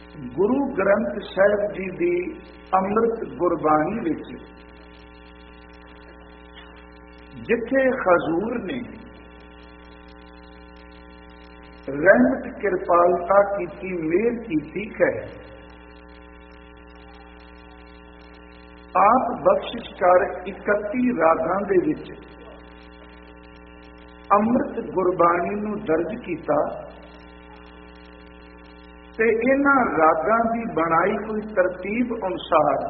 ਗੁਰੂ ਗ੍ਰੰਥ ਸਾਹਿਬ ਜੀ ਦੀ ਅੰਮ੍ਰਿਤ ਗੁਰਬਾਣੀ ਵਿੱਚ ਜਿੱਥੇ ਹਜ਼ੂਰ ਨੇ ਰਹਿਮਤ ਕਿਰਪਾਲਤਾ ਕੀਤੀ, ਮਿਹਰ ਕੀਤੀ ਹੈ, ਆਪ ਬਖਸ਼ਿਸ਼ ਕਰ 31 ਰਾਗਾਂ ਦੇ ਵਿੱਚ ਅੰਮ੍ਰਿਤ ਗੁਰਬਾਣੀ ਨੂੰ ਦਰਜ ਕੀਤਾ ਤੇ ਇਹਨਾਂ ਰਾਗਾਂ ਦੀ ਬਣਾਈ ਕੋਈ ਤਰਤੀਬ ਅਨੁਸਾਰ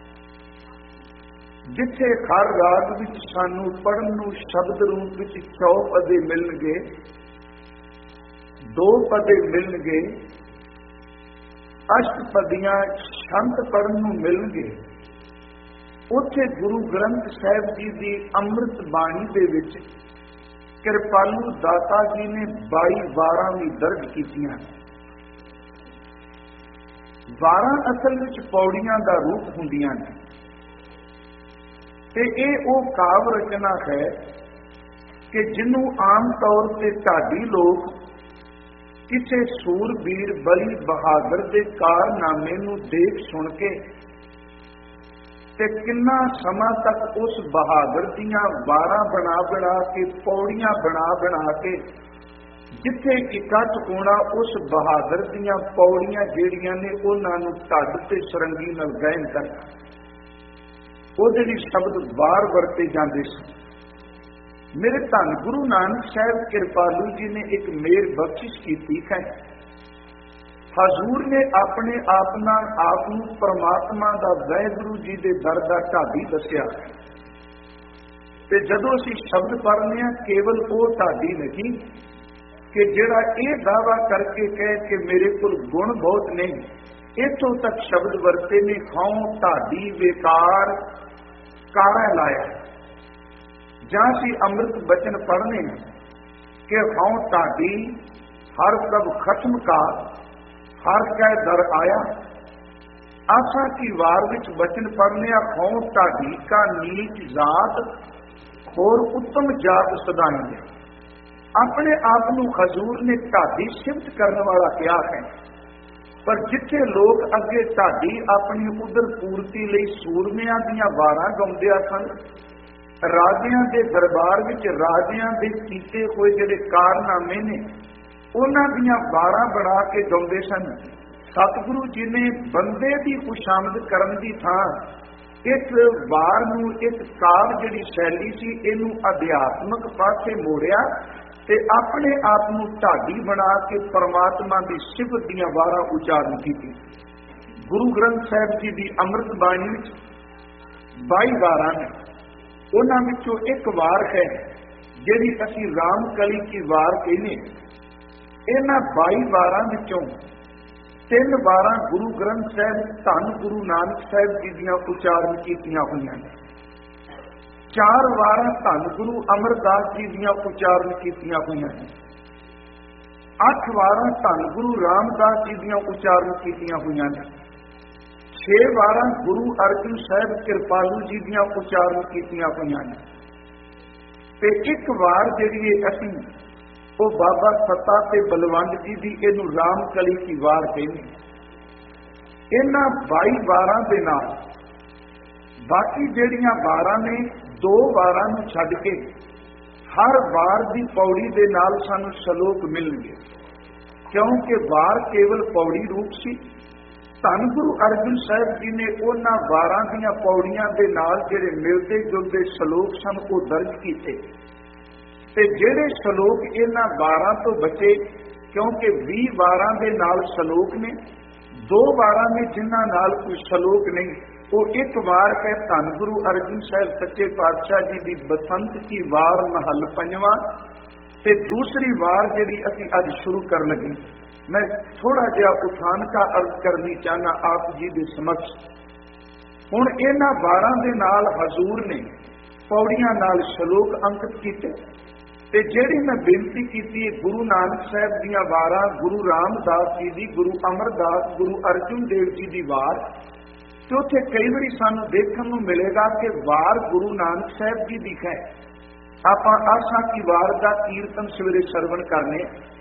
ਜਿੱਥੇ ਹਰ ਰਾਗ ਵਿੱਚ ਸਾਨੂੰ ਪੜ੍ਹਨ ਨੂੰ ਸ਼ਬਦ ਰੂਪ ਵਿੱਚ 100 ਪਦੇ ਮਿਲਣਗੇ, 2 ਪਦੇ ਮਿਲਣਗੇ, ਅਸ਼ਟਪਦੀਆਂ ਛੰਦ ਪੜ੍ਹਨ ਨੂੰ ਮਿਲਣਗੇ, ਉੱਥੇ ਗੁਰੂ ਗ੍ਰੰਥ ਸਾਹਿਬ ਜੀ ਦੀ ਅੰਮ੍ਰਿਤ ਬਾਣੀ ਦੇ ਵਿੱਚ ਕਿਰਪਾਲੂ ਦਾਤਾ ਜੀ ਨੇ 22 ਵਾਰਾਂ ਵੀ ਦਰਜ ਕੀਤੀਆਂ। 12 ਅਸਲ ਵਿੱਚ ਪੌੜੀਆਂ ਦਾ ਰੂਪ ਹੁੰਦੀਆਂ ਨੇ ਤੇ ਇਹ ਉਹ ਕਾਵ ਰਚਨਾ ਹੈ ਕਿ ਜਿਹਨੂੰ ਆਮ ਤੌਰ ਤੇ ਢਾਡੀ ਲੋਕ ਕਿਸੇ ਸੂਰਬੀਰ ਬਲੀ ਬਹਾਦਰ ਦੇ ਕਾਰਨਾਮੇ ਨੂੰ ਦੇਖ ਸੁਣ ਕੇ ਤੇ ਕਿੰਨਾ ਸਮਾਂ ਤੱਕ ਉਸ ਬਹਾਦਰ ਦੀਆਂ ਵਾਰਾਂ ਬਣਾ ਕੇ, ਪੌੜੀਆਂ ਬਣਾ ਕੇ ਜਿੱਥੇ ਇਕੱਠ ਹੋਣਾ ਉਸ ਬਹਾਦਰ ਦੀਆਂ ਪੌੜੀਆਂ ਜਿਹੜੀਆਂ ਨੇ ਉਹਨਾਂ ਨੂੰ ਢੱਡ ਤੇ ਸਰੰਗੀ ਨਾਲ ਗਾਇਨ ਕਰਨਾ, ਉਹਦੇ ਲਈ ਸ਼ਬਦ ਵਾਰ ਵਰਤੇ ਜਾਂਦੇ ਸੀ। ਮੇਰੇ ਧੰਨ ਗੁਰੂ ਨਾਨਕ ਸਾਹਿਬ ਕਿਰਪਾਲੂ ਜੀ ਨੇ ਇੱਕ ਮਿਹਰ ਬਖਸ਼ਿਸ਼ ਕੀਤੀ ਹੈ। ਹਜ਼ੂਰ ਨੇ ਆਪਣੇ ਆਪ ਨਾਲ ਆਪ ਨੂੰ ਪਰਮਾਤਮਾ ਦਾ ਵਾਹਿਗੁਰੂ ਜੀ ਦੇ ਦਰ ਦਾ ਢਾਡੀ ਦੱਸਿਆ ਤੇ ਜਦੋਂ ਅਸੀਂ ਸ਼ਬਦ ਪੜ੍ਹਨੇ ਆ ਕੇਵਲ ਉਹ ਢਾਡੀ ਨਹੀਂ ਕਿ ਜਿਹੜਾ ਇਹ ਦਾਵਾ ਕਰਕੇ ਕਹੇ ਕਿ ਮੇਰੇ ਕੋਲ ਗੁਣ ਬਹੁਤ ਨੇ, ਇੱਥੋਂ ਤੱਕ ਸ਼ਬਦ ਵਰਤੇ ਨੇ ਖਾਉ ਢਾਡੀ ਵੇਕਾਰ ਕਾਰਾ ਲਾਇਆ। ਜਾਂ ਅਸੀਂ ਅੰਮ੍ਰਿਤ ਬਚਨ ਪੜ੍ਹਨੇ ਕਿ ਖਾਉ ਢਾਡੀ ਹਰ ਪ੍ਰਭ ਖਸਮ ਕਾ ਹਰ ਕੈ ਦਰ ਆਇਆ। ਆਸਾ ਕੀ ਵਾਰ ਵਿੱਚ ਬਚਨ ਪੜ੍ਹਨੇ ਆ ਖਾਉ ਢਾਡੀ ਕਾ ਨੀਚ ਜਾਤ ਹੋਰ ਉੱਤਮ ਜਾਤ ਸਦਾਈ। ਆਪਣੇ ਆਪ ਨੂੰ ਹਜ਼ੂਰ ਨੇ ਢਾਡੀ ਸਿਫਤ ਕਰਨ ਵਾਲਾ ਕਿਹਾ ਹੈ, ਪਰ ਜਿੱਥੇ ਲੋਕ ਅੱਗੇ ਢਾਡੀ ਆਪਣੀ ਉਦਰ ਪੂਰਤੀ ਲਈ ਸੂਰਮਿਆਂ ਦੀਆਂ ਵਾਰਾਂ ਗਾਉਂਦੇ ਸਨ, ਰਾਜਿਆਂ ਦੇ ਦਰਬਾਰ ਵਿੱਚ ਰਾਜਿਆਂ ਦੇ ਕੀਤੇ ਹੋਏ ਜਿਹੜੇ ਕਾਰਨਾਮੇ ਨੇ ਉਹਨਾਂ ਦੀਆਂ ਵਾਰਾਂ ਬਣਾ ਕੇ ਗਾਉਂਦੇ ਸਨ। ਸਤਿਗੁਰੂ ਜੀ ਨੇ ਬੰਦੇ ਦੀ ਖੁਸ਼ਾਮਦ ਕਰਨ ਦੀ ਥਾਂ ਇਸ ਵਾਰ ਨੂੰ, ਇਸ ਕਾਵ ਜਿਹੜੀ ਸ਼ੈਲੀ ਸੀ ਇਹਨੂੰ ਅਧਿਆਤਮਕ ਪਾਸੇ ਮੋੜਿਆ ਤੇ ਆਪਣੇ ਆਪ ਨੂੰ ਢਾਡੀ ਬਣਾ ਕੇ ਪਰਮਾਤਮਾ ਦੀ ਸਿਫਤ ਦੀਆਂ ਵਾਰਾਂ ਉਚਾਰਨ ਕੀਤੀ। ਗੁਰੂ ਗ੍ਰੰਥ ਸਾਹਿਬ ਜੀ ਦੀ ਅੰਮ੍ਰਿਤ ਬਾਣੀ ਵਿੱਚ 22 ਵਾਰਾਂ ਨੇ, ਉਹਨਾਂ ਵਿੱਚੋਂ ਇੱਕ ਵਾਰ ਹੈ ਜਿਹੜੀ ਅਸੀਂ ਰਾਮ ਕਲੀ ਕੀ ਵਾਰ ਕਹਿੰਦੇ। ਇਹਨਾਂ 22 ਵਾਰਾਂ ਵਿੱਚੋਂ 3 ਵਾਰਾਂ ਗੁਰੂ ਗ੍ਰੰਥ ਸਾਹਿਬ ਧੰਨ ਗੁਰੂ ਨਾਨਕ ਸਾਹਿਬ ਜੀ ਦੀਆਂ ਉਚਾਰਨ ਕੀਤੀਆਂ ਹੋਈਆਂ ਨੇ। 4 ਵਾਰਾਂ ਧੰਨ ਗੁਰੂ ਅਮਰਦਾਸ ਜੀ ਦੀਆਂ ਉਚਾਰਨ ਕੀਤੀਆਂ ਹੋਈਆਂ ਨੇ। 8 ਵਾਰਾਂ ਧੰਨ ਗੁਰੂ ਰਾਮਦਾਸ ਜੀ ਦੀਆਂ ਉਚਾਰਨ ਕੀਤੀਆਂ ਹੋਈਆਂ ਨੇ। 6 ਵਾਰਾਂ ਗੁਰੂ ਅਰਜਨ ਸਾਹਿਬ ਕਿਰਪਾਲੂ ਜੀ ਦੀਆਂ ਉਚਾਰਨ ਕੀਤੀਆਂ ਹੋਈਆਂ ਨੇ ਤੇ ਇੱਕ ਵਾਰ ਜਿਹੜੀ ਅਸੀਂ ਉਹ ਬਾਬਾ ਸੱਤਾ ਤੇ ਬਲਵੰਡ ਜੀ ਦੀ ਇਹਨੂੰ ਰਾਮ ਕਲੀ ਕੀ ਵਾਰ ਕਹਿੰਦੇ। ਇਹਨਾਂ 22 ਵਾਰਾਂ ਦੇ ਨਾਲ ਬਾਕੀ ਜਿਹੜੀਆਂ ਵਾਰਾਂ ਨੇ 2 ਵਾਰਾਂ ਨੂੰ ਛੱਡ ਕੇ ਹਰ ਵਾਰ ਦੀ ਪੌੜੀ ਦੇ ਨਾਲ ਸਾਨੂੰ ਸ਼ਲੋਕ ਮਿਲਣਗੇ, ਕਿਉਂਕਿ ਵਾਰ ਕੇਵਲ ਪੌੜੀ ਰੂਪ ਸੀ। ਧੰਨ ਗੁਰੂ ਅਰਜਨ ਸਾਹਿਬ ਜੀ ਨੇ ਉਹਨਾਂ ਵਾਰਾਂ ਦੀਆਂ ਪੌੜੀਆਂ ਦੇ ਨਾਲ ਜਿਹੜੇ ਮਿਲਦੇ ਜੁਲਦੇ ਸ਼ਲੋਕ ਸਨ ਉਹ ਦਰਜ ਕੀਤੇ ਤੇ ਜਿਹੜੇ ਸ਼ਲੋਕ ਇਹਨਾਂ ਵਾਰਾਂ ਤੋਂ ਬਚੇ, ਕਿਉਂਕਿ 20 ਵਾਰਾਂ ਦੇ ਨਾਲ ਸ਼ਲੋਕ ਨੇ, 2 ਵਾਰਾਂ ਨੇ ਜਿਨ੍ਹਾਂ ਨਾਲ ਕੋਈ ਸ਼ਲੋਕ ਨਹੀਂ, ਉਹ ਇੱਕ ਵਾਰ ਹੈ ਧੰਨ ਗੁਰੂ ਅਰਜਨ ਸਾਹਿਬ ਸੱਚੇ ਪਾਤਸ਼ਾਹ ਜੀ ਦੀ ਬਸੰਤ ਕੀ ਵਾਰ ਮਹੱਲ 5ਵਾਂ ਤੇ ਦੂਸਰੀ ਵਾਰ ਜਿਹੜੀ ਅਸੀਂ ਅੱਜ ਸ਼ੁਰੂ ਕਰਨ ਲੱਗੇ। ਮੈਂ ਥੋੜਾ ਜਿਹਾ ਉਠਾਨ ਕਾ ਅਰਜ਼ ਕਰਨੀ ਚਾਹਨਾ ਆਪ ਜੀ ਦੇ ਸਮਕਸ਼। ਹੁਣ ਇਹਨਾਂ ਵਾਰਾਂ ਦੇ ਨਾਲ ਹਜ਼ੂਰ ਨੇ ਪੌੜੀਆਂ ਨਾਲ ਸ਼ਲੋਕ ਅੰਕਿਤ ਕੀਤੇ ਤੇ ਜਿਹੜੀ ਮੈਂ ਬੇਨਤੀ ਕੀਤੀ ਹੈ ਗੁਰੂ ਨਾਨਕ ਸਾਹਿਬ ਦੀਆਂ ਵਾਰਾਂ, ਗੁਰੂ ਰਾਮਦਾਸ ਜੀ ਦੀ, ਗੁਰੂ ਅਮਰਦਾਸ, ਗੁਰੂ ਅਰਜਨ ਦੇਵ ਜੀ ਦੀ ਵਾਰ, ਤੇ ਉੱਥੇ ਕਈ ਵਾਰੀ ਸਾਨੂੰ ਦੇਖਣ ਨੂੰ ਮਿਲੇਗਾ ਕਿ ਵਾਰ ਗੁਰੂ ਨਾਨਕ ਸਾਹਿਬ ਜੀ ਦੀ ਹੈ। ਆਪਾਂ ਆਸਾ ਕੀ ਵਾਰ ਦਾ ਕੀਰਤਨ ਸਵੇਰੇ ਸਰਵਣ ਕਰਨੇ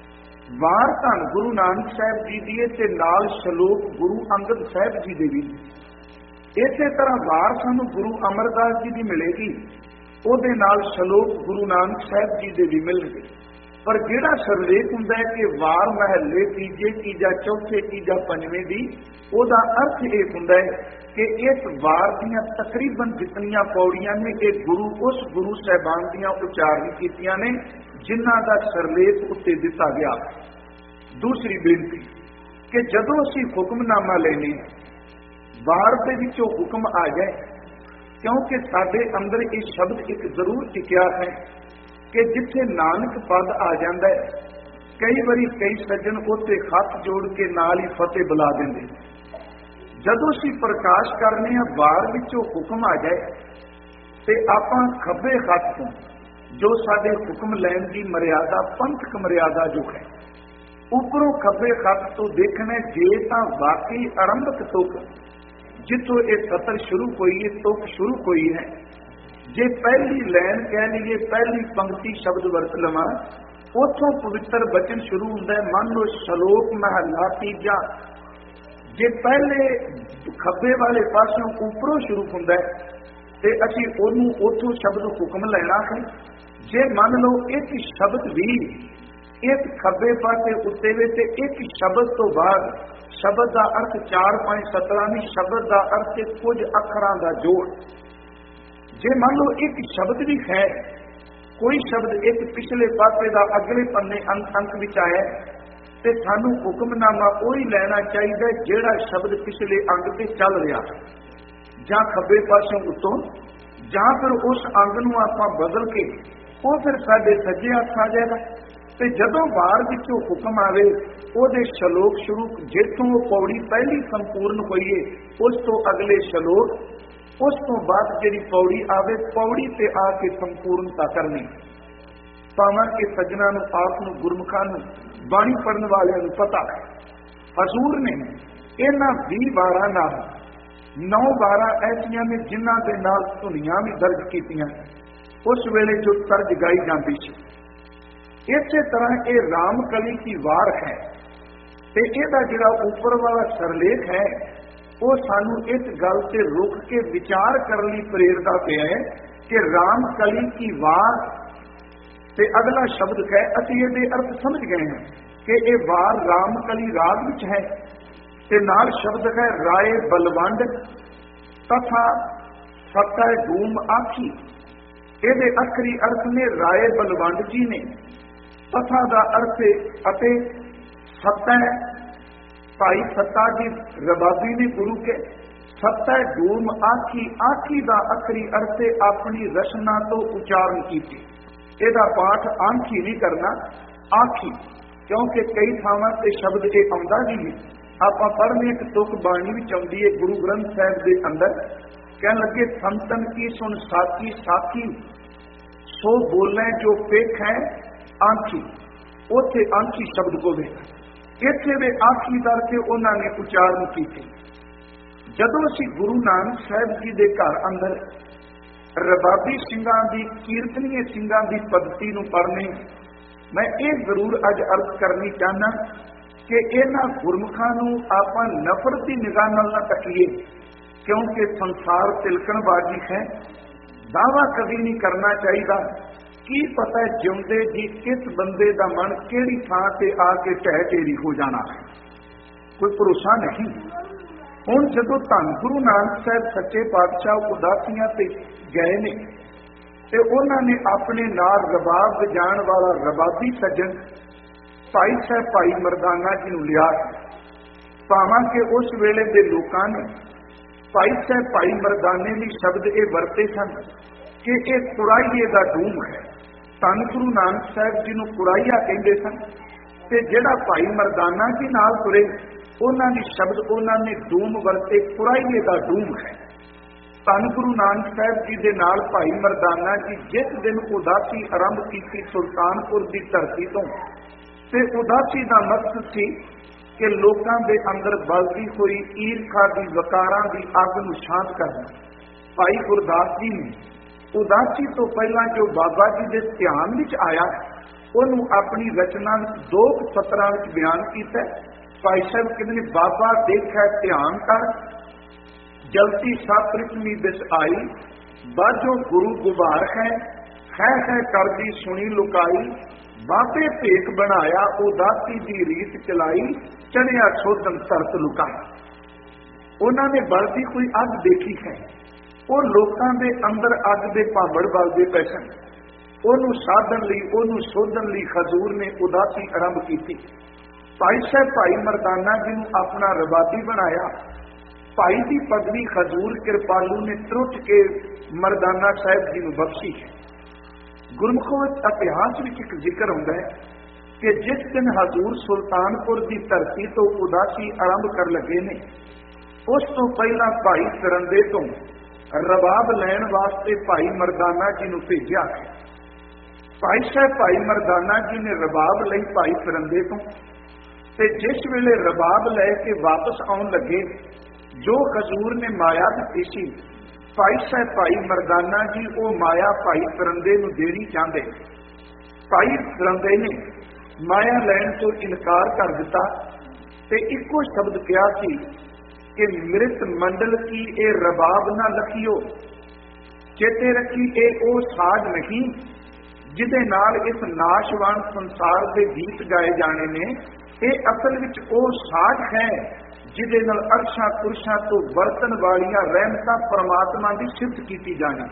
ਵਾਰ ਧੰਨ ਗੁਰੂ ਨਾਨਕ ਸਾਹਿਬ ਜੀ ਦੀ ਹੈ ਤੇ ਨਾਲ ਸ਼ਲੋਕ ਗੁਰੂ ਅੰਗਦ ਸਾਹਿਬ ਜੀ ਦੇ ਵੀ। ਇਸੇ ਤਰ੍ਹਾਂ ਵਾਰ ਸਾਨੂੰ ਗੁਰੂ ਅਮਰਦਾਸ ਜੀ ਦੀ ਮਿਲੇਗੀ, ਉਹਦੇ ਨਾਲ ਸ਼ਲੋਕ ਗੁਰੂ ਨਾਨਕ ਸਾਹਿਬ ਜੀ ਦੇ ਵੀ ਮਿਲਣਗੇ। ਪਰ ਜਿਹੜਾ ਸਰਲੇਖ ਹੁੰਦਾ ਹੈ ਕਿ ਵਾਰ ਮਹੱਲੇ ਤੀਜੇ ਕੀ ਜਾਂ ਚੌਥੇ ਕੀ ਜਾਂ ਪੰਜਵੇਂ ਦੀ, ਉਹਦਾ ਅਰਥ ਇਹ ਹੁੰਦਾ ਹੈ ਕਿ ਇਸ ਵਾਰ ਦੀਆਂ ਤਕਰੀਬਨ ਜਿਤਨੀਆਂ ਪੌੜੀਆਂ ਨੇ ਇਹ ਗੁਰੂ ਉਸ ਗੁਰੂ ਸਾਹਿਬਾਨ ਦੀਆਂ ਉਚਾਰਨ ਕੀਤੀਆਂ ਨੇ ਜਿਨ੍ਹਾਂ ਦਾ ਸਰਲੇਖ ਉੱਤੇ ਦਿੱਤਾ ਗਿਆ। ਦੂਸਰੀ ਬੇਨਤੀ ਕਿ ਜਦੋਂ ਅਸੀਂ ਹੁਕਮਨਾਮਾ ਲੈਨੇ ਵਾਰ ਦੇ ਵਿੱਚੋਂ ਹੁਕਮ ਆ ਜਾਏ, ਕਿਉਂਕਿ ਸਾਡੇ ਅੰਦਰ ਇਹ ਸ਼ਬਦ ਇੱਕ ਜ਼ਰੂਰ ਟਿਕਿਆ ਹੈ ਕਿ ਜਿੱਥੇ ਨਾਨਕ ਪਦ ਆ ਜਾਂਦਾ ਹੈ, ਕਈ ਵਾਰੀ ਕਈ ਸੱਜਣ ਉੱਤੇ ਹੱਥ ਜੋੜ ਕੇ ਨਾਲ ਹੀ ਫਤਿਹ ਬੁਲਾ ਦਿੰਦੇ। ਜਦੋਂ ਅਸੀਂ ਪ੍ਰਕਾਸ਼ ਕਰਨੇ ਆ ਵਾਰ ਵਿੱਚੋਂ ਹੁਕਮ ਆ ਜਾਏ ਤੇ ਆਪਾਂ ਖੱਬੇ ਹੱਥ ਤੋਂ ਜੋ ਸਾਡੇ ਹੁਕਮ ਲੈਣ ਦੀ ਮਰਿਆਦਾ ਪੰਥਕ ਮਰਿਆਦਾ ਜੋ ਹੈ ਉੱਪਰੋਂ ਖੱਬੇ ਹੱਥ ਤੋਂ ਦੇਖਣਾ, ਜੇ ਤਾਂ ਵਾਕਈ ਆਰੰਭਕ ਤੁਕ ਜਿੱਥੋਂ ਇਹ ਸਤਰ ਸ਼ੁਰੂ ਹੋਈ ਹੈ, ਤੁਕ ਸ਼ੁਰੂ ਹੋਈ ਹੈ, ਜੇ ਪਹਿਲੀ ਲਾਈਨ ਕਹਿ ਲਈਏ ਪਹਿਲੀ ਪੰਕਤੀ ਸ਼ਬਦ ਵਰਤ ਲਵਾਂ, ਉੱਥੋਂ ਪਵਿੱਤਰ ਬਚਨ ਸ਼ੁਰੂ ਹੁੰਦਾ ਹੈ। ਮੰਨ ਲਓ ਸ਼ਲੋਕ ਮਹਲਾ ਤੀਜਾ ਜੇ ਪਹਿਲੇ ਖੱਬੇ ਵਾਲੇ ਪਾਸਿਓਂ ਉੱਪਰੋਂ ਸ਼ੁਰੂ ਹੁੰਦਾ ਹੈ ਤੇ ਅਸੀਂ ਉਹਨੂੰ ਉੱਥੋਂ ਸ਼ਬਦ ਹੁਕਮ ਲੈਣਾ ਹੈ। ਜੇ ਮੰਨ ਲਓ ਇੱਕ ਸ਼ਬਦ ਵੀ ਇੱਕ ਖੱਬੇ ਪਾਸੇ ਉੱਤੇ ਵੇ ਤੇ ਇੱਕ ਸ਼ਬਦ ਤੋਂ ਬਾਅਦ ਸ਼ਬਦ ਦਾ ਅਰਥ 4-5 ਸਤਰਾਂ ਨਹੀਂ, ਸ਼ਬਦ ਦਾ ਅਰਥ ਕੁਝ ਅੱਖਰਾਂ ਦਾ ਜੋੜ। ਜੇ ਮੰਨ ਲਓ ਇੱਕ ਸ਼ਬਦ ਵੀ ਹੈ, ਕੋਈ ਸ਼ਬਦ ਇੱਕ ਪਿਛਲੇ ਪਾਸੇ ਦਾ ਅਗਲੇ ਪੰਨੇ ਅੰਕ ਵਿੱਚ ਆਇਆ ਤੇ ਸਾਨੂੰ ਹੁਕਮਨਾਮਾ ਉਹੀ ਲੈਣਾ ਚਾਹੀਦਾ ਜਿਹੜਾ ਸ਼ਬਦ ਪਿਛਲੇ ਅੰਗ ਤੇ ਚੱਲ ਰਿਹਾ, ਜਾਂ ਖੱਬੇ ਪਾਸਿਓਂ ਉੱਤੋਂ, ਜਾਂ ਫਿਰ ਉਸ ਅੰਗ ਨੂੰ ਆਪਾਂ ਬਦਲ ਕੇ ਉਹ ਫਿਰ ਸਾਡੇ ਸੱਜੇ ਹੱਥ ਆ ਜਾਏਗਾ। ਤੇ ਜਦੋਂ ਵਾਰ ਵਿੱਚੋਂ ਹੁਕਮ ਆਵੇ ਉਹਦੇ ਸ਼ਲੋਕ ਸ਼ੁਰੂ, ਜਿੱਥੋਂ ਉਹ ਪੌੜੀ ਪਹਿਲੀ ਸੰਪੂਰਨ ਹੋਈਏ ਉਸ ਤੋਂ ਅਗਲੇ ਸ਼ਲੋਕ, ਉਸ ਤੋਂ ਬਾਅਦ ਜਿਹੜੀ ਪੌੜੀ ਆਵੇ ਪੌੜੀ ਤੇ ਆ ਕੇ ਸੰਪੂਰਨਤਾ ਕਰਨੀ। ਭਾਵੇਂ ਕਿ ਸੱਜਣਾ ਨੂੰ, ਆਪ ਨੂੰ, ਗੁਰਮੁਖਾਂ ਨੂੰ, ਬਾਣੀ ਪੜਨ ਵਾਲਿਆਂ ਨੂੰ ਪਤਾ ਹੈ ਹਜ਼ੂਰ ਨੇ ਇਹਨਾਂ 20 ਵਾਰਾਂ ਨਾਲ 9 ਵਾਰਾਂ ਐਸੀਆਂ ਨੇ ਜਿਨ੍ਹਾਂ ਦੇ ਨਾਲ ਧੁਨੀਆਂ ਵੀ ਦਰਜ ਕੀਤੀਆਂ ਉਸ ਵੇਲੇ ਜੋ ਤਰਜ ਗਾਈ ਜਾਂਦੀ ਸੀ। ਇਸੇ ਤਰ੍ਹਾਂ ਇਹ ਰਾਮ ਕਲੀ ਦੀ ਵਾਰ ਹੈ ਤੇ ਇਹਦਾ ਜਿਹੜਾ ਉੱਪਰ ਵਾਲਾ ਸਰਲੇਖ ਹੈ ਉਹ ਸਾਨੂੰ ਇਸ ਗੱਲ ਤੇ ਰੁਕ ਕੇ ਵਿਚਾਰ ਕਰਨ ਲਈ ਪ੍ਰੇਰਦਾ ਪਿਆ ਹੈ ਕਿ ਰਾਮ ਕਲੀ ਦੀ ਵਾਰ ਤੇ ਅਗਲਾ ਸ਼ਬਦ ਹੈ, ਅਸੀਂ ਇਹਦੇ ਅਰਥ ਸਮਝ ਗਏ ਹਾਂ ਕਿ ਇਹ ਵਾਰ ਰਾਮ ਕਲੀ ਰਾਗ ਵਿੱਚ ਹੈ ਤੇ ਨਾਲ ਸ਼ਬਦ ਹੈ ਰਾਏ ਬਲਵੰਡ ਤਥਾ ਸਤੈ ਧੂਮ ਆਖੀ। ਇਹਦੇ ਅਖਰੀ ਅਰਥ ਨੇ ਰਾਏ ਬਲਵੰਡ ਜੀ ਨੇ, ਤਥਾ ਦਾ ਅਰਥ ਅਤੇ ਸਤੈ ਭਾਈ ਸੱਤਾ ਜੀ ਰਬਾਬੀ ਨੇ ਗੁਰੂ ਕੇ, ਸਤੈ ਧੂਮ ਆਖੀ, ਆਖੀ ਦਾ ਅਖਰੀ ਅਰਥ ਆਪਣੀ ਰਚਨਾ ਤੋਂ ਉਚਾਰਨ ਕੀਤੀ। ਇਹਦਾ ਪਾਠ ਆਖੀ ਨਹੀਂ ਕਰਨਾ, ਆਖੀ, ਕਿਉਂਕਿ ਕਈ ਥਾਵਾਂ ਤੇ ਸ਼ਬਦ ਇਹ ਆਉਂਦਾ ਵੀ ਨਹੀਂ। ਆਪਾਂ ਪੜ੍ਹਨੇ ਇੱਕ ਤੁਕ ਬਾਣੀ ਵਿੱਚ ਆਉਂਦੀ ਹੈ ਗੁਰੂ ਗ੍ਰੰਥ ਸਾਹਿਬ ਦੇ ਅੰਦਰ, ਕਹਿਣ ਲੱਗੇ ਸੰਤਨ ਕੀ ਸੁਣ ਸਾਖੀ, ਸਾਖੀ ਸੋ ਬੋਲੇ ਜੋ ਪੇਖ ਹੈ ਆਖੀ, ਉੱਥੇ ਆਖੀ ਸ਼ਬਦ ਹੋਵੇ, ਇੱਥੇ ਵੀ ਆਖੀ ਕਰਕੇ ਉਹਨਾਂ ਨੇ ਉਚਾਰਨ ਕੀਤੀ। ਜਦੋਂ ਅਸੀਂ ਗੁਰੂ ਨਾਨਕ ਸਾਹਿਬ ਜੀ ਦੇ ਘਰ ਅੰਦਰ ਰਬਾਬੀ ਸਿੰਘਾਂ ਦੀ, ਕੀਰਤਨੀਏ ਸਿੰਘਾਂ ਦੀ ਪद्धਤੀ ਨੂੰ ਪੜ੍ਹਨੇ, ਮੈਂ ਇਹ ਜ਼ਰੂਰ ਅੱਜ ਅਰਜ਼ ਕਰਨੀ ਚਾਹੁੰਦਾ ਕਿ ਇਹਨਾਂ ਗੁਰਮੁਖਾਂ ਨੂੰ ਆਪਾਂ ਨਫ਼ਰਤ ਦੀ ਨਿਗਾਹ ਨਾਲ ਨਾ ਤੱਕੀਏ, ਕਿਉਂਕਿ ਸੰਸਾਰ ਤਿਲਕਣਬਾਜ਼ੀ ਹੈ। ਦਾਵਾ ਕਦੀ ਨਹੀਂ ਕਰਨਾ ਚਾਹੀਦਾ। ਕੀ ਪਤਾ ਜਿਉਂਦੇ ਜੀ ਕਿਸ ਬੰਦੇ ਦਾ ਮਨ ਕਿਹੜੀ ਥਾਂ ਤੇ ਆ ਕੇ ਢਹਿ ਢੇਰੀ ਹੋ ਜਾਣਾ, ਕੋਈ ਭਰੋਸਾ ਨਹੀਂ। ਹੁਣ ਜਦੋਂ ਧੰਨ ਗੁਰੂ ਨਾਨਕ ਸਾਹਿਬ ਸੱਚੇ ਪਾਤਸ਼ਾਹ ਉਦਾਸੀਆਂ ਤੇ ਗਏ ਨੇ ਤੇ ਉਹਨਾਂ ਨੇ ਆਪਣੇ ਨਾਲ ਰਬਾਬ ਵਜਾਉਣ ਵਾਲਾ ਰਬਾਬੀ ਸੱਜਣ ਭਾਈ ਸਾਹਿਬ ਭਾਈ ਮਰਦਾਨਾ ਜੀ ਨੂੰ ਲਿਆ। ਭਾਵਾਂ ਕਿ ਉਸ ਵੇਲੇ ਦੇ ਲੋਕਾਂ ਨੇ ਭਾਈ ਸਾਹਿਬ ਭਾਈ ਮਰਦਾਨੇ ਲਈ ਸ਼ਬਦ ਇਹ ਵਰਤੇ ਸਨ ਕਿ ਇਹ ਕੁਰਾਈਏ ਦਾ ਡੂਮ ਹੈ। ਧੰਨ ਗੁਰੂ ਨਾਨਕ ਸਾਹਿਬ ਜੀ ਨੂੰ ਕੁਰਾਈਆ ਕਹਿੰਦੇ ਸਨ ਤੇ ਜਿਹੜਾ ਭਾਈ ਮਰਦਾਨਾ ਜੀ ਨਾਲ ਤੁਰੇ ਉਹਨਾਂ ਦੀ ਸ਼ਬਦ ਉਹਨਾਂ ਨੇ ਡੂਮ ਵਰਤੇ, ਕੁਰਾਈਏ ਦਾ ਡੂਮ ਹੈ। ਧੰਨ ਗੁਰੂ ਨਾਨਕ ਸਾਹਿਬ ਜੀ ਦੇ ਨਾਲ ਭਾਈ ਮਰਦਾਨਾ ਜੀ ਜਿਸ ਦਿਨ ਉਦਾਸੀ ਆਰੰਭ ਕੀਤੀ ਸੁਲਤਾਨਪੁਰ ਦੀ ਧਰਤੀ ਤੋਂ, ਤੇ ਉਦਾਸੀ ਦਾ ਮਕਸਦ ਸੀ ਕਿ ਲੋਕਾਂ ਦੇ ਅੰਦਰ ਬਲਦੀ ਹੋਈ ਈਰਖਾ ਦੀ, ਵਕਾਰਾਂ ਦੀ ਅੱਗ ਨੂੰ ਸ਼ਾਂਤ ਕਰਨਾ। ਭਾਈ ਗੁਰਦਾਸ ਜੀ ਨੇ ਉਦਾਸੀ ਤੋਂ ਪਹਿਲਾਂ ਜੋ ਬਾਬਾ ਜੀ ਦੇ ਧਿਆਨ ਵਿੱਚ ਆਇਆ ਉਹਨੂੰ ਆਪਣੀ ਰਚਨਾ ਵਿੱਚ 2 ਸਤਰਾਂ ਵਿੱਚ ਬਿਆਨ ਕੀਤਾ। ਭਾਈ ਸਾਹਿਬ ਕਹਿੰਦੇ ਨੇ, ਬਾਬਾ ਦੇਖਿਆ ਧਿਆਨ ਕਰ, ਜਲਤੀ ਸਭ ਪ੍ਰਿਥਵੀ ਵਿੱਚ ਆਈ, ਬਾਝੋਂ ਗੁਰੂ ਗੁਬਾਰ ਹੈ ਕਰਦੀ ਸੁਣੀ ਲੁਕਾਈ, ਬਾਬੇ ਭੇਖ ਬਣਾਇਆ ਉਦਾਸੀ ਦੀ ਰੀਤ ਚਲਾਈ, ਚੜਿਆ ਸੋਧਨ ਤਰਤ ਲੁਕਾਈ। ਉਹਨਾਂ ਨੇ ਬਲਦੀ ਕੋਈ ਅੱਗ ਦੇਖੀ ਹੈ, ਉਹ ਲੋਕਾਂ ਦੇ ਅੰਦਰ ਅੱਗ ਦੇ ਭਾਂਬੜ ਬਲਦੇ ਪਏ ਸਨ। ਉਹਨੂੰ ਸਾਧਨ ਲਈ, ਉਹਨੂੰ ਸੋਧਣ ਲਈ ਹਜ਼ੂਰ ਨੇ ਉਦਾਸੀ ਆਰੰਭ ਕੀਤੀ। ਭਾਈ ਸਾਹਿਬ ਭਾਈ ਮਰਦਾਨਾ ਜੀ ਨੂੰ ਆਪਣਾ ਰਬਾਬੀ ਬਣਾਇਆ। ਭਾਈ ਦੀ ਪਦਵੀ ਹਜ਼ੂਰ ਕਿਰਪਾਲੂ ਨੇ ਤਰੁੱਟ ਕੇ ਮਰਦਾਨਾ ਸਾਹਿਬ ਜੀ ਨੂੰ ਬਖਸ਼ੀ ਹੈ। ਗੁਰਮੁਖੋਂ ਇਤਿਹਾਸ ਵਿੱਚ ਇੱਕ ਜ਼ਿਕਰ ਹੁੰਦਾ ਹੈ ਕਿ ਜਿਸ ਦਿਨ ਹਜ਼ੂਰ ਸੁਲਤਾਨਪੁਰ ਦੀ ਧਰਤੀ ਤੋਂ ਉਦਾਸੀ ਆਰੰਭ ਕਰ ਲੱਗੇ ਨੇ, ਉਸ ਤੋਂ ਪਹਿਲਾਂ ਭਾਈ ਸਰੰਦੇ ਤੋਂ ਰਬਾਬ ਲੈਣ ਵਾਸਤੇ ਭਾਈ ਮਰਦਾਨਾ ਜੀ ਨੂੰ ਭੇਜਿਆ। ਭਾਈ ਸਾਹਿਬ ਭਾਈ ਮਰਦਾਨਾ ਜੀ ਨੇ ਰਬਾਬ ਲਈ ਭਾਈ ਸਰੰਦੇ ਤੋਂ, ਤੇ ਜਿਸ ਵੇਲੇ ਰਬਾਬ ਲੈ ਕੇ ਵਾਪਸ ਆਉਣ ਲੱਗੇ, ਜੋ ਹਜ਼ੂਰ ਨੇ ਮਾਇਆ ਦਿੱਤੀ ਸੀ, ਭਾਈ ਸਾਹਿਬ ਭਾਈ ਮਰਦਾਨਾ ਜੀ ਉਹ ਮਾਇਆ ਭਾਈ ਸਰੰਦੇ ਨੂੰ ਦੇਣੀ ਚਾਹੁੰਦੇ। ਭਾਈ ਸਰੰਦੇ ਨੇ ਮਾਇਆ ਲੈਣ ਤੋਂ ਇਨਕਾਰ ਕਰ ਦਿੱਤਾ ਤੇ ਇੱਕੋ ਸ਼ਬਦ ਕਿਹਾ ਸੀ ਕਿ ਮ੍ਰਿਤ ਮੰਡਲ ਕੀ ਇਹ ਰਬਾਬ ਨਾ ਲਖਿਓ, ਚੇਤੇ ਰੱਖੀ ਇਹ ਉਹ ਸਾਜ਼ ਨਹੀਂ ਜਿਹਦੇ ਨਾਲ ਇਸ ਨਾਸ਼ਵਾਨ ਸੰਸਾਰ ਦੇ ਗੀਤ ਗਾਏ ਜਾਣੇ ਨੇ। ਇਹ ਅਸਲ ਵਿੱਚ ਉਹ ਸਾਜ਼ ਹੈ ਜਿਹਦੇ ਨਾਲ ਅਰਸ਼ਾਂ ਪੁਰਸ਼ਾਂ ਤੋਂ ਵਰਤਣ ਵਾਲੀਆਂ ਰਹਿਮਤਾਂ ਪਰਮਾਤਮਾ ਦੀ ਸਿਫਤ ਕੀਤੀ ਜਾਣੀ।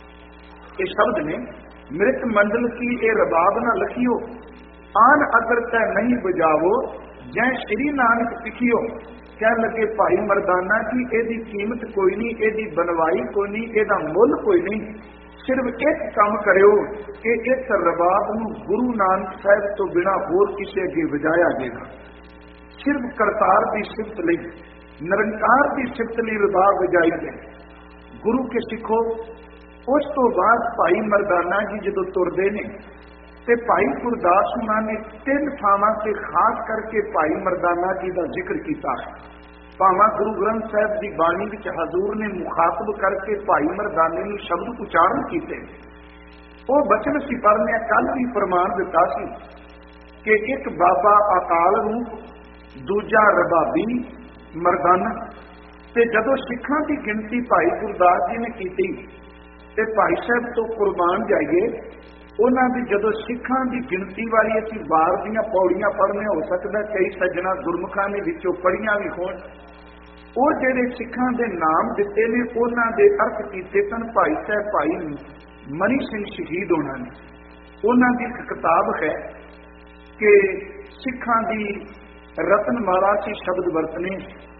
ਇਹ ਸ਼ਬਦ ਨੇ, ਮ੍ਰਿਤ ਮੰਡਲ ਕੀ ਇਹ ਰਬਾਬ ਨਾ ਲਖਿਓ, ਆਨ ਅਗਰ ਤੈ ਨਹੀਂ ਬਜਾਵੋ, ਜੈ ਸ਼੍ਰੀ ਨਾਨਕ ਸਿੱਖਿਓ। ਕਹਿਣ ਲੱਗੇ ਭਾਈ ਮਰਦਾਨਾ ਜੀ ਇਹਦੀ ਕੀਮਤ ਕੋਈ ਨਹੀਂ, ਇਹਦੀ ਬਣਵਾਈ ਕੋਈ ਨਹੀਂ, ਇਹਦਾ ਮੁੱਲ ਕੋਈ ਨਹੀਂ, ਸਿਰਫ ਇੱਕ ਕੰਮ ਕਰਿਓ ਕਿ ਇਸ ਰਬਾਬ ਨੂੰ ਗੁਰੂ ਨਾਨਕ ਸਾਹਿਬ ਤੋਂ ਬਿਨਾਂ ਹੋਰ ਕਿਸੇ ਅੱਗੇ ਵਜਾਇਆ ਜਾਏਗਾ। ਸਿਰਫ ਕਰਤਾਰ ਦੀ ਸਿਫਤ ਲਈ, ਨਿਰੰਕਾਰ ਦੀ ਸਿਫਤ ਲਈ ਰਬਾਬ ਵਜਾਈ ਜਾਏ। ਗੁਰੂ ਕੇ ਸਿੱਖੋ। ਉਸ ਤੋਂ ਬਾਅਦ ਭਾਈ ਮਰਦਾਨਾ ਜੀ ਜਦੋਂ ਤੁਰਦੇ ਨੇ ਤੇ ਭਾਈ ਗੁਰਦਾਸ ਉਹਨਾਂ ਨੇ 3 ਥਾਵਾਂ ਤੇ ਖਾਸ ਕਰਕੇ ਭਾਈ ਮਰਦਾਨਾ ਜੀ ਦਾ ਜ਼ਿਕਰ ਕੀਤਾ ਹੈ। ਭਾਵਾਂ ਗੁਰੂ ਗ੍ਰੰਥ ਸਾਹਿਬ ਦੀ ਬਾਣੀ ਵਿੱਚ ਹਜ਼ੂਰ ਨੇ ਮੁਖਾਤਬ ਕਰਕੇ ਭਾਈ ਮਰਦਾਨੇ ਨੂੰ ਸ਼ਬਦ ਉਚਾਰਨ ਕੀਤੇ। ਉਹ ਬਚਨ ਸੀ ਪੜ੍ਹਨੇ, ਕੱਲ ਵੀ ਪ੍ਰਮਾਣ ਦਿੱਤਾ ਸੀ ਕਿ ਇੱਕ ਬਾਬਾ ਅਕਾਲ ਰੂਪ, ਦੂਜਾ ਰਬਾਬੀ ਮਰਦਾਨਾ। ਤੇ ਜਦੋਂ ਸਿੱਖਾਂ ਦੀ ਗਿਣਤੀ ਭਾਈ ਗੁਰਦਾਸ ਜੀ ਨੇ ਕੀਤੀ ਤੇ ਭਾਈ ਸਾਹਿਬ ਤੋਂ ਕੁਰਬਾਨ ਜਾਈਏ, ਉਹਨਾਂ ਦੀ ਜਦੋਂ ਸਿੱਖਾਂ ਦੀ ਗਿਣਤੀ ਵਾਲੀ ਅਸੀਂ ਵਾਰ ਦੀਆਂ ਪੌੜੀਆਂ ਪੜ੍ਹਨੇ, ਹੋ ਸਕਦਾ ਕਈ ਸੱਜਣਾ ਗੁਰਮੁਖਾਂ ਨੇ ਵਿੱਚੋਂ ਪੜ੍ਹੀਆਂ ਵੀ ਹੋਣ। ਉਹ ਜਿਹੜੇ ਸਿੱਖਾਂ ਦੇ ਨਾਮ ਦਿੱਤੇ ਨੇ, ਉਹਨਾਂ ਦੇ ਅਰਥ ਕੀਤੇ ਸਨ ਭਾਈ ਸਾਹਿਬ ਭਾਈ ਮਨੀ ਸਿੰਘ ਸ਼ਹੀਦ ਹੋਣਾ ਨੇ। ਉਹਨਾਂ ਦੀ ਇੱਕ ਕਿਤਾਬ ਹੈ ਕਿ ਸਿੱਖਾਂ ਦੀ ਰਤਨਮਾਲਾ ਸੀ ਸ਼ਬਦ ਵਰਤਨੇ।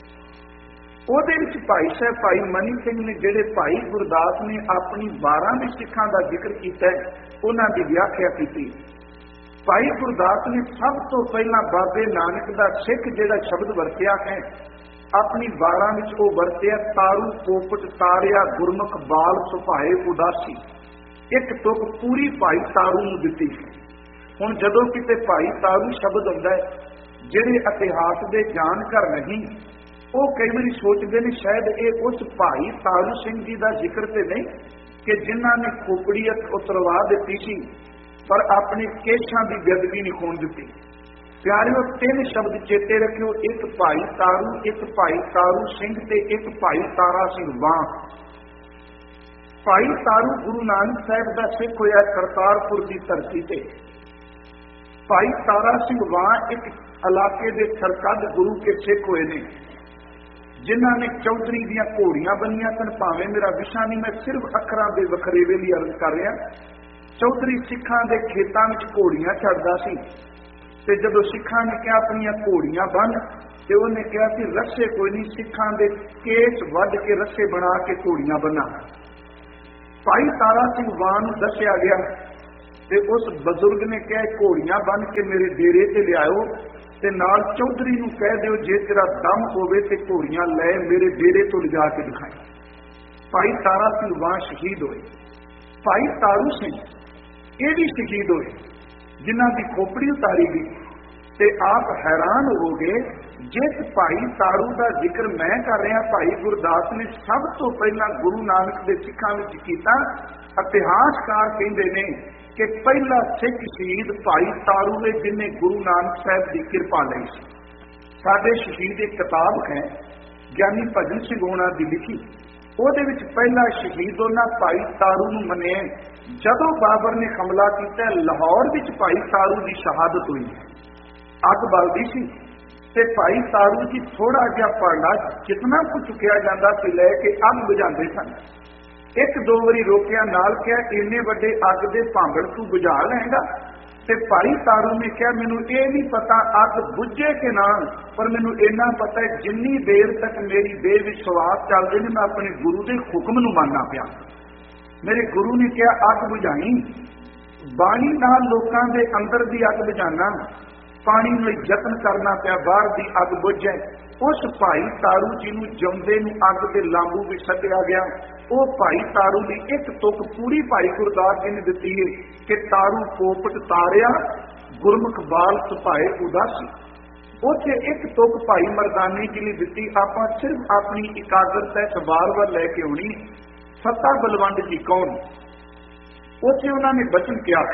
ਉਹਦੇ ਵਿੱਚ ਭਾਈ ਸਾਹਿਬ ਭਾਈ ਮਨੀ ਸਿੰਘ ਨੇ, ਜਿਹੜੇ ਭਾਈ ਗੁਰਦਾਸ ਨੇ ਆਪਣੀ 12ਵੇਂ ਸਿੱਖਾਂ ਦਾ ਜ਼ਿਕਰ ਕੀਤਾ, ਉਹਨਾਂ ਦੀ ਵਿਆਖਿਆ ਕੀਤੀ। ਭਾਈ ਗੁਰਦਾਸ ਨੇ ਸਭ ਤੋਂ ਪਹਿਲਾਂ ਬਾਬੇ ਨਾਨਕ ਦਾ ਸਿੱਖ ਜਿਹੜਾ ਸ਼ਬਦ ਵਰਤਿਆ ਹੈ ਆਪਣੀ 12 ਵਿੱਚ, ਉਹ ਵਰਤਿਆ ਤਾਰੂ ਪੋਪਟ ਤਾਰਿਆ ਗੁਰਮੁਖ ਬਾਲ ਸੁਭਾਏ ਉਦਾਸੀ। ਇੱਕ ਤੁਕ ਪੂਰੀ ਭਾਈ ਤਾਰੂ ਨੂੰ ਦਿੱਤੀ ਹੈ। ਹੁਣ ਜਦੋਂ ਕਿਤੇ ਭਾਈ ਤਾਰੂ ਸ਼ਬਦ ਹੁੰਦਾ ਹੈ, ਜਿਹੜੇ ਇਤਿਹਾਸ ਦੇ ਜਾਣਕਾਰ ਨਹੀਂ, ਉਹ ਕਈ ਵਾਰੀ ਸੋਚਦੇ ਨੇ ਸ਼ਾਇਦ ਇਹ ਉਸ ਭਾਈ ਤਾਰੂ ਸਿੰਘ ਜੀ ਦਾ ਜ਼ਿਕਰ ਤੇ ਨਹੀਂ ਕਿ ਜਿਨ੍ਹਾਂ ਨੇ ਖੋਪੜੀ ਉਤਰਵਾ ਦਿੱਤੀ ਸੀ ਪਰ ਆਪਣੇ ਕੇਸ਼ਾਂ ਦੀ ਬੇਅਦਬੀ ਨਹੀਂ ਹੋਣ ਦਿੱਤੀ। ਪਿਆਰਿਓ, 3 ਸ਼ਬਦ ਚੇਤੇ ਰੱਖਿਓ, ਇੱਕ ਭਾਈ ਤਾਰੂ, ਇੱਕ ਭਾਈ ਤਾਰੂ ਸਿੰਘ ਤੇ ਇੱਕ ਭਾਈ ਤਾਰਾ ਸਿੰਘ ਵਾਂ। ਭਾਈ ਤਾਰੂ ਗੁਰੂ ਨਾਨਕ ਸਾਹਿਬ ਦਾ ਸਿੱਖ ਹੋਇਆ ਕਰਤਾਰਪੁਰ ਦੀ ਧਰਤੀ ਤੇ। ਭਾਈ ਤਾਰਾ ਸਿੰਘ ਵਾਂ ਇੱਕ ਇਲਾਕੇ ਦੇ ਸਰਕੱਦ ਗੁਰੂ ਕੇ ਸਿੱਖ ਹੋਏ ਨੇ, ਜਿਨ੍ਹਾਂ ਨੇ ਚੌਧਰੀ ਦੀਆਂ ਘੋੜੀਆਂ ਬੰਨੀਆਂ ਸਨ। ਭਾਵੇਂ ਮੇਰਾ ਵਿਸ਼ਾ ਨਹੀਂ, ਮੈਂ ਸਿਰਫ ਅੱਖਰਾਂ ਦੇ ਵਖਰੇਵੇ ਲਈ ਅਰਜ਼ ਕਰ ਰਿਹਾ। ਚੌਧਰੀ ਸਿੱਖਾਂ ਦੇ ਖੇਤਾਂ ਵਿੱਚ ਘੋੜੀਆਂ ਛੱਡਦਾ ਸੀ ਤੇ ਜਦੋਂ ਸਿੱਖਾਂ ਨੇ ਕਿਹਾ ਆਪਣੀਆਂ ਘੋੜੀਆਂ ਬੰਨ੍ਹ, ਤੇ ਉਹਨੇ ਕਿਹਾ ਸੀ ਰੱਸੇ ਕੋਈ ਨਹੀਂ, ਸਿੱਖਾਂ ਦੇ ਕੇਸ ਵੱਢ ਕੇ ਰੱਸੇ ਬਣਾ ਕੇ ਘੋੜੀਆਂ ਬੰਨਾ। ਭਾਈ ਤਾਰਾ ਸਿੰਘ ਵਾਂ ਨੂੰ ਦੱਸਿਆ ਗਿਆ ਤੇ ਉਸ ਬਜ਼ੁਰਗ ਨੇ ਕਿਹਾ ਘੋੜੀਆਂ ਬੰਨ੍ਹ ਕੇ ਮੇਰੇ ਡੇਰੇ ਤੇ ਲਿਆਓ ਤੇ ਨਾਲ ਚੌਧਰੀ ਨੂੰ ਕਹਿ ਦਿਓ ਜੇ ਤੇਰਾ ਦਮ ਹੋਵੇ ਤੇ ਘੋੜੀਆਂ ਲੈ ਮੇਰੇ ਡੇਰੇ ਤੋਂ ਲਿਜਾ ਕੇ ਦਿਖਾਈ। ਭਾਈ ਤਾਰਾ ਸਿੰਘ ਵਾਂ ਸ਼ਹੀਦ ਹੋਏ। ਭਾਈ ਤਾਰੂ ਸਿੰਘ ਇਹ ਵੀ ਸ਼ਹੀਦ ਹੋਏ, ਜਿਨ੍ਹਾਂ ਦੀ ਖੋਪੜੀ ਉਤਾਰੀ ਗਈ। ਤੇ ਆਪ ਹੈਰਾਨ ਹੋ ਗਏ, ਜਿਸ ਭਾਈ ਤਾਰੂ ਦਾ ਜ਼ਿਕਰ ਮੈਂ ਕਰ ਰਿਹਾ ਭਾਈ ਗੁਰਦਾਸ ਨੇ ਸਭ ਤੋਂ ਪਹਿਲਾਂ ਗੁਰੂ ਨਾਨਕ ਦੇ ਸਿੱਖਾਂ ਵਿੱਚ ਕੀਤਾ। ਇਤਿਹਾਸਕਾਰ ਕਹਿੰਦੇ ਨੇ ਕਿ ਪਹਿਲਾ ਸਿੱਖ ਸ਼ਹੀਦ ਭਾਈ ਤਾਰੂ ਨੇ, ਜਿਨੇ ਗੁਰੂ ਨਾਨਕ ਸਾਹਿਬ ਦੀ ਕਿਰਪਾ ਲਈ ਸੀ। ਸਾਡੇ ਸ਼ਹੀਦ ਇੱਕ ਕਿਤਾਬ ਹੈ ਗਿਆਨੀ ਭਜਨ ਸਿੰਘ ਹੋਣਾ ਦੀ ਲਿਖੀ, ਉਹਦੇ ਵਿੱਚ ਪਹਿਲਾ ਸ਼ਹੀਦ ਉਹਨਾਂ ਭਾਈ ਤਾਰੂ ਨੂੰ ਮੰਨਿਆ। ਜਦੋਂ ਬਾਬਰ ਨੇ ਹਮਲਾ ਕੀਤਾ, ਲਾਹੌਰ ਵਿੱਚ ਭਾਈ ਤਾਰੂ ਦੀ ਸ਼ਹਾਦਤ ਹੋਈ। ਅੱਗ ਬਲਦੀ ਸੀ ਤੇ ਭਾਈ ਤਾਰੂ ਜੀ ਥੋੜਾ ਜਿਹਾ ਭਾਂਡਾ ਜਿਤਨਾ ਕੁ ਚੁੱਕਿਆ ਜਾਂਦਾ ਸੀ ਲੈ ਕੇ ਅੱਗ ਬੁਝਾਉਂਦੇ ਸਨ। ਇੱਕ ਦੋ ਵਾਰੀ ਰੋਕਿਆ, ਨਾਲ ਕਿਹਾ ਇੰਨੇ ਵੱਡੇ ਅੱਗ ਦੇ ਭਾਂਬੜ ਤੂੰ ਬੁਝਾ ਲਏਗਾ? ਤੇ ਭਾਈ ਤਾਰੂ ਨੇ ਕਿਹਾ ਮੈਨੂੰ ਇਹ ਨਹੀਂ ਪਤਾ ਅੱਗ ਬੁਝੇ ਕਿ ਨਾ, ਪਰ ਮੈਨੂੰ ਇੰਨਾ ਪਤਾ ਹੈ ਜਿੰਨੀ ਦੇਰ ਤੱਕ ਮੇਰੀ ਬੇਵਿਸ਼ਵਾਸ ਚੱਲਦੇ ਨੇ ਮੈਂ ਆਪਣੇ ਗੁਰੂ ਦੇ ਹੁਕਮ ਨੂੰ ਮੰਨਣਾ ਪਿਆ। ਮੇਰੇ ਗੁਰੂ ਨੇ ਕਿਹਾ ਅੱਗ ਬੁਝਾਈ, ਬਾਣੀ ਨਾਲ ਲੋਕਾਂ ਦੇ ਅੰਦਰ ਦੀ ਅੱਗ ਬੁਝਾਣਾ, ਪਾਣੀ ਲਈ ਯਤਨ ਕਰਨਾ ਪਿਆ, ਬਾਹਰ ਦੀ ਅੱਗ ਬੁਝ ਜਾਏ। ਉਸ ਭਾਈ ਤਾਰੂ ਜੀ ਨੂੰ ਜਿਉਂਦੇ ਨੂੰ ਅੱਗ ਦੇ ਲਾਂਬੂ ਵਿੱਚ ਸੱਟਿਆ ਗਿਆ। ਉਹ ਭਾਈ ਤਾਰੂ ਦੀ ਇੱਕ ਤੁਕ ਪੂਰੀ ਭਾਈ ਗੁਰਦਾਸ ਜੀ ਨੇ ਦਿੱਤੀ ਹੈ ਕਿ ਤਾਰੂ ਪੋਪਟ ਤਾਰਿਆ ਗੁਰਮੁਖ ਬਾਲ ਸੁਭਾਏ ਉਦਾਸੀ। ਉੱਥੇ ਇੱਕ ਤੁਕ ਭਾਈ ਮਰਦਾਨੇ ਜੀ ਨੇ ਦਿੱਤੀ। ਆਪਾਂ ਸਿਰਫ ਆਪਣੀ ਇਕਾਗਰਤਾ ਇਸ ਵਾਰ ਲੈ ਕੇ ਆਉਣੀ। ਸੱਤਾ ਬਲਵੰਡ ਜੀ ਕੌਣ? ਉੱਥੇ ਉਹਨਾਂ ਨੇ ਬਚਨ ਕਿਹਾ,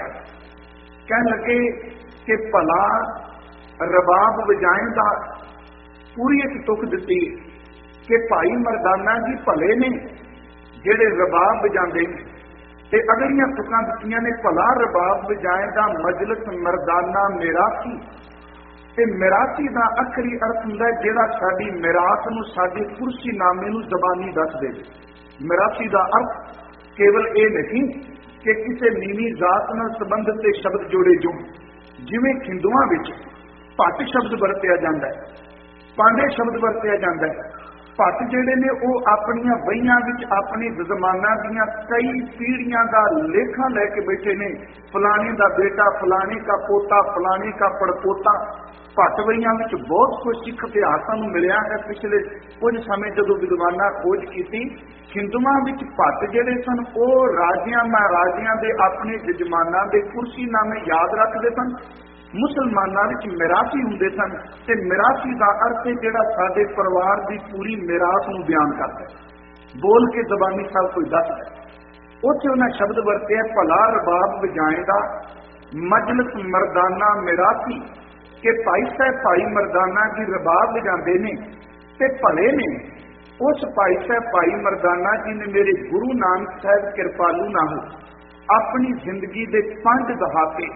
ਕਹਿਣ ਲੱਗੇ ਕਿ ਭਲਾ ਰਬਾਬ ਵਜਾਏਂਦਾ, ਪੂਰੀ ਇੱਕ ਤੁਕ ਦਿੱਤੀ ਕਿ ਭਾਈ ਮਰਦਾਨਾ ਜੀ ਭਲੇ ਨੇ ਜਿਹੜੇ ਰਬਾਬ ਵਜਾਉਂਦੇ ਨੇ, ਤੇ ਅਗਲੀਆਂ ਤੁਕਾਂ ਦਿੱਤੀਆਂ ਨੇ ਭਲਾ ਰਬਾਬ ਵਜਾਏਂਦਾ ਮਜਲਿਸ ਮਰਦਾਨਾ ਮਿਰਾਸੀ। ਤੇ ਮਿਰਾਸੀ ਦਾ ਅਖਰੀ ਅਰਥ ਹੁੰਦਾ ਜਿਹੜਾ ਸਾਡੀ ਮਿਰਾਸ ਨੂੰ, ਸਾਡੇ ਕੁਰਸੀ ਨਾਮੇ ਨੂੰ ਜ਼ਬਾਨੀ ਦੱਸ ਦੇਵੇ। ਮਿਰਾਸੀ ਦਾ ਅਰਥ ਕੇਵਲ ਇਹ ਨਹੀਂ ਕਿ ਕਿਸੇ ਨੀਵੀਂ ਜ਼ਾਤ ਨਾਲ ਸੰਬੰਧਿਤ ਤੇ ਸ਼ਬਦ ਜੋੜੇ ਜੋ, ਜਿਵੇਂ ਹਿੰਦੂਆਂ ਵਿੱਚ ਭੱਟ ਸ਼ਬਦ ਵਰਤਿਆ ਜਾਂਦਾ ਹੈ, ਪਾਂਡੇ ਸ਼ਬਦ ਵਰਤਿਆ ਜਾਂਦਾ ਹੈ। ਭੱਟ ਜਿਹੜੇ ਨੇ ਉਹ ਆਪਣੀਆਂ ਵਹੀਆਂ ਵਿੱਚ ਆਪਣੇ ਜ਼ਮਾਨਾਂ ਦੀਆਂ ਕਈ ਪੀੜ੍ਹੀਆਂ ਦਾ ਲੇਖਾ ਲੈ ਕੇ ਬੈਠੇ ਨੇ। ਫਲਾਣੇ ਦਾ ਬੇਟਾ, ਫਲਾਣੇ ਦਾ ਪੋਤਾ, ਫਲਾਣੇ ਦਾ ਪੜਪੋਤਾ। ਭੱਟ ਵਹੀਆਂ ਵਿੱਚ ਬਹੁਤ ਕੁਝ ਸਿੱਖ ਇਤਿਹਾਸ ਸਾਨੂੰ ਮਿਲਿਆ ਹੈ। ਪਿਛਲੇ ਕੁਝ ਸਮੇਂ ਜਦੋਂ ਵਿਦਵਾਨਾਂ ਖੋਜ ਕੀਤੀ, ਹਿੰਦੂਆਂ ਵਿੱਚ ਭੱਟ ਜਿਹੜੇ ਸਨ ਉਹ ਰਾਜਿਆਂ ਮਹਾਰਾਜਿਆਂ ਦੇ ਆਪਣੇ ਜਜਮਾਨਾਂ ਦੇ ਕੁਰਸੀਨਾਮੇ ਯਾਦ ਰੱਖਦੇ ਸਨ। ਮੁਸਲਮਾਨਾਂ ਵਿੱਚ ਮਿਰਾਸੀ ਹੁੰਦੇ ਸਨ, ਤੇ ਮਿਰਾਸੀ ਦਾ ਅਰਥ ਹੈ ਜਿਹੜਾ ਸਾਡੇ ਪਰਿਵਾਰ ਦੀ ਪੂਰੀ ਮਿਰਾਸ ਨੂੰ ਬਿਆਨ ਕਰਦਾ, ਬੋਲ ਕੇ ਜ਼ਬਾਨੀ ਸਭ ਕੁਝ ਦੱਸਦਾ। ਉੱਥੇ ਉਹਨਾਂ ਸ਼ਬਦ ਵਰਤਿਆ ਭਲਾ ਰਬਾਬ ਵਜਾਏਂਦਾ ਮਜਲਿਸ ਮਰਦਾਨਾ ਮਿਰਾਸੀ, ਕਿ ਭਾਈ ਸਾਹਿਬ ਭਾਈ ਮਰਦਾਨਾ ਜੀ ਰਬਾਬ ਵਜਾਉਂਦੇ ਨੇ ਤੇ ਭਲੇ ਨੇ। ਉਸ ਭਾਈ ਸਾਹਿਬ ਭਾਈ ਮਰਦਾਨਾ ਜੀ ਨੇ ਮੇਰੇ ਗੁਰੂ ਨਾਨਕ ਸਾਹਿਬ ਕਿਰਪਾਲੂ ਨਾਲ ਆਪਣੀ ਜ਼ਿੰਦਗੀ ਦੇ 5 ਦਹਾਕੇ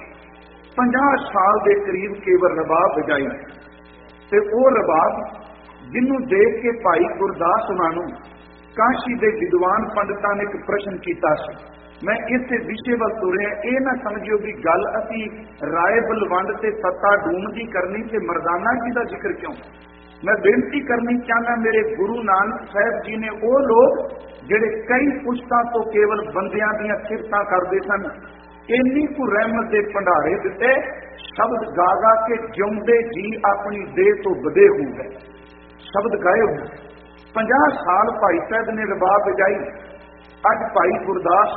50 ਸਾਲ ਦੇ ਕਰੀਬ ਕੇਵਲ ਰਬਾਬ ਵਜਾਈ। ਤੇ ਉਹ ਰਬਾਬ ਜਿਹਨੂੰ ਦੇਖ ਕੇ ਭਾਈ ਗੁਰਦਾਸ ਉਹਨਾਂ ਨੂੰ ਕਾਸ਼ੀ ਦੇ ਵਿਦਵਾਨ ਪੰਡਤਾਂ ਨੇ ਇੱਕ ਪ੍ਰਸ਼ਨ ਕੀਤਾ ਸੀ। ਮੈਂ ਇਸੇ ਵਿਸ਼ੇ ਵੱਲ ਤੁਰਿਆ, ਇਹ ਨਾ ਸਮਝਿਓ ਵੀ ਗੱਲ ਅਸੀਂ ਰਾਏ ਬਲਵੰਡ ਤੇ ਸੱਤਾ ਡੂਮ ਦੀ ਕਰਨੀ ਤੇ ਮਰਦਾਨਾ ਜੀ ਦਾ ਜ਼ਿਕਰ ਕਿਉਂ। ਮੈਂ ਬੇਨਤੀ ਕਰਨੀ ਚਾਹੁੰਦਾ, ਮੇਰੇ ਗੁਰੂ ਨਾਨਕ ਸਾਹਿਬ ਜੀ ਨੇ ਉਹ ਲੋਕ ਜਿਹੜੇ ਕਈ ਪੁਸ਼ਤਾਂ ਤੋਂ ਕੇਵਲ ਬੰਦਿਆਂ ਦੀਆਂ ਸਿਫਤਾਂ ਕਰਦੇ ਸਨ, ਇੰਨੀ ਕੁ ਰਹਿਮਤ ਦੇ ਭੰਡਾਰੇ ਦਿੱਤੇ, ਸ਼ਬਦ ਗਾ ਗਾ ਕੇ ਜਿਉਂਦੇ ਜੀ ਆਪਣੀ ਦੇਹ ਤੋਂ ਵਧੇ ਹੋ ਗਏ। ਸ਼ਬਦ ਗਾਏ ਹੋਏ 50 ਸਾਲ ਭਾਈ ਸਾਹਿਬ ਨੇ ਰਬਾਬ ਵਜਾਈ। ਅੱਜ ਭਾਈ ਗੁਰਦਾਸ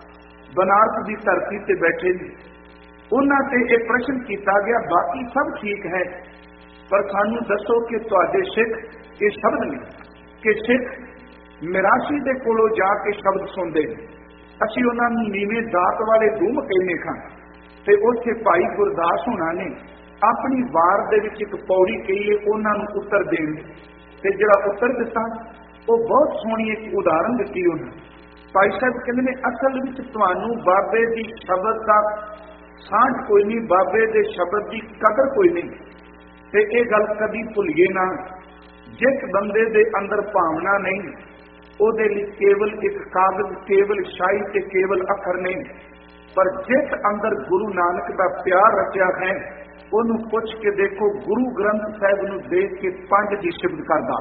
ਬਨਾਰਸ ਦੀ ਧਰਤੀ ਤੇ ਬੈਠੇ ਨੇ, ਉਹਨਾਂ ਤੇ ਇਹ ਪ੍ਰਸ਼ਨ ਕੀਤਾ ਗਿਆ, ਬਾਕੀ ਸਭ ਠੀਕ ਹੈ ਪਰ ਸਾਨੂੰ ਦੱਸੋ ਕਿ ਤੁਹਾਡੇ ਸਿੱਖ ਇਹ ਸ਼ਬਦ ਨੇ ਕਿ ਸਿੱਖ ਮਿਰਾਸੀ ਦੇ ਕੋਲੋਂ ਜਾ ਕੇ ਸ਼ਬਦ ਸੁਣਦੇ ਨੇ, ਅਸੀਂ ਉਹਨਾਂ ਨੂੰ ਨੀਵੇਂ ਦਾਤ ਵਾਲੇ ਦੂਮ ਕਹਿੰਦੇ ਖਾਂ। ਤੇ ਉੱਥੇ ਭਾਈ ਗੁਰਦਾਸ ਹੋਣਾ ਨੇ ਆਪਣੀ ਵਾਰ ਦੇ ਵਿੱਚ ਇੱਕ ਪੌੜੀ ਕਹੀਏ ਉਹਨਾਂ ਨੂੰ ਉੱਤਰ ਦੇਣ, ਤੇ ਜਿਹੜਾ ਉੱਤਰ ਦਿੱਤਾ ਉਹ ਬਹੁਤ ਸੋਹਣੀ ਇੱਕ ਉਦਾਹਰਨ ਦਿੱਤੀ ਉਹਨਾਂ। ਭਾਈ ਸਾਹਿਬ ਕਹਿੰਦੇ ਨੇ ਅਸਲ ਵਿੱਚ ਤੁਹਾਨੂੰ ਬਾਬੇ ਦੀ ਸ਼ਬਦ ਦਾ ਸਾਂਝ ਕੋਈ ਨਹੀਂ, ਬਾਬੇ ਦੇ ਸ਼ਬਦ ਦੀ ਕਦਰ ਕੋਈ ਨਹੀਂ। ਤੇ ਇਹ ਗੱਲ ਕਦੀ ਭੁੱਲੀਏ ਨਾ, ਜਿਸ ਬੰਦੇ ਦੇ ਅੰਦਰ ਭਾਵਨਾ ਨਹੀਂ ਉਹਦੇ ਲਈ ਕੇਵਲ ਇੱਕ ਕਾਗਜ਼, ਕੇਵਲ ਸ਼ਾਹੀ ਤੇ ਕੇਵਲ ਅੱਖਰ ਨਹੀਂ, ਪਰ ਜਿਸ ਅੰਦਰ ਗੁਰੂ ਨਾਨਕ ਦਾ ਪਿਆਰ ਰਚਿਆ ਹੈ ਉਹਨੂੰ ਪੁੱਛ ਕੇ ਦੇਖੋ। ਗੁਰੂ ਗ੍ਰੰਥ ਸਾਹਿਬ ਨੂੰ ਦੇਖ ਕੇ 5 ਦੀ ਸ਼ਬਦ ਕਰਦਾ,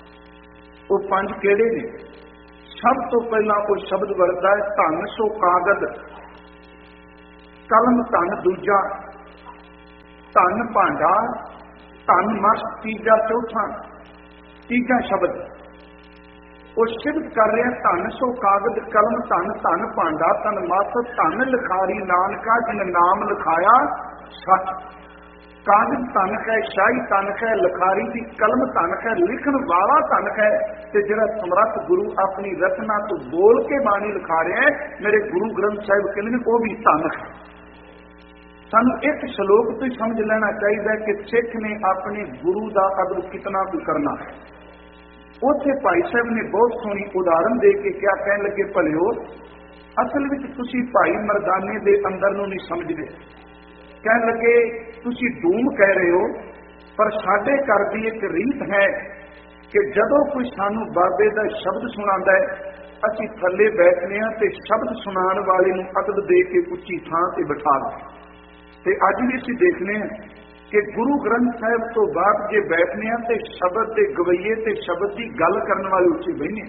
ਉਹ 5 ਕਿਹੜੇ ਨੇ? ਸਭ ਤੋਂ ਪਹਿਲਾਂ ਉਹ ਸ਼ਬਦ ਵਰਤਦਾ ਹੈ ਧੰਨ ਸੋ ਕਾਗਜ਼, ਕਲਮ ਧੰਨ ਦੂਜਾ, ਧੰਨ ਭਾਂਡਾ, ਧੰਨ ਮਸ ਤੀਜਾ, ਚੌਥਾ। ਤੀਜਾ ਸ਼ਬਦ ਉਹ ਸ਼ਬਦ ਕਰ ਰਿਹਾ ਧੰਨ ਸੋ ਕਾਗਜ਼ ਕਲਮ ਧੰਨ, ਧੰਨ ਭਾਂਡਾ, ਧੰਨ ਮਸ, ਧੰਨ ਲਿਖਾਰੀ ਨਾਨਕਾ ਜਿਨ ਨਾਮ ਲਿਖਾਇਆ ਸੱਚ। ਕਾਗਜ਼ ਧਨਕ ਹੈ, ਸ਼ਾਹੀ ਧਨਕ ਹੈ, ਲਿਖਾਰੀ ਦੀ ਕਲਮ ਧਨਕ ਹੈ, ਲਿਖਣ ਵਾਲਾ ਧਨਕ ਹੈ, ਤੇ ਜਿਹੜਾ ਸਮਰੱਥ ਗੁਰੂ ਆਪਣੀ ਰਚਨਾ ਤੋਂ ਬੋਲ ਕੇ ਬਾਣੀ ਲਿਖਾ ਰਿਹਾ ਹੈ, ਮੇਰੇ ਗੁਰੂ ਗ੍ਰੰਥ ਸਾਹਿਬ ਕਹਿੰਦੇ ਨੇ ਉਹ ਵੀ ਧਨਕ ਹੈ। ਸਾਨੂੰ ਇੱਕ ਸ਼ਲੋਕ ਤੋਂ ਹੀ ਸਮਝ ਲੈਣਾ ਚਾਹੀਦਾ ਕਿ ਸਿੱਖ ਨੇ ਆਪਣੇ ਗੁਰੂ ਦਾ ਅਦਬ ਕਿਤਨਾ ਕੁ ਕਰਨਾ ਹੈ। ਉੱਥੇ ਭਾਈ ਸਾਹਿਬ ਨੇ ਬਹੁਤ ਸੋਹਣੀ ਉਦਾਹਰਨ ਦੇ ਕੇ ਕਿਹਾ, ਕਹਿਣ ਲੱਗੇ, ਭਲਿਓ ਅਸਲ ਵਿੱਚ ਤੁਸੀਂ ਭਾਈ ਮਰਦਾਨੇ ਦੇ ਅੰਦਰ ਨੂੰ ਨਹੀਂ ਸਮਝਦੇ। ਕਹਿਣ ਲੱਗੇ, ਤੁਸੀਂ ਡੂਮ ਕਹਿ ਰਹੇ ਹੋ, ਪਰ ਸਾਡੇ ਘਰ ਦੀ ਇੱਕ ਰੀਤ ਹੈ ਕਿ ਜਦੋਂ ਕੋਈ ਸਾਨੂੰ ਬਾਬੇ ਦਾ ਸ਼ਬਦ ਸੁਣਾਉਂਦਾ ਹੈ, ਅਸੀਂ ਥੱਲੇ ਬੈਠਦੇ ਹਾਂ ਤੇ ਸ਼ਬਦ ਸੁਣਾਉਣ ਵਾਲੇ ਨੂੰ ਅਦਬ ਦੇ ਕੇ ਉੱਚੀ ਥਾਂ ਤੇ ਬਿਠਾ ਦਿੰਦੇ। ਤੇ ਅੱਜ ਵੀ ਅਸੀਂ ਦੇਖਦੇ ਹਾਂ ਕਿ ਗੁਰੂ ਗ੍ਰੰਥ ਸਾਹਿਬ ਤੋਂ ਬਾਅਦ ਜੇ ਬੈਠਦੇ ਹਾਂ ਤੇ ਸ਼ਬਦ ਦੇ ਗਵਈਏ ਤੇ ਸ਼ਬਦ ਦੀ ਗੱਲ ਕਰਨ ਵਾਲੇ ਉੱਚੇ ਬਹਿਨੇ।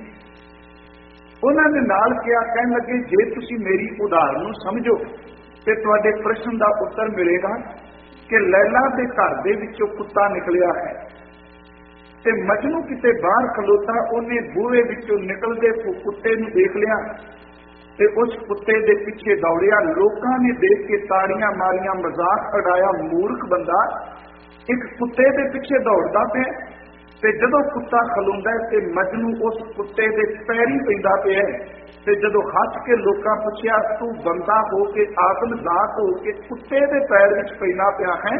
ਉਹਨਾਂ ਨੇ ਨਾਲ ਕਿਹਾ, ਕਹਿਣ ਲੱਗੇ, ਜੇ ਤੁਸੀਂ ਮੇਰੀ ਉਦਾਹਰਨ ਨੂੰ ਸਮਝੋ ਤੇ ਤੁਹਾਡੇ ਪ੍ਰਸ਼ਨ ਦਾ ਉੱਤਰ ਮਿਲੇਗਾ ਕਿ ਲੈਲਾ ਦੇ ਘਰ ਦੇ ਵਿੱਚੋਂ ਕੁੱਤਾ ਨਿਕਲਿਆ ਹੈ ਤੇ ਮਜਨੂ ਕਿਤੇ ਬਾਹਰ ਖਲੋਤਾ, ਉਹਨੇ ਬੂਹੇ ਵਿੱਚੋਂ ਨਿਕਲਦੇ ਕੁੱਤੇ ਨੂੰ ਦੇਖ ਲਿਆ ਤੇ ਉਸ ਕੁੱਤੇ ਦੇ ਪਿੱਛੇ ਦੌੜਿਆ। ਲੋਕਾਂ ਨੇ ਦੇਖ ਕੇ ਤਾੜੀਆਂ ਮਾਰੀਆਂ, ਮਜ਼ਾਕ ਉਡਾਇਆ। ਮੂਰਖ ਬੰਦਾ ਇੱਕ ਕੁੱਤੇ ਦੇ ਪਿੱਛੇ ਦੌੜਦਾ ਪਿਆ, ਤੇ ਜਦੋਂ ਕੁੱਤਾ ਖਲੋਂਦਾ ਤੇ ਮਜਨੂ ਉਸ ਕੁੱਤੇ ਦੇ ਪੈਰੀ ਪੈਂਦਾ ਪਿਆ, ਤੇ ਜਦੋਂ ਹੱਸ ਕੇ ਲੋਕਾਂ ਪੁੱਛਿਆ, ਤੂੰ ਬੰਦਾ ਹੋ ਕੇ, ਆਦਮਜ਼ਾਤ ਹੋ ਕੇ ਕੁੱਤੇ ਦੇ ਪੈਰ ਵਿੱਚ ਪੈਣਾ ਪਿਆ ਹੈ,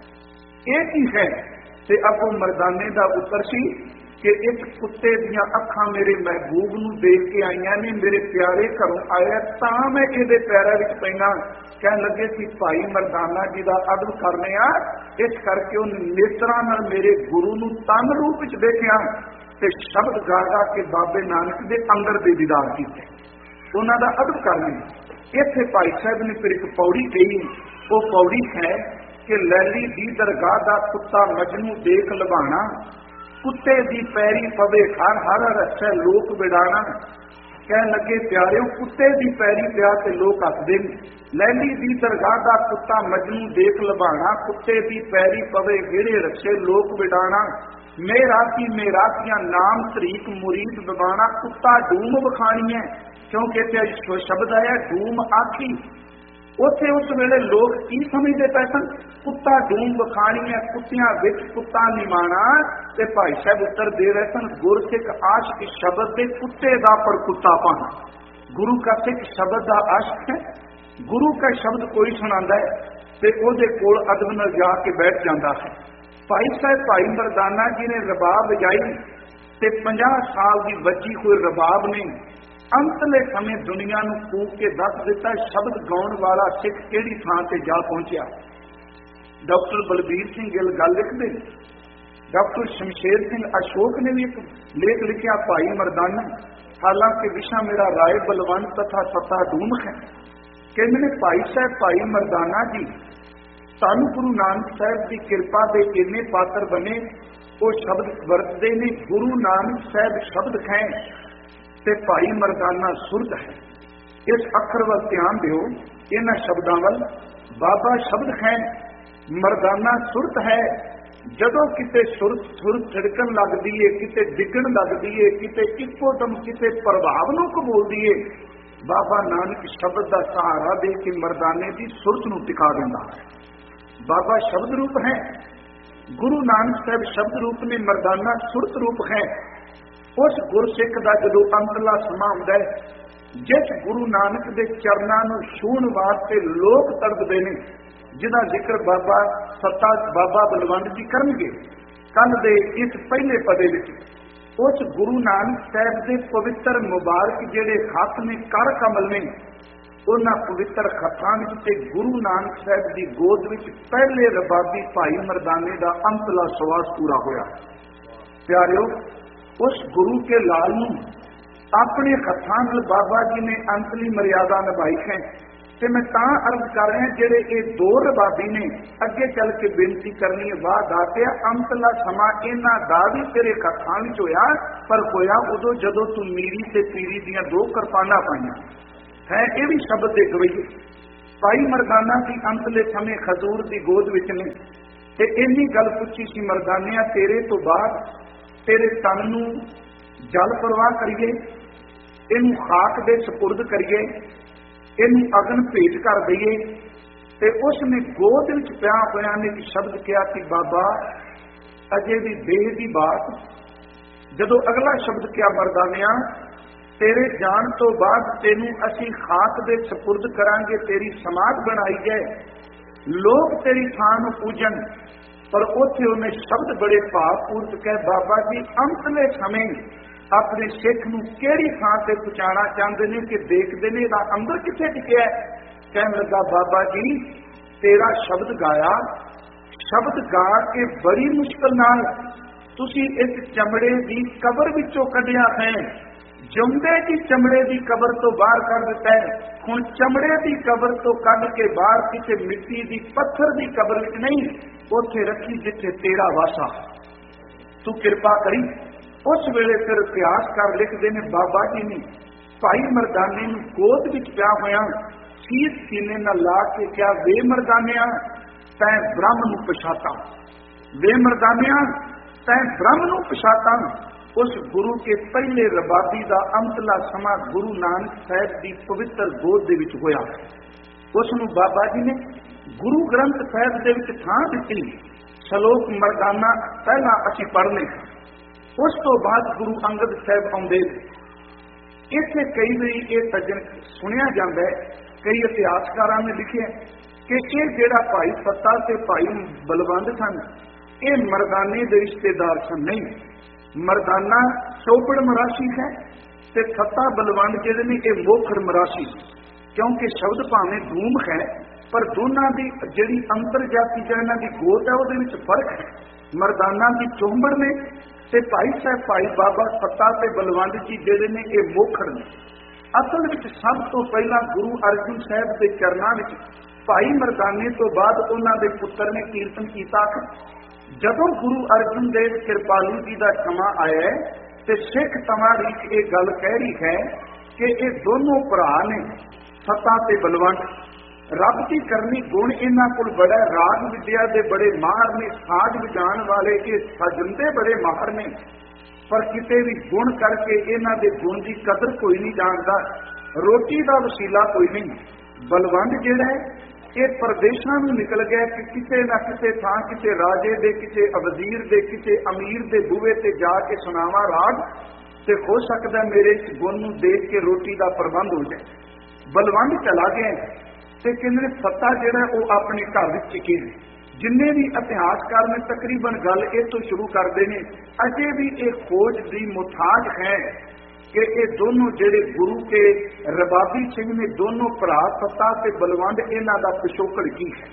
ਇਹ ਕੀ ਹੈ? ਤੇ ਅੱਗੋਂ ਮਰਦਾਨੇ ਦਾ ਉੱਤਰ ਸੀ ਕਿ ਇੱਕ ਕੁੱਤੇ ਦੀਆਂ ਅੱਖਾਂ ਮੇਰੇ ਮਹਿਬੂਬ ਨੂੰ ਦੇਖ ਕੇ ਆਈਆਂ ਨੇ, ਮੇਰੇ ਪਿਆਰੇ ਘਰੋਂ ਆਇਆ, ਤਾਂ ਮੈਂ ਇਹਦੇ ਪੈਰਾਂ ਵਿੱਚ ਪੈਣਾ। ਕਹਿਣ ਲੱਗੇ ਸੀ, ਭਾਈ ਮਰਦਾਨਾ ਜੀ ਦਾ ਅਦਬ ਕਰਨੇ ਆ, ਇਸ ਕਰਕੇ ਉਹ ਨੇਤਰਾਂ ਨਾਲ ਮੇਰੇ ਗੁਰੂ ਨੂੰ ਤਨ ਰੂਪ ਵਿੱਚ ਦੇਖਿਆ ਤੇ ਸ਼ਬਦ ਗਾ ਗਾ ਕੇ ਬਾਬੇ ਨਾਨਕ ਦੇ ਅੰਦਰ ਦੇ ਦੀਦਾਰ ਕੀਤੇ। ਉਹਨਾਂ ਦਾ ਅਦਬ ਕਰਨੇ। ਇੱਥੇ ਭਾਈ ਸਾਹਿਬ ਨੇ ਫਿਰ ਇੱਕ ਪੌੜੀ ਕਹੀ, ਉਹ ਪੌੜੀ ਹੈ ਕਿ ਲੈਲੀ ਦੀ ਦਰਗਾਹ ਦਾ ਕੁੱਤਾ ਮਜਨੂ ਦੇਖ ਲਵਾਣਾ, ਕੁੱਤੇ ਦੀ ਪੈਰੀ ਪਵੇ ਹਰ ਹਰ ਰੱਛੇ ਲੋਕ ਵਿਡਾਣਾ। ਕਹਿਣ ਲੱਗੇ, ਪਿਆਰਿਓ, ਕੁੱਤੇ ਦੀ ਪੈਰੀ ਪਿਆ ਤੇ ਲੋਕ ਹੱਸਦੇ ਨੇ। ਲੈਲੀ ਦੀ ਦਰਗਾਹ ਦਾ ਕੁੱਤਾ ਮਜਨੂ ਦੇਖ ਲਵਾਣਾ, ਕੁੱਤੇ ਦੀ ਪੈਰੀ ਪਵੇ ਜਿਹੜੇ ਰੱਛੇ ਲੋਕ ਵਿਡਾਣਾ। ਮੇਰਾਤੀਆਂ ਨਾਮ ਤਰੀਕ ਮੁਰੀਦ ਦਬਾਣਾ, ਕੁੱਤਾ ਡੂਮ ਵਿਖਾਣੀ ਹੈ, ਕਿਉਂਕਿ ਤੇ ਸ਼ਬਦ ਆਇਆ ਡੂਮ ਆਖੀ। ਉੱਥੇ ਉਸ ਵੇਲੇ ਲੋਕ ਕੀ ਸਮਝਦੇ ਪਏ ਸਨ? ਕੁੱਤਾ ਡੂਮ ਵਿਖਾਣੀ ਹੈ, ਕੁੱਤਿਆਂ ਵਿੱਚ ਕੁੱਤਾ ਨਿਮਾਣਾ। ਤੇ ਭਾਈ ਸਾਹਿਬ ਉੱਤਰ ਦੇ ਰਹੇ ਸਨ, ਗੁਰਸਿੱਖ ਆਸ਼ਿਕ ਸ਼ਬਦ ਦੇ ਕੁੱਤੇ ਦਾ ਪਰ ਕੁੱਤਾਪਨ। ਗੁਰੂ ਕਾ ਸਿੱਖ ਸ਼ਬਦ ਦਾ ਆਸ਼ਿਕ ਹੈ। ਗੁਰੂ ਕਾ ਸ਼ਬਦ ਕੋਈ ਸੁਣਾਉਂਦਾ ਹੈ ਤੇ ਉਹਦੇ ਕੋਲ ਅਦਬ ਨਾਲ ਜਾ ਕੇ ਬੈਠ ਜਾਂਦਾ ਹੈ। ਭਾਈ ਸਾਹਿਬ ਭਾਈ ਮਰਦਾਨਾ ਜੀ ਨੇ ਰਬਾਬ ਵਜਾਈ ਤੇ 50 ਸਾਲ ਦੀ ਵੱਜੀ ਹੋਈ ਰਬਾਬ ਨੇ ਅੰਤਲੇ ਸਮੇਂ ਦੁਨੀਆ ਨੂੰ ਫੂਕ ਕੇ ਦੱਸ ਦਿੱਤਾ, ਸ਼ਬਦ ਗਾਉਣ ਵਾਲਾ ਸਿੱਖ ਕਿਹੜੀ ਥਾਂ ਤੇ ਜਾ ਪਹੁੰਚਿਆ। ਡਾਕਟਰ ਬਲਬੀਰ ਸਿੰਘ ਗਿੱਲ ਗੱਲ ਲਿਖਦੇ, ਡਾਕਟਰ ਸ਼ਮਸ਼ੇਰ ਸਿੰਘ ਅਸ਼ੋਕ ਨੇ ਵੀ ਇੱਕ ਲੇਖ ਲਿਖਿਆ, ਭਾਈ ਮਰਦਾਨਾ ਹਾਲਾਂਕਿ ਵਿਸ਼ਾ ਮੇਰਾ ਰਾਏ ਬਲਵੰਤ ਤਥਾ ਸਤਾ ਡੂਮਖ ਹੈ। ਕਹਿੰਦੇ ਨੇ, ਭਾਈ ਸਾਹਿਬ ਭਾਈ ਮਰਦਾਨਾ ਜੀ ਧੰਨ ਗੁਰੂ ਨਾਨਕ ਸਾਹਿਬ ਦੀ ਕਿਰਪਾ ਦੇ ਇੰਨੇ ਪਾਤਰ ਬਣੇ, ਉਹ ਸ਼ਬਦ ਵਰਤਦੇ ਨੇ। ਗੁਰੂ ਨਾਨਕ ਸਾਹਿਬ ਸ਼ਬਦ ਹੈ ਤੇ ਭਾਈ ਮਰਦਾਨਾ ਸੁਰਤ ਹੈ। ਇਸ ਅੱਖਰ ਵੱਲ ਧਿਆਨ ਦਿਓ, ਇਹਨਾਂ ਸ਼ਬਦਾਂ ਵੱਲ। ਬਾਬਾ ਸ਼ਬਦ ਹੈ, ਮਰਦਾਨਾ ਸੁਰਤ ਹੈ। ਜਦੋਂ ਕਿਤੇ ਸੁਰਤ ਛਿੜਕਣ ਲੱਗਦੀ ਏ, ਕਿਤੇ ਡਿੱਗਣ ਲੱਗਦੀ ਏ, ਕਿਤੇ ਇੱਕੋ ਦਮ ਕਿਸੇ ਪ੍ਰਭਾਵ ਨੂੰ ਕਬੂਲਦੀ ਏ, ਬਾਬਾ ਨਾਨਕ ਸ਼ਬਦ ਦਾ ਸਹਾਰਾ ਦੇ ਕੇ ਮਰਦਾਨੇ ਦੀ ਸੁਰਤ ਨੂੰ ਟਿਕਾ ਦਿੰਦਾ ਹੈ। ਬਾਬਾ ਸ਼ਬਦ ਰੂਪ ਹੈ, ਗੁਰੂ ਨਾਨਕ ਸਾਹਿਬ ਸ਼ਬਦ ਰੂਪ ਨੇ, ਮਰਦਾਨਾ ਸੁਰਤ ਰੂਪ ਹੈ। ਉਸ ਗੁਰਸਿੱਖ ਦਾ ਜਦੋਂ ਅੰਤਲਾ ਸਮਾਂ ਹੁੰਦਾ ਹੈ, ਜਿਸ ਗੁਰੂ ਨਾਨਕ ਦੇ ਚਰਨਾਂ ਨੂੰ ਛੂਹਣ ਵਾਸਤੇ ਲੋਕ ਤੜਪਦੇ ਨੇ, ਜਿਹਦਾ ਜ਼ਿਕਰ ਬਾਬਾ ਬਲਵੰਤ ਜੀ ਕਰਨਗੇ ਕੱਲ ਦੇ ਇਸ ਪਹਿਲੇ ਪਦੇ ਵਿੱਚ। ਉਸ ਗੁਰੂ ਨਾਨਕ ਸਾਹਿਬ ਦੇ ਪਵਿੱਤਰ ਮੁਬਾਰਕ ਜਿਹੜੇ ਹੱਥ ਨੇ, ਕਰ ਕਮਲ ਨੇ, ਉਹਨਾਂ ਪਵਿੱਤਰ ਹੱਥਾਂ ਵਿੱਚ ਤੇ ਗੁਰੂ ਨਾਨਕ ਸਾਹਿਬ ਦੀ ਗੋਦ ਵਿੱਚ ਪਹਿਲੇ ਰਬਾਬੀ ਭਾਈ ਮਰਦਾਨੇ ਦਾ ਅੰਤਲਾ ਸਵਾਸ ਪੂਰਾ ਹੋਇਆ। ਪਿਆਰਿਓ, ਉਸ ਗੁਰੂ ਕੇ ਲਾਲ ਨੂੰ ਆਪਣੇ ਹੱਥਾਂ ਨਾਲ ਬਾਬਾ ਜੀ ਨੇ ਅੰਤਲੀ ਮਰਿਆਦਾ ਨਿਭਾਈ ਹੈ। ਤੇ ਮੈਂ ਤਾਂ ਅਰਜ਼ ਕਰ ਰਿਹਾ, ਜਿਹੜੇ ਇਹ ਦੋ ਰਬਾਬੀ ਨੇ, ਅੱਗੇ ਚੱਲ ਕੇ ਬੇਨਤੀ ਕਰਨੀ ਵਾਹ ਦਾਤਿਆ, ਅੰਤਲਾ ਸਮਾਂ ਇਹਨਾਂ ਦਾ ਵੀ ਤੇਰੇ ਹੱਥਾਂ ਵਿੱਚ ਹੋਇਆ, ਪਰ ਹੋਇਆ ਉਦੋਂ ਜਦੋਂ ਤੂੰ ਮੀਰੀ ਤੇ ਪੀਰੀ ਦੀਆਂ 2 ਕਿਰਪਾਨਾਂ ਪਾਈਆਂ ਹੈ। ਇਹ ਵੀ ਸ਼ਬਦ ਦੇ ਗਵਈਏ। ਭਾਈ ਮਰਦਾਨਾ ਦੀ ਅੰਤਲੇ ਸਮੇਂ ਖਜ਼ੂਰ ਦੀ ਗੋਦ ਵਿੱਚ ਨੇ ਤੇ ਇੰਨੀ ਗੱਲ ਪੁੱਛੀ ਸੀ, ਮਰਦਾਨਿਆਂ ਤੇਰੇ ਤੋਂ ਬਾਅਦ ਤੇਰੇ ਤਨ ਨੂੰ ਜਲ ਪ੍ਰਵਾਹ ਕਰੀਏ, ਇਹਨੂੰ ਖਾਕ ਦੇ ਸਪੁਰਦ ਕਰੀਏ, ਇਹਨੂੰ ਅਗਨ ਭੇਟ ਕਰ ਦਈਏ, ਤੇ ਉਸ ਨੇ ਗੋਦ ਵਿੱਚ ਪਿਆ ਹੋਇਆ ਨੇ ਇੱਕ ਸ਼ਬਦ ਕਿਹਾ ਕਿ ਬਾਬਾ ਅਜੇ ਵੀ ਦੇਹ ਦੀ ਬਾਤ। ਜਦੋਂ ਅਗਲਾ ਸ਼ਬਦ ਕਿਹਾ ਮਰਦਾਨਿਆਂ ਤੇਰੇ ਜਾਣ ਤੋਂ ਬਾਅਦ ਤੈਨੂੰ ਅਸੀਂ ਖਾਕ ਦੇ ਸਪੁਰਦ ਕਰਾਂਗੇ, ਤੇਰੀ ਸਮਾਧ ਬਣਾਈ ਜਾਏ, ਲੋਕ ਤੇਰੀ ਥਾਂ ਨੂੰ ਪੂਜਣ। ਪਰ ਉੱਥੇ ਉਹਨੇ ਸ਼ਬਦ ਬੜੇ ਭਾਵਪੂਰਤ ਕਹੇ, ਬਾਬਾ ਜੀ ਅੰਤਲੇ ਸਮੇਂ ਆਪਣੇ ਸਿੱਖ ਨੂੰ ਕਿਹੜੀ ਥਾਂ ਤੇ ਪਹੁੰਚਾਉਣਾ ਚਾਹੁੰਦੇ ਨੇ ਕਿ ਦੇਖਦੇ ਨੇ ਇਹਦਾ ਅੰਦਰ ਕਿੱਥੇ ਟਿਕਿਆ। ਕਹਿਣ ਲੱਗਾ ਬਾਬਾ ਜੀ ਤੇਰਾ ਸ਼ਬਦ ਗਾਇਆ, ਸ਼ਬਦ ਗਾ ਕੇ ਬੜੀ ਮੁਸ਼ਕਲ ਨਾਲ ਤੁਸੀਂ ਇੱਕ ਚਮੜੇ ਦੀ ਕਬਰ ਵਿੱਚੋਂ ਕੱਢਿਆ ਹੈ, ਜਿਉਂਦੇ ਦੀ ਚਮੜੇ ਦੀ ਕਬਰ ਤੋਂ ਬਾਹਰ ਕੱਢ ਦਿੱਤਾ ਹੈ। ਹੁਣ ਚਮੜੇ ਦੀ ਕਬਰ ਤੋਂ ਕੱਢ ਕੇ ਬਾਹਰ ਕਿਸੇ ਮਿੱਟੀ ਦੀ ਪੱਥਰ ਦੀ ਕਬਰ ਵਿੱਚ ਨਹੀਂ, ਉੱਥੇ ਰੱਖੀ ਜਿੱਥੇ ਤੇਰਾ ਵਾਸਾ, ਤੂੰ ਕਿਰਪਾ ਕਰੀ। ਉਸ ਵੇਲੇ ਫਿਰ ਇਤਿਹਾਸਕਾਰ ਲਿਖਦੇ ਨੇ ਬਾਬਾ ਜੀ ਨੇ ਭਾਈ ਮਰਦਾਨੇ ਨੂੰ ਗੋਦ ਵਿੱਚ ਪਿਆ ਹੋਇਆ ਸੀਸ ਸੀਨੇ ਨਾਲ ਲਾ ਕੇ ਕਿਹਾ, ਵੇ ਮਰਦਾਨਿਆਂ ਤੈਂ ਬ੍ਰਹਮ ਨੂੰ ਪਛਾਤਾ, ਵੇ ਮਰਦਾਨਿਆਂ ਤੈਂ ਬ੍ਰਹਮ ਨੂੰ ਪਛਾਤਾ। ਉਸ ਗੁਰੂ ਕੇ ਪਹਿਲੇ ਰਬਾਬੀ ਦਾ ਅੰਤਲਾ ਸਮਾਂ ਗੁਰੂ ਨਾਨਕ ਸਾਹਿਬ ਦੀ ਪਵਿੱਤਰ ਗੋਦ ਦੇ ਵਿੱਚ ਹੋਇਆ। ਉਸ ਨੂੰ ਬਾਬਾ ਜੀ ਨੇ ਗੁਰੂ ਗ੍ਰੰਥ ਸਾਹਿਬ ਦੇ ਵਿੱਚ ਥਾਂ ਦਿੱਤੀ। ਸ਼ਲੋਕ ਮਰਦਾਨਾ ਪਹਿਲਾਂ ਅਸੀਂ ਪੜ੍ਹਨੇ, ਉਸ ਤੋਂ ਬਾਅਦ ਗੁਰੂ ਅੰਗਦ ਸਾਹਿਬ ਆਉਂਦੇ। ਇੱਥੇ ਕਈ ਵਾਰੀ ਇਹ ਸੱਜਣ ਸੁਣਿਆ ਜਾਂਦਾ ਹੈ, ਕਈ ਇਤਿਹਾਸਕਾਰਾਂ ਨੇ ਲਿਖਿਆ ਕਿ ਇਹ ਜਿਹੜਾ ਭਾਈ ਫੱਤਾ ਤੇ ਭਾਈ ਬਲਵੰਡ ਸਨ ਇਹ ਮਰਦਾਨੇ ਦੇ ਰਿਸ਼ਤੇਦਾਰ ਸਨ। ਨਹੀਂ, ਮਰਦਾਨਾ ਚੋਪੜ ਮਰਾਸੀ ਹੈ ਤੇ ਫੱਤਾ ਬਲਵੰਡ ਜਿਹੜੇ ਨੇ ਇਹ ਮੋਖਰ ਮਰਾਸੀ, ਕਿਉਂਕਿ ਸ਼ਬਦ ਭਾਵੇਂ ਧੂਮ ਹੈ ਪਰ ਦੋਨਾਂ ਦੀ ਜਿਹੜੀ ਅੰਤਰ ਜਾਤੀ ਜਾਂ ਇਹਨਾਂ ਦੀ ਗੋਤ ਹੈ ਉਹਦੇ ਵਿੱਚ ਫਰਕ ਹੈ। ਮਰਦਾਨਾ ਦੀ ਚੋਂਬੜ ਨੇ ਤੇ ਭਾਈ ਸਾਹਿਬ ਭਾਈ ਬਾਬਾ ਫੱਤਾ ਤੇ ਬਲਵੰਡ ਜੀ ਜਿਹੜੇ ਨੇ ਇਹ ਮੋਖਰ ਨੇ। ਅਸਲ ਵਿੱਚ ਸਭ ਤੋਂ ਪਹਿਲਾਂ ਗੁਰੂ ਅਰਜਨ ਸਾਹਿਬ ਦੇ ਚਰਨਾਂ ਵਿੱਚ ਭਾਈ ਮਰਦਾਨੇ ਤੋਂ ਬਾਅਦ ਉਹਨਾਂ ਦੇ ਪੁੱਤਰ ਨੇ ਕੀਰਤਨ ਕੀਤਾ। ਜਦੋਂ ਗੁਰੂ ਅਰਜਨ ਦੇਵ ਕਿਰਪਾਲੂ ਜੀ ਦਾ ਸਮਾਂ ਆਇਆ ਤੇ ਸਿੱਖ ਤਵਾਰੀਖ ਇਹ ਗੱਲ ਕਹਿ ਰਹੀ ਹੈ ਕਿ ਇਹ ਦੋਨੋਂ ਭਰਾ ਨੇ ਫੱਤਾ ਤੇ ਬਲਵੰਡ, ਰੱਬ ਦੀ ਕਰਨੀ ਗੁਣ ਇਹਨਾਂ ਕੋਲ ਬੜਾ, ਰਾਗ ਵਿਦਿਆ ਦੇ ਬੜੇ ਮਾਹਰ ਨੇ, ਸਾਜ਼ ਵਜਾਉਣ ਵਾਲੇ ਇਹ ਸਜਣ ਦੇ ਬੜੇ ਮਾਹਰ ਨੇ, ਪਰ ਕਿਤੇ ਵੀ ਗੁਣ ਕਰਕੇ ਇਹਨਾਂ ਦੇ ਗੁਣ ਦੀ ਕਦਰ ਕੋਈ ਨਹੀਂ ਜਾਣਦਾ, ਰੋਟੀ ਦਾ ਵਸੀਲਾ ਕੋਈ ਨਹੀਂ। ਬਲਵੰਡ ਜਿਹੜਾ ਹੈ ਇਹ ਪਰਦੇਸ਼ਾਂ ਨੂੰ ਨਿਕਲ ਗਿਆ ਕਿ ਕਿਸੇ ਨਾ ਕਿਸੇ ਥਾਂ ਕਿਸੇ ਰਾਜੇ ਦੇ, ਕਿਸੇ ਵਜ਼ੀਰ ਦੇ, ਕਿਸੇ ਅਮੀਰ ਦੇ ਬੂਹੇ ਤੇ ਜਾ ਕੇ ਸੁਣਾਵਾ ਰਾਗ ਤੇ ਹੋ ਸਕਦਾ ਮੇਰੇ ਇਸ ਗੁਣ ਨੂੰ ਦੇਖ ਕੇ ਰੋਟੀ ਦਾ ਪ੍ਰਬੰਧ ਹੋ ਜਾਏ। ਬਲਵੰਡ ਚਲਾ ਗਿਆ ਤੇ ਕਹਿੰਦੇ ਫੱਤਾ ਜਿਹੜਾ ਉਹ ਆਪਣੇ ਘਰ ਵਿੱਚ ਟਿਕੇ। ਜਿੰਨੇ ਵੀ ਇਤਿਹਾਸਕਾਰ ਨੇ ਤਕਰੀਬਨ ਗੱਲ ਇਹ ਤੋਂ ਸ਼ੁਰੂ ਕਰਦੇ ਨੇ, ਅਜੇ ਵੀ ਇਹ ਖੋਜ ਦੀ ਮੁਤਾਜ ਹੈ ਕਿ ਇਹ ਦੋਨੋਂ ਜਿਹੜੇ ਗੁਰੂ ਕੇ ਰਬਾਬੀ ਸਿੰਘ ਨੇ, ਦੋਨੋਂ ਭਰਾ ਫੱਤਾ ਤੇ ਬਲਵੰਡ, ਇਹਨਾਂ ਦਾ ਪਿਛੋਕੜ ਕੀ ਹੈ।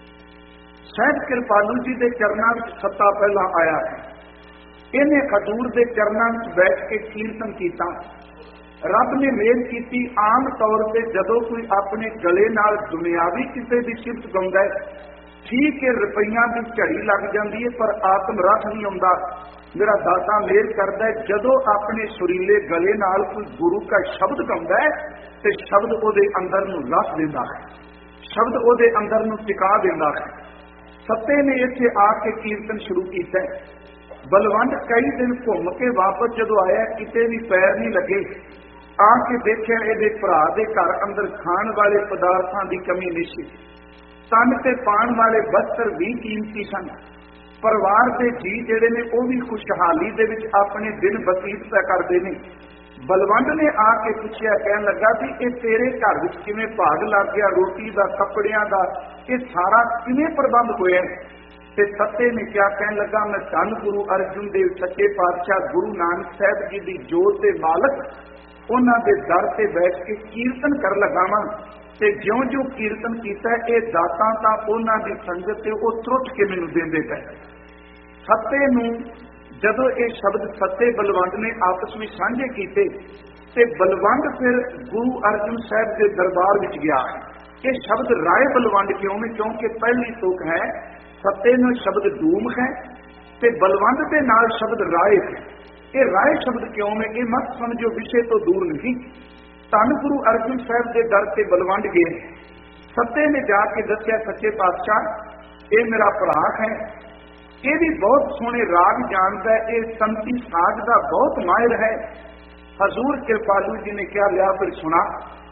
ਸਾਹਿਬ ਕਿਰਪਾਲੂ ਜੀ ਦੇ ਚਰਨਾਂ ਵਿੱਚ ਫੱਤਾ ਪਹਿਲਾਂ ਆਇਆ ਹੈ। ਇਹਨੇ ਖਡੂਰ ਦੇ ਚਰਨਾਂ ਵਿੱਚ ਬੈਠ ਕੇ ਕੀਰਤਨ ਕੀਤਾ। ਰੱਬ ਨੇ ਮਿਹਰ ਕੀਤੀ। ਆਮ ਤੌਰ ਤੇ ਜਦੋਂ ਕੋਈ ਆਪਣੇ ਗਲੇ ਨਾਲ ਦੁਨਿਆਵੀ ਕਿਸੇ ਦੀ ਸਿਫਤ ਗਾਉਂਦਾ ਹੈ, ਠੀਕ ਹੈ ਰੁਪਈਆਂ ਦੀ ਝੜੀ ਲੱਗ ਜਾਂਦੀ ਹੈ ਪਰ ਆਤਮ ਰਸ ਨਹੀਂ ਆਉਂਦਾ। ਮੇਰਾ ਦਾਤਾ ਮਿਹਰ ਕਰਦਾ ਹੈ ਜਦੋਂ ਆਪਣੇ ਸੁਰੀਲੇ ਗਲੇ ਨਾਲ ਕੋਈ ਗੁਰੂ ਦਾ ਸ਼ਬਦ ਗਾਉਂਦਾ ਹੈ ਤੇ ਸ਼ਬਦ ਉਹਦੇ ਅੰਦਰ ਨੂੰ ਰਸ ਦਿੰਦਾ ਹੈ, ਸ਼ਬਦ ਉਹਦੇ ਅੰਦਰ ਨੂੰ ਟਿਕਾ ਦਿੰਦਾ ਹੈ। ਫੱਤੇ ਨੇ ਇੱਥੇ ਆ ਕੇ ਕੀਰਤਨ ਸ਼ੁਰੂ ਕੀਤਾ। ਬਲਵੰਡ ਕਈ ਦਿਨ ਘੁੰਮ ਕੇ ਵਾਪਸ ਜਦੋਂ ਆਇਆ ਕਿਤੇ ਵੀ ਪੈਰ ਨਹੀਂ ਲੱਗੇ। ਆ ਕੇ ਦੇਖਿਆ ਇਹਦੇ ਭਰਾ ਦੇ ਘਰ ਅੰਦਰ ਖਾਣ ਵਾਲੇ ਪਦਾਰਥਾਂ ਦੀ ਕਮੀ ਨਹੀਂ ਸੀ, ਤਨ ਤੇ ਪਾਣ ਵਾਲੇ ਵਸਤਰ ਵੀ ਕੀਮਤੀ ਸਨ, ਪਰਿਵਾਰ ਦੇ ਜੀ ਜਿਹੜੇ ਨੇ ਉਹ ਵੀ ਖੁਸ਼ਹਾਲੀ ਦੇ ਵਿੱਚ ਆਪਣੇ ਦਿਨ ਬਤੀਤ ਕਰਦੇ ਨੇ। ਬਲਵੰਡ ਨੇ ਆ ਕੇ ਪੁੱਛਿਆ, ਕਹਿਣ ਲੱਗਾ ਵੀ ਇਹ ਤੇਰੇ ਘਰ ਵਿੱਚ ਕਿਵੇਂ ਭਾਗ ਲੱਗ ਗਿਆ, ਰੋਟੀ ਦਾ, ਕੱਪੜਿਆਂ ਦਾ, ਇਹ ਸਾਰਾ ਕਿਵੇਂ ਪ੍ਰਬੰਧ ਹੋਇਆ। ਤੇ ਫੱਤੇ ਨੇ ਕਿਹਾ, ਕਹਿਣ ਲੱਗਾ ਮੈਂ ਧੰਨ ਗੁਰੂ ਅਰਜਨ ਦੇਵ ਸੱਚੇ ਪਾਤਸ਼ਾਹ ਗੁਰੂ ਨਾਨਕ ਸਾਹਿਬ ਜੀ ਦੀ ਜੋਤ ਦੇ ਮਾਲਕ, ਉਹਨਾਂ ਦੇ ਦਰ ਤੇ ਬੈਠ ਕੇ ਕੀਰਤਨ ਕਰਨ ਲੱਗਾ ਵਾਂ ਤੇ ਜਿਉਂ-ਜਿਉਂ ਕੀਰਤਨ ਕੀਤਾ ਇਹ ਦਾਤਾਂ ਤਾਂ ਉਹਨਾਂ ਦੀ ਸੰਗਤ ਤੇ ਉਹ ਤਰੁੱਟ ਕੇ ਮੈਨੂੰ ਦਿੰਦੇ ਪਏ। ਫੱਤੇ ਨੂੰ ਜਦੋਂ ਇਹ ਸ਼ਬਦ ਫੱਤੇ ਬਲਵੰਡ ਨੇ ਆਪਸ ਵਿੱਚ ਸਾਂਝੇ ਕੀਤੇ ਤੇ ਬਲਵੰਡ ਫਿਰ ਗੁਰੂ ਅਰਜਨ ਸਾਹਿਬ ਦੇ ਦਰਬਾਰ ਵਿੱਚ ਗਿਆ। ਇਹ ਸ਼ਬਦ ਰਾਏ ਬਲਵੰਡ ਕਿਉਂ ਨੇ? ਕਿਉਂਕਿ ਪਹਿਲੀ ਤੁਕ ਹੈ ਫੱਤੇ ਨੂੰ ਸ਼ਬਦ ਧੂਮ ਹੈ ਤੇ ਬਲਵੰਡ ਦੇ ਨਾਲ ਸ਼ਬਦ ਰਾਏ ਹੈ। ਇਹ ਰਾਏ ਸ਼ਬਦ ਕਿਉਂ ਨੇ? ਇਹ ਮਤ ਸਮਝੋ ਵਿਸ਼ੇ ਤੋਂ ਦੂਰ ਨਹੀਂ। ਧੰਨ ਗੁਰੂ ਅਰਜਨ ਸਾਹਿਬ ਦੇ ਦਰ ਤੇ ਬਲਵੰਡ ਗਏ। ਫੱਤੇ ਨੇ ਜਾ ਕੇ ਦੱਸਿਆ, ਸੱਚੇ ਪਾਤਸ਼ਾਹ ਇਹ ਮੇਰਾ ਭਰਾ ਹੈ, ਇਹ ਵੀ ਬਹੁਤ ਸੋਹਣੇ ਰਾਗ ਜਾਣਦਾ ਹੈ, ਇਹ ਸੰਤੀ ਸਾਜ਼ ਦਾ ਬਹੁਤ ਮਾਹਿਰ ਹੈ। ਹਜ਼ੂਰ ਕਿਰਪਾਲੂ ਜੀ ਨੇ ਕਿਹਾ, ਲਿਆ ਫਿਰ ਸੁਣਾ।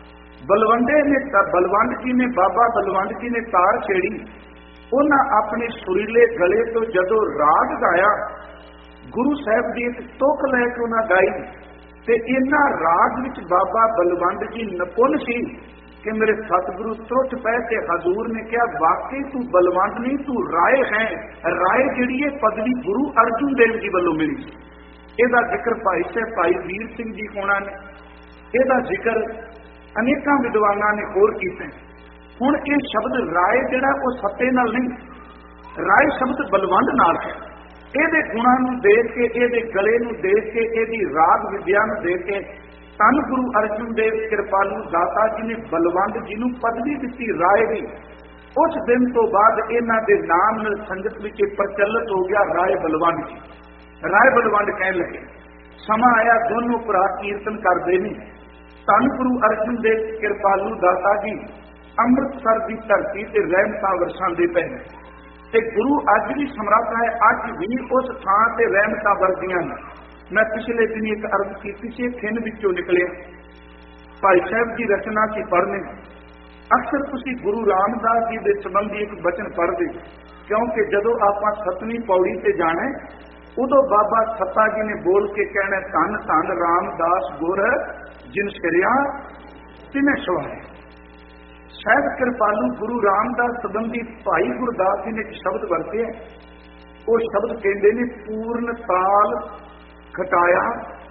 ਬਲਵੰਡੇ ਨੇ ਬਲਵੰਡ ਜੀ ਨੇ, ਬਾਬਾ ਬਲਵੰਡ ਜੀ ਨੇ ਤਾਰ ਛੇੜੀ। ਉਹਨਾਂ ਆਪਣੇ ਸੁਰੀਲੇ ਗਲੇ ਤੋਂ ਜਦੋਂ ਰਾਗ ਗਾਇਆ, ਗੁਰੂ ਸਾਹਿਬ ਦੀ ਇੱਕ ਤੁਕ ਲੈ ਕੇ ਉਹਨਾਂ ਗਾਈ, ਤੇ ਇਹਨਾਂ ਰਾਗ ਵਿੱਚ ਬਾਬਾ ਬਲਵੰਡ ਜੀ ਨਿਪੁੰਨ ਸੀ ਕਿ ਮੇਰੇ ਸਤਿਗੁਰੂ ਤੁਰਤ ਪਏ ਤੇ ਹਜ਼ੂਰ ਨੇ ਕਿਹਾ, ਵਾਕਈ ਤੂੰ ਬਲਵੰਡ ਨਹੀਂ, ਤੂੰ ਰਾਏ ਹੈ। ਰਾਏ ਜਿਹੜੀ ਹੈ ਪਦਵੀ ਗੁਰੂ ਅਰਜੁਨ ਦੇਵ ਜੀ ਵੱਲੋਂ ਮਿਲੀ। ਇਹਦਾ ਜ਼ਿਕਰ ਭਾਈ ਸਾਹਿਬ ਭਾਈ ਵੀਰ ਸਿੰਘ ਜੀ ਹੋਣਾ ਨੇ, ਇਹਦਾ ਜ਼ਿਕਰ ਅਨੇਕਾਂ ਵਿਦਵਾਨਾਂ ਨੇ ਹੋਰ ਕੀਤਾ। ਹੁਣ ਇਹ ਸ਼ਬਦ ਰਾਏ ਜਿਹੜਾ ਉਹ ਸੱਤੇ ਨਾਲ ਨਹੀਂ, ਰਾਏ ਸ਼ਬਦ ਬਲਵੰਡ ਨਾਲ ਹੈ। ਇਹਦੇ ਗੁਣਾਂ ਨੂੰ ਦੇਖ ਕੇ, ਇਹਦੇ ਗਲੇ ਨੂੰ ਦੇਖ ਕੇ, ਇਹਦੀ ਰਾਗ ਵਿਦਿਆ ਨੂੰ ਦੇਖ ਕੇ ਧੰਨ ਗੁਰੂ ਅਰਜਨ ਦੇਵ ਕਿਰਪਾਲੂ ਦਾਤਾ ਜੀ ਨੇ ਬਲਵੰਡ ਜੀ ਨੂੰ ਪਦਵੀ ਦਿੱਤੀ ਰਾਏ ਦੀ। ਉਸ ਦਿਨ ਤੋਂ ਬਾਅਦ ਇਹਨਾਂ ਦੇ ਨਾਮ ਨਾਲ ਸੰਗਤ ਵਿੱਚ ਪ੍ਰਚਲਿਤ ਹੋ ਗਿਆ ਰਾਏ ਬਲਵੰਡ ਜੀ। ਰਾਏ ਬਲਵੰਡ ਕਹਿਣ ਲੱਗੇ। ਸਮਾਂ ਆਇਆ ਦੋਨੋਂ ਭਰਾ ਕੀਰਤਨ ਕਰਦੇ ਨੇ। ਧੰਨ ਗੁਰੂ ਅਰਜਨ ਦੇਵ ਕਿਰਪਾਲੂ ਦਾਤਾ ਜੀ ਅੰਮ੍ਰਿਤਸਰ ਦੀ ਧਰਤੀ ਤੇ ਰਹਿਮਤਾਂ ਵਰਸਾਉਂਦੇ ਪਏ ਨੇ, ਤੇ ਗੁਰੂ ਅੱਜ ਵੀ ਸਮਰੱਥ ਹੈ, ਅੱਜ ਵੀ ਉਸ ਥਾਂ ਤੇ ਰਹਿਮਤਾਂ ਵਰਦੀਆਂ ਨੇ। ਮੈਂ ਪਿਛਲੇ ਦਿਨ ਇੱਕ ਅਰਜ਼ ਕੀਤੀ ਸੀ, ਖਿੰਨ ਵਿੱਚੋਂ ਨਿਕਲਿਆ ਭਾਈ ਸਾਹਿਬ ਦੀ ਰਚਨਾ ਸੀ ਪੜ੍ਹਨੇ। ਅਕਸਰ ਤੁਸੀਂ ਗੁਰੂ ਰਾਮਦਾਸ ਜੀ ਦੇ ਸੰਬੰਧੀ ਇੱਕ ਬਚਨ ਪੜ੍ਹਦੇ, ਕਿਉਂਕਿ ਜਦੋਂ ਆਪਾਂ 7ਵੀਂ ਪੌੜੀ ਤੇ ਜਾਣਾ ਉਦੋਂ ਬਾਬਾ ਸੱਤਾ ਜੀ ਨੇ ਬੋਲ ਕੇ ਕਹਿਣਾ, ਧੰਨ ਧੰਨ ਰਾਮਦਾਸ ਗੁਰ ਜਿਨ ਸਿਰਿਆ ਤਿਨੇ ਸਵਾਏ। ਸਾਹਿਬ ਕਿਰਪਾਲੂ ਗੁਰੂ ਰਾਮਦਾਸ ਸੰਬੰਧੀ ਭਾਈ ਗੁਰਦਾਸ ਜੀ ਨੇ ਇੱਕ ਸ਼ਬਦ ਵਰਤਿਆ। ਉਹ ਸ਼ਬਦ ਕਹਿੰਦੇ ਨੇ, ਪੂਰਨ ਤਾਲ ਖਟਾਇਆ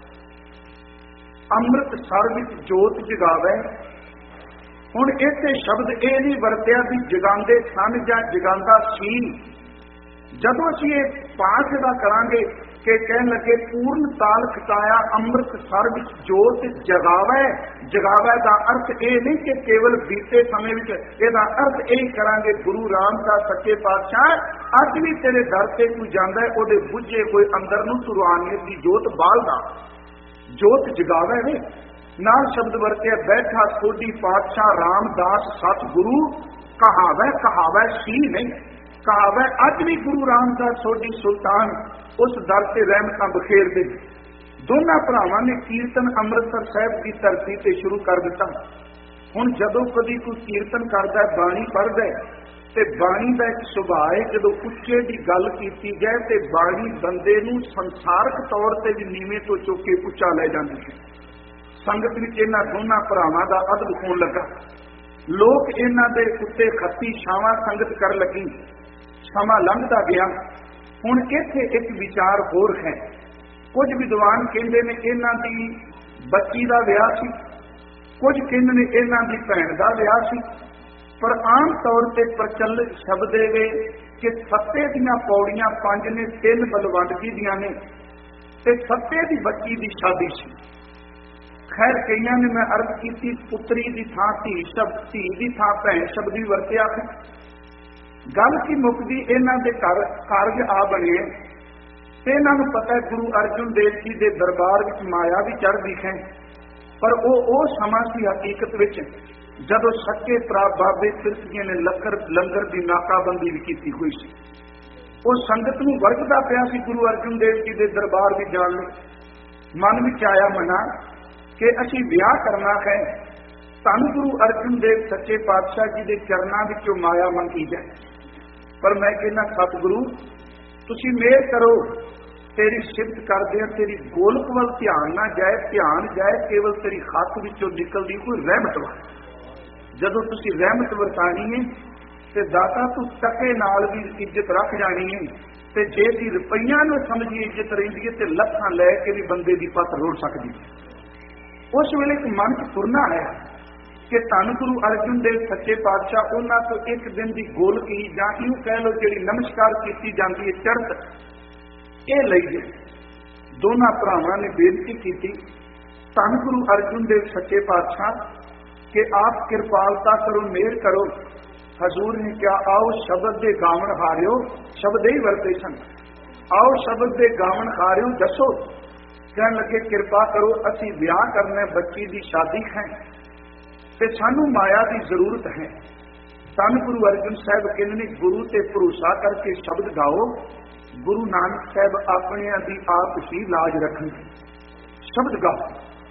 ਅੰਮ੍ਰਿਤ ਸਰ ਵਿੱਚ ਜੋਤ ਜਗਾਵੇ। ਹੁਣ ਇੱਥੇ ਸ਼ਬਦ ਇਹ ਨਹੀਂ ਵਰਤਿਆ ਵੀ ਜਗਾਉਂਦੇ ਸਨ ਜਾਂ ਜਗਾਉਂਦਾ ਸੀ। ਜਦੋਂ ਅਸੀਂ ਇਹ ਪਾਠ ਦਾ ਕਰਾਂਗੇ ਕਿ ਕਹਿਣ ਲੱਗੇ ਪੂਰਨ ਤਾਲ ਖਟਾਇਆ ਅੰਮ੍ਰਿਤ ਸਰ ਵਿੱਚ ਜੋਤ ਜਗਾਵੇ। ਜਗਾਵੇ ਦਾ ਅਰਥ ਇਹ ਨਹੀਂ ਕਿ ਕੇਵਲ ਬੀਤੇ ਸਮੇਂ ਵਿੱਚ, ਇਹਦਾ ਅਰਥ ਇਹ ਕਰਾਂਗੇ ਗੁਰੂ ਰਾਮਦਾਸ ਸੱਚੇ ਪਾਤਸ਼ਾਹ ਅੱਜ ਵੀ ਤੇਰੇ ਦਰ ਤੇ ਕੋਈ ਜਾਂਦਾ ਹੈ, ਉਹਦੇ ਬੁੱਝੇ ਕੋਈ ਅੰਦਰ ਨੂੰ ਰੂਹਾਨੀਅਤ ਦੀ ਜੋਤ ਬਾਲਦਾ, ਜੋਤ ਜਗਾਵੇ ਨੇ। ਨਾਲ ਸ਼ਬਦ ਵਰਤਿਆ, ਬੈਠਾ ਸੋਢੀ ਪਾਤਸ਼ਾਹ ਰਾਮਦਾਸ ਸਤਿਗੁਰੂ ਕਹਾਵੇ। ਕਹਾਵੇ ਸੀ ਨਹੀਂ, ਕਹਾਵੇ ਅੱਜ ਵੀ ਗੁਰੂ ਰਾਮਦਾਸ ਸੋਢੀ ਸੁਲਤਾਨ ਉਸ ਦਰ ਤੇ ਰਹਿਮਤਾਂ ਬਖੇਰਦੇ। ਦੋਨਾਂ ਭਰਾਵਾਂ ਨੇ ਕੀਰਤਨ ਅੰਮ੍ਰਿਤਸਰ ਸਾਹਿਬ ਦੀ ਧਰਤੀ ਤੇ ਸ਼ੁਰੂ ਕਰ ਦਿੱਤਾ। ਹੁਣ ਜਦੋਂ ਕਦੀ ਕੋਈ ਕੀਰਤਨ ਕਰਦਾ, ਬਾਣੀ ਪੜ੍ਹਦਾ, ਤੇ ਬਾਣੀ ਦਾ ਇੱਕ ਸੁਭਾਅ ਹੈ, ਜਦੋਂ ਉੱਚੇ ਦੀ ਗੱਲ ਕੀਤੀ ਜਾਏ ਤੇ ਬਾਣੀ ਬੰਦੇ ਨੂੰ ਸੰਸਾਰਕ ਤੌਰ ਤੇ ਵੀ ਨੀਵੇਂ ਤੋਂ ਚੁੱਕ ਕੇ ਉੱਚਾ ਲੈ ਜਾਂਦੀ ਹੈ। ਸੰਗਤ ਵਿੱਚ ਇਹਨਾਂ ਦੋਨਾਂ ਭਰਾਵਾਂ ਦਾ ਅਦਬ ਹੋਣ ਲੱਗਾ। ਲੋਕ ਇਹਨਾਂ ਦੇ ਉੱਤੇ ਖੱਤੀ ਛਾਵਾਂ ਸੰਗਤ ਕਰਨ ਲੱਗੀ। ਸਮਾਂ ਲੰਘਦਾ ਗਿਆ। ਹੁਣ ਇੱਥੇ ਇੱਕ ਵਿਚਾਰ ਹੋਰ ਹੈ। ਕੁਝ ਵਿਦਵਾਨ ਕਹਿੰਦੇ ਨੇ ਇਹਨਾਂ ਦੀ ਬੱਚੀ ਦਾ ਵਿਆਹ ਸੀ, ਕੁਝ ਕਹਿੰਦੇ ਨੇ ਇਹਨਾਂ ਦੀ ਭੈਣ ਦਾ ਵਿਆਹ ਸੀ, ਪਰ ਆਮ ਤੌਰ ਤੇ ਪ੍ਰਚਲਿਤ ਸ਼ਬਦ ਇਹ ਕਿ ਸੱਤੇ ਦੀਆਂ ਪੌੜੀਆਂ 5 ਨੇ, 3 ਬਲਵੰਡ ਜੀ ਦੀਆਂ ਨੇ, ਤੇ ਸੱਤੇ ਦੀ ਬੱਚੀ ਦੀ ਸ਼ਾਦੀ ਸੀ। ਖੈਰ ਕਈਆਂ ਨੇ, ਮੈਂ ਅਰਜ਼ ਕੀਤੀ, ਪੁੱਤਰੀ ਦੀ ਥਾਂ ਧੀ ਸ਼ਬਦ, ਧੀ ਦੀ ਥਾਂ ਭੈਣ ਸ਼ਬਦ ਵੀ ਵਰਤਿਆ। ਗੱਲ ਕੀ ਮੁੱਕਦੀ, ਇਹਨਾਂ ਦੇ ਘਰ ਕਾਰਜ ਆ ਬਣੇ, ਤੇ ਇਹਨਾਂ ਨੂੰ ਪਤਾ ਹੈ ਗੁਰੂ ਅਰਜਨ ਦੇਵ ਜੀ ਦੇ ਦਰਬਾਰ ਵਿੱਚ ਮਾਇਆ ਵੀ ਚੜ੍ਹਦੀ ਹੈ। ਪਰ ਉਹ ਸਮਾਂ ਸੀ ਹਕੀਕਤ ਵਿੱਚ ਜਦੋਂ ਸੱਚੇ ਬਾਬੇ ਸਿਰਸੀਆਂ ਨੇ ਲੰਗਰ ਦੀ ਨਾਕਾਬੰਦੀ ਵੀ ਕੀਤੀ ਹੋਈ ਸੀ। ਉਹ ਸੰਗਤ ਨੂੰ ਵਰਗਦਾ ਪਿਆ ਸੀ ਗੁਰੂ ਅਰਜਨ ਦੇਵ ਜੀ ਦੇ ਦਰਬਾਰ ਵਿੱਚ ਜਾਣ ਲਈ। ਮਨ ਵਿੱਚ ਆਇਆ ਮਨਾ ਕਿ ਅਸੀਂ ਵਿਆਹ ਕਰਨਾ ਹੈ, ਧੰਨ ਗੁਰੂ ਅਰਜਨ ਦੇਵ ਸੱਚੇ ਪਾਤਸ਼ਾਹ ਜੀ ਦੇ ਚਰਨਾਂ ਵਿੱਚੋਂ ਮਾਇਆ ਮੰਗੀ ਜਾਏ। ਪਰ ਮੈਂ ਕਹਿੰਦਾ, ਸਤਿਗੁਰੂ ਤੁਸੀਂ ਮਿਹਰ ਕਰੋ, ਤੇਰੀ ਸਿਫਤ ਕਰਦੇ ਆ, ਤੇਰੀ ਗੋਲਕ ਵੱਲ ਧਿਆਨ ਨਾ ਜਾਏ, ਧਿਆਨ ਜਾਏ ਕੇਵਲ ਤੇਰੀ ਹੱਥ ਵਿੱਚੋਂ ਨਿਕਲਦੀ ਕੋਈ ਰਹਿਮਤ ਵੱਲ। ਜਦੋਂ ਤੁਸੀਂ ਰਹਿਮਤ ਵਰਤਾਣੀ ਹੈ ਤੇ ਦਾਤਾ ਤੂੰ ਟਕੇ ਨਾਲ ਵੀ ਇੱਜ਼ਤ ਰੱਖ ਜਾਣੀ ਹੈ, ਤੇ ਜੇ ਦੀ ਰੁਪਈਆਂ ਨੂੰ ਸਮਝੀ ਇੱਜ਼ਤ ਰਹਿੰਦੀ ਹੈ ਤੇ ਲੱਖਾਂ ਲੈ ਕੇ ਵੀ ਬੰਦੇ ਦੀ ਪੱਤ ਰੋੜ ਸਕਦੀ ਹੈ। ਉਸ ਵੇਲੇ ਇੱਕ ਮਨ ਚ ਤੁਰਨਾ ਆਇਆ ਕਿ ਧੰਨ ਗੁਰੂ ਅਰਜਨ ਦੇਵ ਸੱਚੇ ਪਾਤਸ਼ਾਹ ਉਹਨਾਂ ਤੋਂ ਇੱਕ ਦਿਨ ਦੀ ਗੋਲਕ ਹੀ, ਜਾਂ ਇਹਨੂੰ ਕਹਿ ਲਓ ਜਿਹੜੀ ਨਮਸਕਾਰ ਕੀਤੀ ਜਾਂਦੀ ਹੈ ਚੜ੍ਹਤ, ਇਹ ਲਈ ਗਏ। ਦੋਨਾਂ ਭਰਾਵਾਂ ਨੇ ਬੇਨਤੀ ਕੀਤੀ, ਧੰਨ ਗੁਰੂ ਅਰਜਨ ਦੇਵ ਸੱਚੇ ਪਾਤਸ਼ਾਹ ਕਿ ਆਪ ਕਿਰਪਾਲਤਾ ਕਰੋ, ਮਿਹਰ ਕਰੋ। ਹਜ਼ੂਰ ਨੇ ਕਿਹਾ, ਆਓ ਸ਼ਬਦ ਦੇ ਗਾਵਣ ਹਾਰਿਓ। ਸ਼ਬਦ ਹੀ ਵਰਤੇ ਸਨ, ਆਓ ਸ਼ਬਦ ਦੇ ਗਾਵਣ ਹਾਰਿਓ, ਦੱਸੋ। ਕਹਿਣ ਲੱਗੇ, ਕਿਰਪਾ ਕਰੋ, ਅਸੀਂ ਵਿਆਹ ਕਰਨਾ, ਬੱਚੀ ਦੀ ਸ਼ਾਦੀ ਹੈ ਤੇ ਸਾਨੂੰ ਮਾਇਆ ਦੀ ਜ਼ਰੂਰਤ ਹੈ। ਧੰਨ ਗੁਰੂ ਅਰਜਨ ਸਾਹਿਬ ਕਹਿੰਦੇ ਨੇ, ਗੁਰੂ ਤੇ ਭਰੋਸਾ ਕਰਕੇ ਸ਼ਬਦ ਗਾਓ, ਗੁਰੂ ਨਾਨਕ ਸਾਹਿਬ ਆਪਣਿਆਂ ਦੀ ਆਪ ਹੀ ਲਾਜ ਰੱਖਣਗੇ। ਸ਼ਬਦ ਗਾਓ।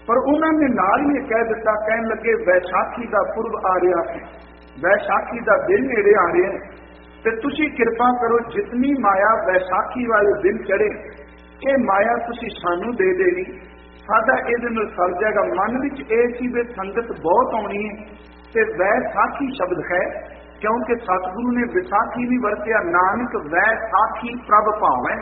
ਪਰ ਉਹਨਾਂ ਨੇ ਨਾਲ ਹੀ ਕਹਿ ਦਿੱਤਾ, ਕਹਿਣ ਲੱਗੇ ਵੈਸਾਖੀ ਦਾ ਪੁਰਬ ਆ ਰਿਹਾ ਹੈ, ਵੈਸਾਖੀ ਦਾ ਦਿਨ ਨੇੜੇ ਆ ਰਿਹਾ ਹੈ, ਤੇ ਤੁਸੀਂ ਕਿਰਪਾ ਕਰੋ ਜਿਤਨੀ ਮਾਇਆ ਵੈਸਾਖੀ ਵਾਲੇ ਦਿਨ ਚੜੇ ਇਹ ਮਾਇਆ ਤੁਸੀਂ ਸਾਨੂੰ ਦੇ ਦੇਣੀ, ਸਾਡਾ ਇਹਦੇ ਨਾਲ ਸਰ ਜਾਏਗਾ। ਮਨ ਵਿੱਚ ਇਹ ਸੀ ਵੀ ਸੰਗਤ ਬਹੁਤ ਆਉਣੀ ਹੈ ਤੇ ਵੈਸਾਖੀ ਸ਼ਬਦ ਹੈ, ਕਿਉਂਕਿ ਸਤਿਗੁਰੂ ਨੇ ਵਿਸਾਖੀ ਨਹੀਂ ਵਰਤਿਆ, ਨਾਨਕ ਵੈਸਾਖੀ ਪ੍ਰਭ ਭਾਵੈ।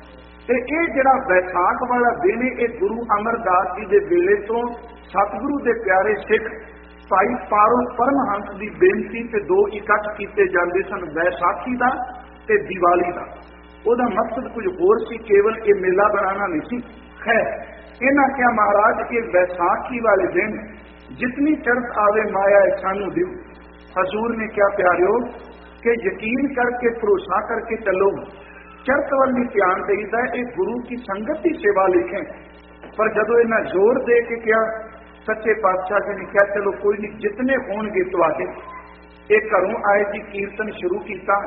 ਤੇ ਇਹ ਜਿਹੜਾ ਵੈਸਾਖ ਵਾਲਾ ਦਿਨ ਹੈ ਇਹ ਗੁਰੂ ਅਮਰਦਾਸ ਜੀ ਦੇ ਵੇਲੇ ਤੋਂ ਸਤਿਗੁਰੂ ਦੇ ਪਿਆਰੇ ਸਿੱਖ ਭਾਈ ਪਾਰੋ ਪਰਮਹੰਸ ਦੀ ਬੇਨਤੀ ਤੇ ਦੋ ਇਕੱਠ ਕੀਤੇ ਜਾਂਦੇ ਸਨ, ਵੈਸਾਖੀ ਦਾ ਤੇ ਦੀਵਾਲੀ ਦਾ। ਉਹਦਾ ਮਕਸਦ ਕੁਝ ਹੋਰ ਸੀ, ਕੇਵਲ ਇਹ ਮੇਲਾ ਬਣਾਉਣਾ ਨਹੀਂ ਸੀ। ਖੈਰ ਇਹਨਾਂ ਕਿਹਾ ਮਹਾਰਾਜ ਕਿ ਵੈਸਾਖੀ ਵਾਲੇ ਦਿਨ ਜਿਤਨੀ ਚੜ੍ਹਤ ਆਵੇ ਮਾਇਆ ਸਾਨੂੰ ਦਿਓ। ਹਜ਼ੂਰ ਨੇ ਕਿਹਾ ਪਿਆਰਿਓ ਕਿ ਯਕੀਨ ਕਰਕੇ ਭਰੋਸਾ ਕਰਕੇ ਚੱਲੋ, ਚੜ੍ਹਤ ਵੱਲ ਨਹੀਂ ਧਿਆਨ ਦੇਈਦਾ, ਇਹ ਗੁਰੂ ਕੀ ਸੰਗਤ ਦੀ ਸੇਵਾ ਲਿਖੇ। ਪਰ ਜਦੋਂ ਇਹਨਾਂ ਜ਼ੋਰ ਦੇ ਕੇ ਕਿਹਾ, ਸੱਚੇ ਪਾਤਸ਼ਾਹ ਜੀ ਨੇ ਕਿਹਾ ਚਲੋ ਕੋਈ ਨਹੀਂ, ਜਿਤਨੇ ਹੋਣਗੇ ਤੁਹਾਡੇ। ਇਹ ਘਰੋਂ ਆਏ ਜੀ ਕੀਰਤਨ ਸ਼ੁਰੂ ਕੀਤਾ।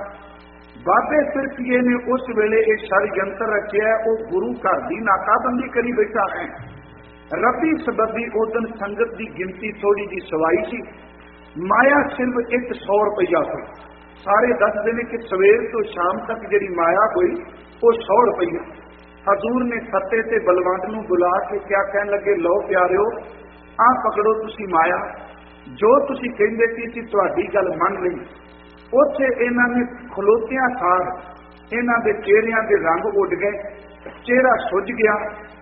ਬਾਬੇ ਸਿਰਫੀਏ ਨੇ ਉਸ ਵੇਲੇ ਇਹ षडयंत्र ਰਚਿਆ, ਉਹ ਗੁਰੂ ਘਰ ਦੀ ਨਾਕਾਬੰਦੀ ਕਰੀ ਬੈਠਾ ਹੈ। ਰੱਬੀ ਸਬੱਬੀ ਉਦਨ ਸੰਗਤ ਦੀ ਗਿਣਤੀ ਥੋੜੀ ਜੀ ਸਵਾਈ ਸੀ, ਮਾਇਆ ਸਿਰਫ 100 ਰੁਪਇਆ ਹੋਈ। ਸਾਰੇ ਦੱਸਦੇ ਨੇ ਕਿ ਸਵੇਰ ਤੋਂ ਸ਼ਾਮ ਤੱਕ ਜਿਹੜੀ ਮਾਇਆ ਹੋਈ ਉਹ 100 ਰੁਪਇਆ। ਹਜ਼ੂਰ ਨੇ ਸੱਤੇ ਤੇ ਬਲਵੰਤ ਨੂੰ ਬੁਲਾ ਕੇ ਕਿਆ ਕਹਿਣ ਲੱਗੇ, ਲਓ ਪਿਆਰਿਓ ਆਹ ਪਕੜੋ ਤੁਸੀਂ ਮਾਇਆ, ਜੋ ਤੁਸੀਂ ਕਹਿੰਦੇ ਸੀ ਤੁਹਾਡੀ ਗੱਲ ਮੰਨ ਲਈ। ਉੱਥੇ ਇਹਨਾਂ ਨੇ ਖਲੋਤਿਆਂ ਸਾਰ ਇਹਨਾਂ ਦੇ ਚਿਹਰਿਆਂ ਦੇ ਰੰਗ ਉੱਡ ਗਏ, ਚਿਹਰਾ ਸੁੱਜ ਗਿਆ,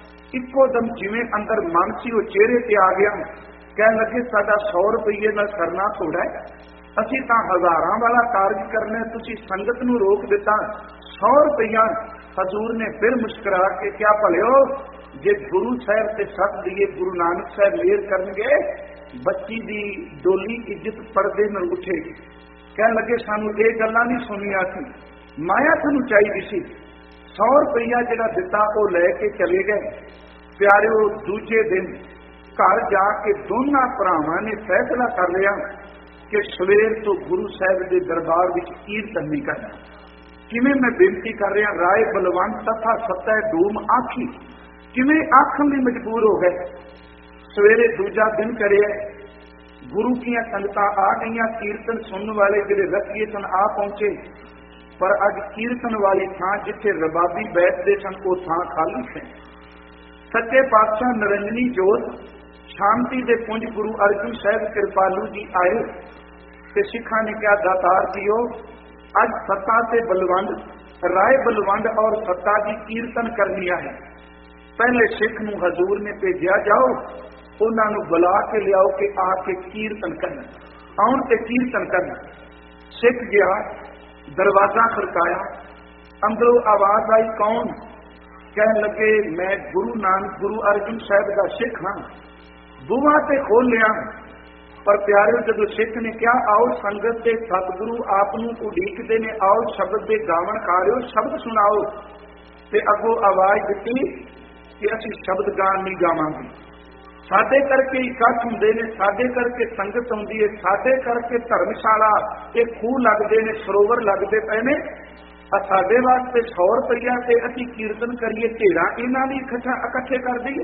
ਇੱਕੋ ਦਮ ਜਿਵੇਂ ਅੰਦਰ ਮਨ ਸੀ ਉਹ ਚਿਹਰੇ ਤੇ ਆ ਗਿਆ। ਕਹਿਣ ਲੱਗੇ ਸਾਡਾ 100 ਰੁਪਏ ਨਾਲ ਕਰਨਾ ਥੋੜਾ ਹੈ, ਅਸੀਂ ਤਾਂ ਹਜ਼ਾਰਾਂ ਵਾਲਾ ਕਾਰਜ ਕਰਨਾ, ਤੁਸੀਂ ਸੰਗਤ ਨੂੰ ਰੋਕ ਦਿੱਤਾ 100 ਰੁਪਇਆ। ਹਜ਼ੂਰ ਨੇ ਫਿਰ ਮੁਸਕਰਾ ਕੇ ਕਿਹਾ ਭਲਿਓ ਜੇ ਗੁਰੂ ਸਾਹਿਬ ਤੇ ਸੱਚ ਦੀਏ ਗੁਰੂ ਨਾਨਕ ਸਾਹਿਬ ਮਿਹਰ ਕਰਨਗੇ, ਬੱਚੀ ਦੀ ਡੋਲੀ ਇੱਜ਼ਤ ਪਰਦੇ ਨਾਲ ਉੱਠੇਗੀ। ਕਹਿਣ ਲੱਗੇ ਸਾਨੂੰ ਇਹ ਗੱਲਾਂ ਨਹੀਂ ਸੁਣੀਆਂ ਸੀ, ਮਾਇਆ ਤੁਹਾਨੂੰ ਚਾਹੀਦੀ ਸੀ। 100 ਰੁਪਇਆ ਜਿਹੜਾ ਦਿੱਤਾ ਉਹ ਲੈ ਕੇ ਚਲੇ ਗਏ। ਪਿਆਰਿਓ ਦੂਜੇ ਦਿਨ ਘਰ ਜਾ ਕੇ ਦੋਨਾਂ ਭਰਾਵਾਂ ਨੇ ਫੈਸਲਾ ਕਰ ਲਿਆ ਕਿ ਸਵੇਰ ਤੋਂ ਗੁਰੂ ਸਾਹਿਬ ਦੇ ਦਰਬਾਰ ਵਿੱਚ ਕੀਰਤਨ ਨਹੀਂ ਕਰਨਾ। ਕਿਵੇਂ ਮੈਂ ਬੇਨਤੀ ਕਰ ਰਿਹਾ, ਰਾਏ ਬਲਵੰਤ ਤਥਾ ਸਤੈ ਡੂਮ ਆਖੀ, ਕਿਵੇਂ ਆਖਣ ਲਈ ਮਜਬੂਰ ਹੋ ਗਏ। ਸਵੇਰੇ ਦੂਜਾ ਦਿਨ ਕਰਿਆ, ਗੁਰੂ ਦੀਆਂ ਸੰਗਤਾਂ ਆ ਗਈਆਂ, ਕੀਰਤਨ ਸੁਣਨ ਵਾਲੇ ਜਿਹੜੇ ਰਸੀਏ ਸਨ ਆ ਪਹੁੰਚੇ। ਪਰ ਅੱਜ ਕੀਰਤਨ ਵਾਲੀ ਥਾਂ ਜਿੱਥੇ ਰਬਾਬੀ ਬੈਠਦੇ ਸਨ ਉਹ ਥਾਂ ਖਾਲੀ ਹੈ। ਸੱਚੇ ਪਾਤਸ਼ਾਹ ਨਿਰੰਜਨੀ ਜੋਤ ਸ਼ਾਂਤੀ ਦੇ ਪੁੰਜ ਗੁਰੂ ਅਰਜਨ ਸਾਹਿਬ ਕਿਰਪਾਲੂ ਜੀ ਆਏ ਤੇ ਸਿੱਖਾਂ ਨੇ ਕਿਹਾ ਦਾਤਾਰ ਜੀਓ ਅੱਜ ਸੱਤਾ ਤੇ ਬਲਵੰਡ, ਰਾਏ ਬਲਵੰਡ ਔਰ ਸੱਤਾ ਦੀ ਕੀਰਤਨ ਕਰਨੀ ਹੈ। ਪਹਿਲੇ ਸਿੱਖ ਨੂੰ ਹਜ਼ੂਰ ਨੇ ਭੇਜਿਆ, ਜਾਓ ਉਹਨਾਂ ਨੂੰ ਬੁਲਾ ਕੇ ਲਿਆਓ ਕਿ ਆ ਕੇ ਕੀਰਤਨ ਕਰਨ, ਆਉਣ ਤੇ ਕੀਰਤਨ ਕਰਨ। ਸਿੱਖ ਗਿਆ, ਦਰਵਾਜ਼ਾ ਖੜਕਾਇਆ, ਅੰਦਰੋਂ ਆਵਾਜ਼ ਆਈ, ਕੌਣ? ਕਹਿਣ ਲੱਗੇ ਮੈਂ ਗੁਰੂ ਨਾਨਕ ਗੁਰੂ ਅਰਜਨ ਸਾਹਿਬ ਦਾ ਸਿੱਖ ਹਾਂ। ਬੂਹਾ ਤੇ ਖੋਲ ਲਿਆ। ਪਰ ਪਿਆਰਿਓ ਜਦੋਂ ਸਿੱਖ ਨੇ ਕਿਹਾ ਆਓ ਸੰਗਤ ਤੇ ਸਤਿਗੁਰੂ ਆਪ ਨੂੰ ਉਡੀਕਦੇ ਨੇ, ਆਓ ਸ਼ਬਦ ਦੇ ਗਾਵਣ ਕਾਰਿਓ, ਸ਼ਬਦ ਸੁਣਾਓ। ਤੇ ਅੱਗੋਂ ਆਵਾਜ਼ ਦਿੱਤੀ ਕਿ ਅਸੀਂ ਸ਼ਬਦ ਗਾਣ ਨਹੀਂ ਗਾਵਾਂਗੇ, ਸਾਡੇ ਕਰਕੇ ਇਕੱਠ ਹੁੰਦੇ ਨੇ, ਸਾਡੇ ਕਰਕੇ ਸੰਗਤ ਆਉਂਦੀ ਹੈ, ਸਾਡੇ ਕਰਕੇ ਧਰਮਸ਼ਾਲਾ ਇਹ ਖੂਹ ਲੱਗਦੇ ਨੇ, ਸਰੋਵਰ ਲੱਗਦੇ ਪਏ ਨੇ, ਸਾਡੇ ਵਾਸਤੇ 100 ਰੁਪਇਆ ਤੇ ਅਸੀਂ ਕੀਰਤਨ ਕਰੀਏ, ਢੇਰਾਂ ਇਹਨਾਂ ਲਈ ਇਕੱਠੇ ਕਰ ਦਈਏ।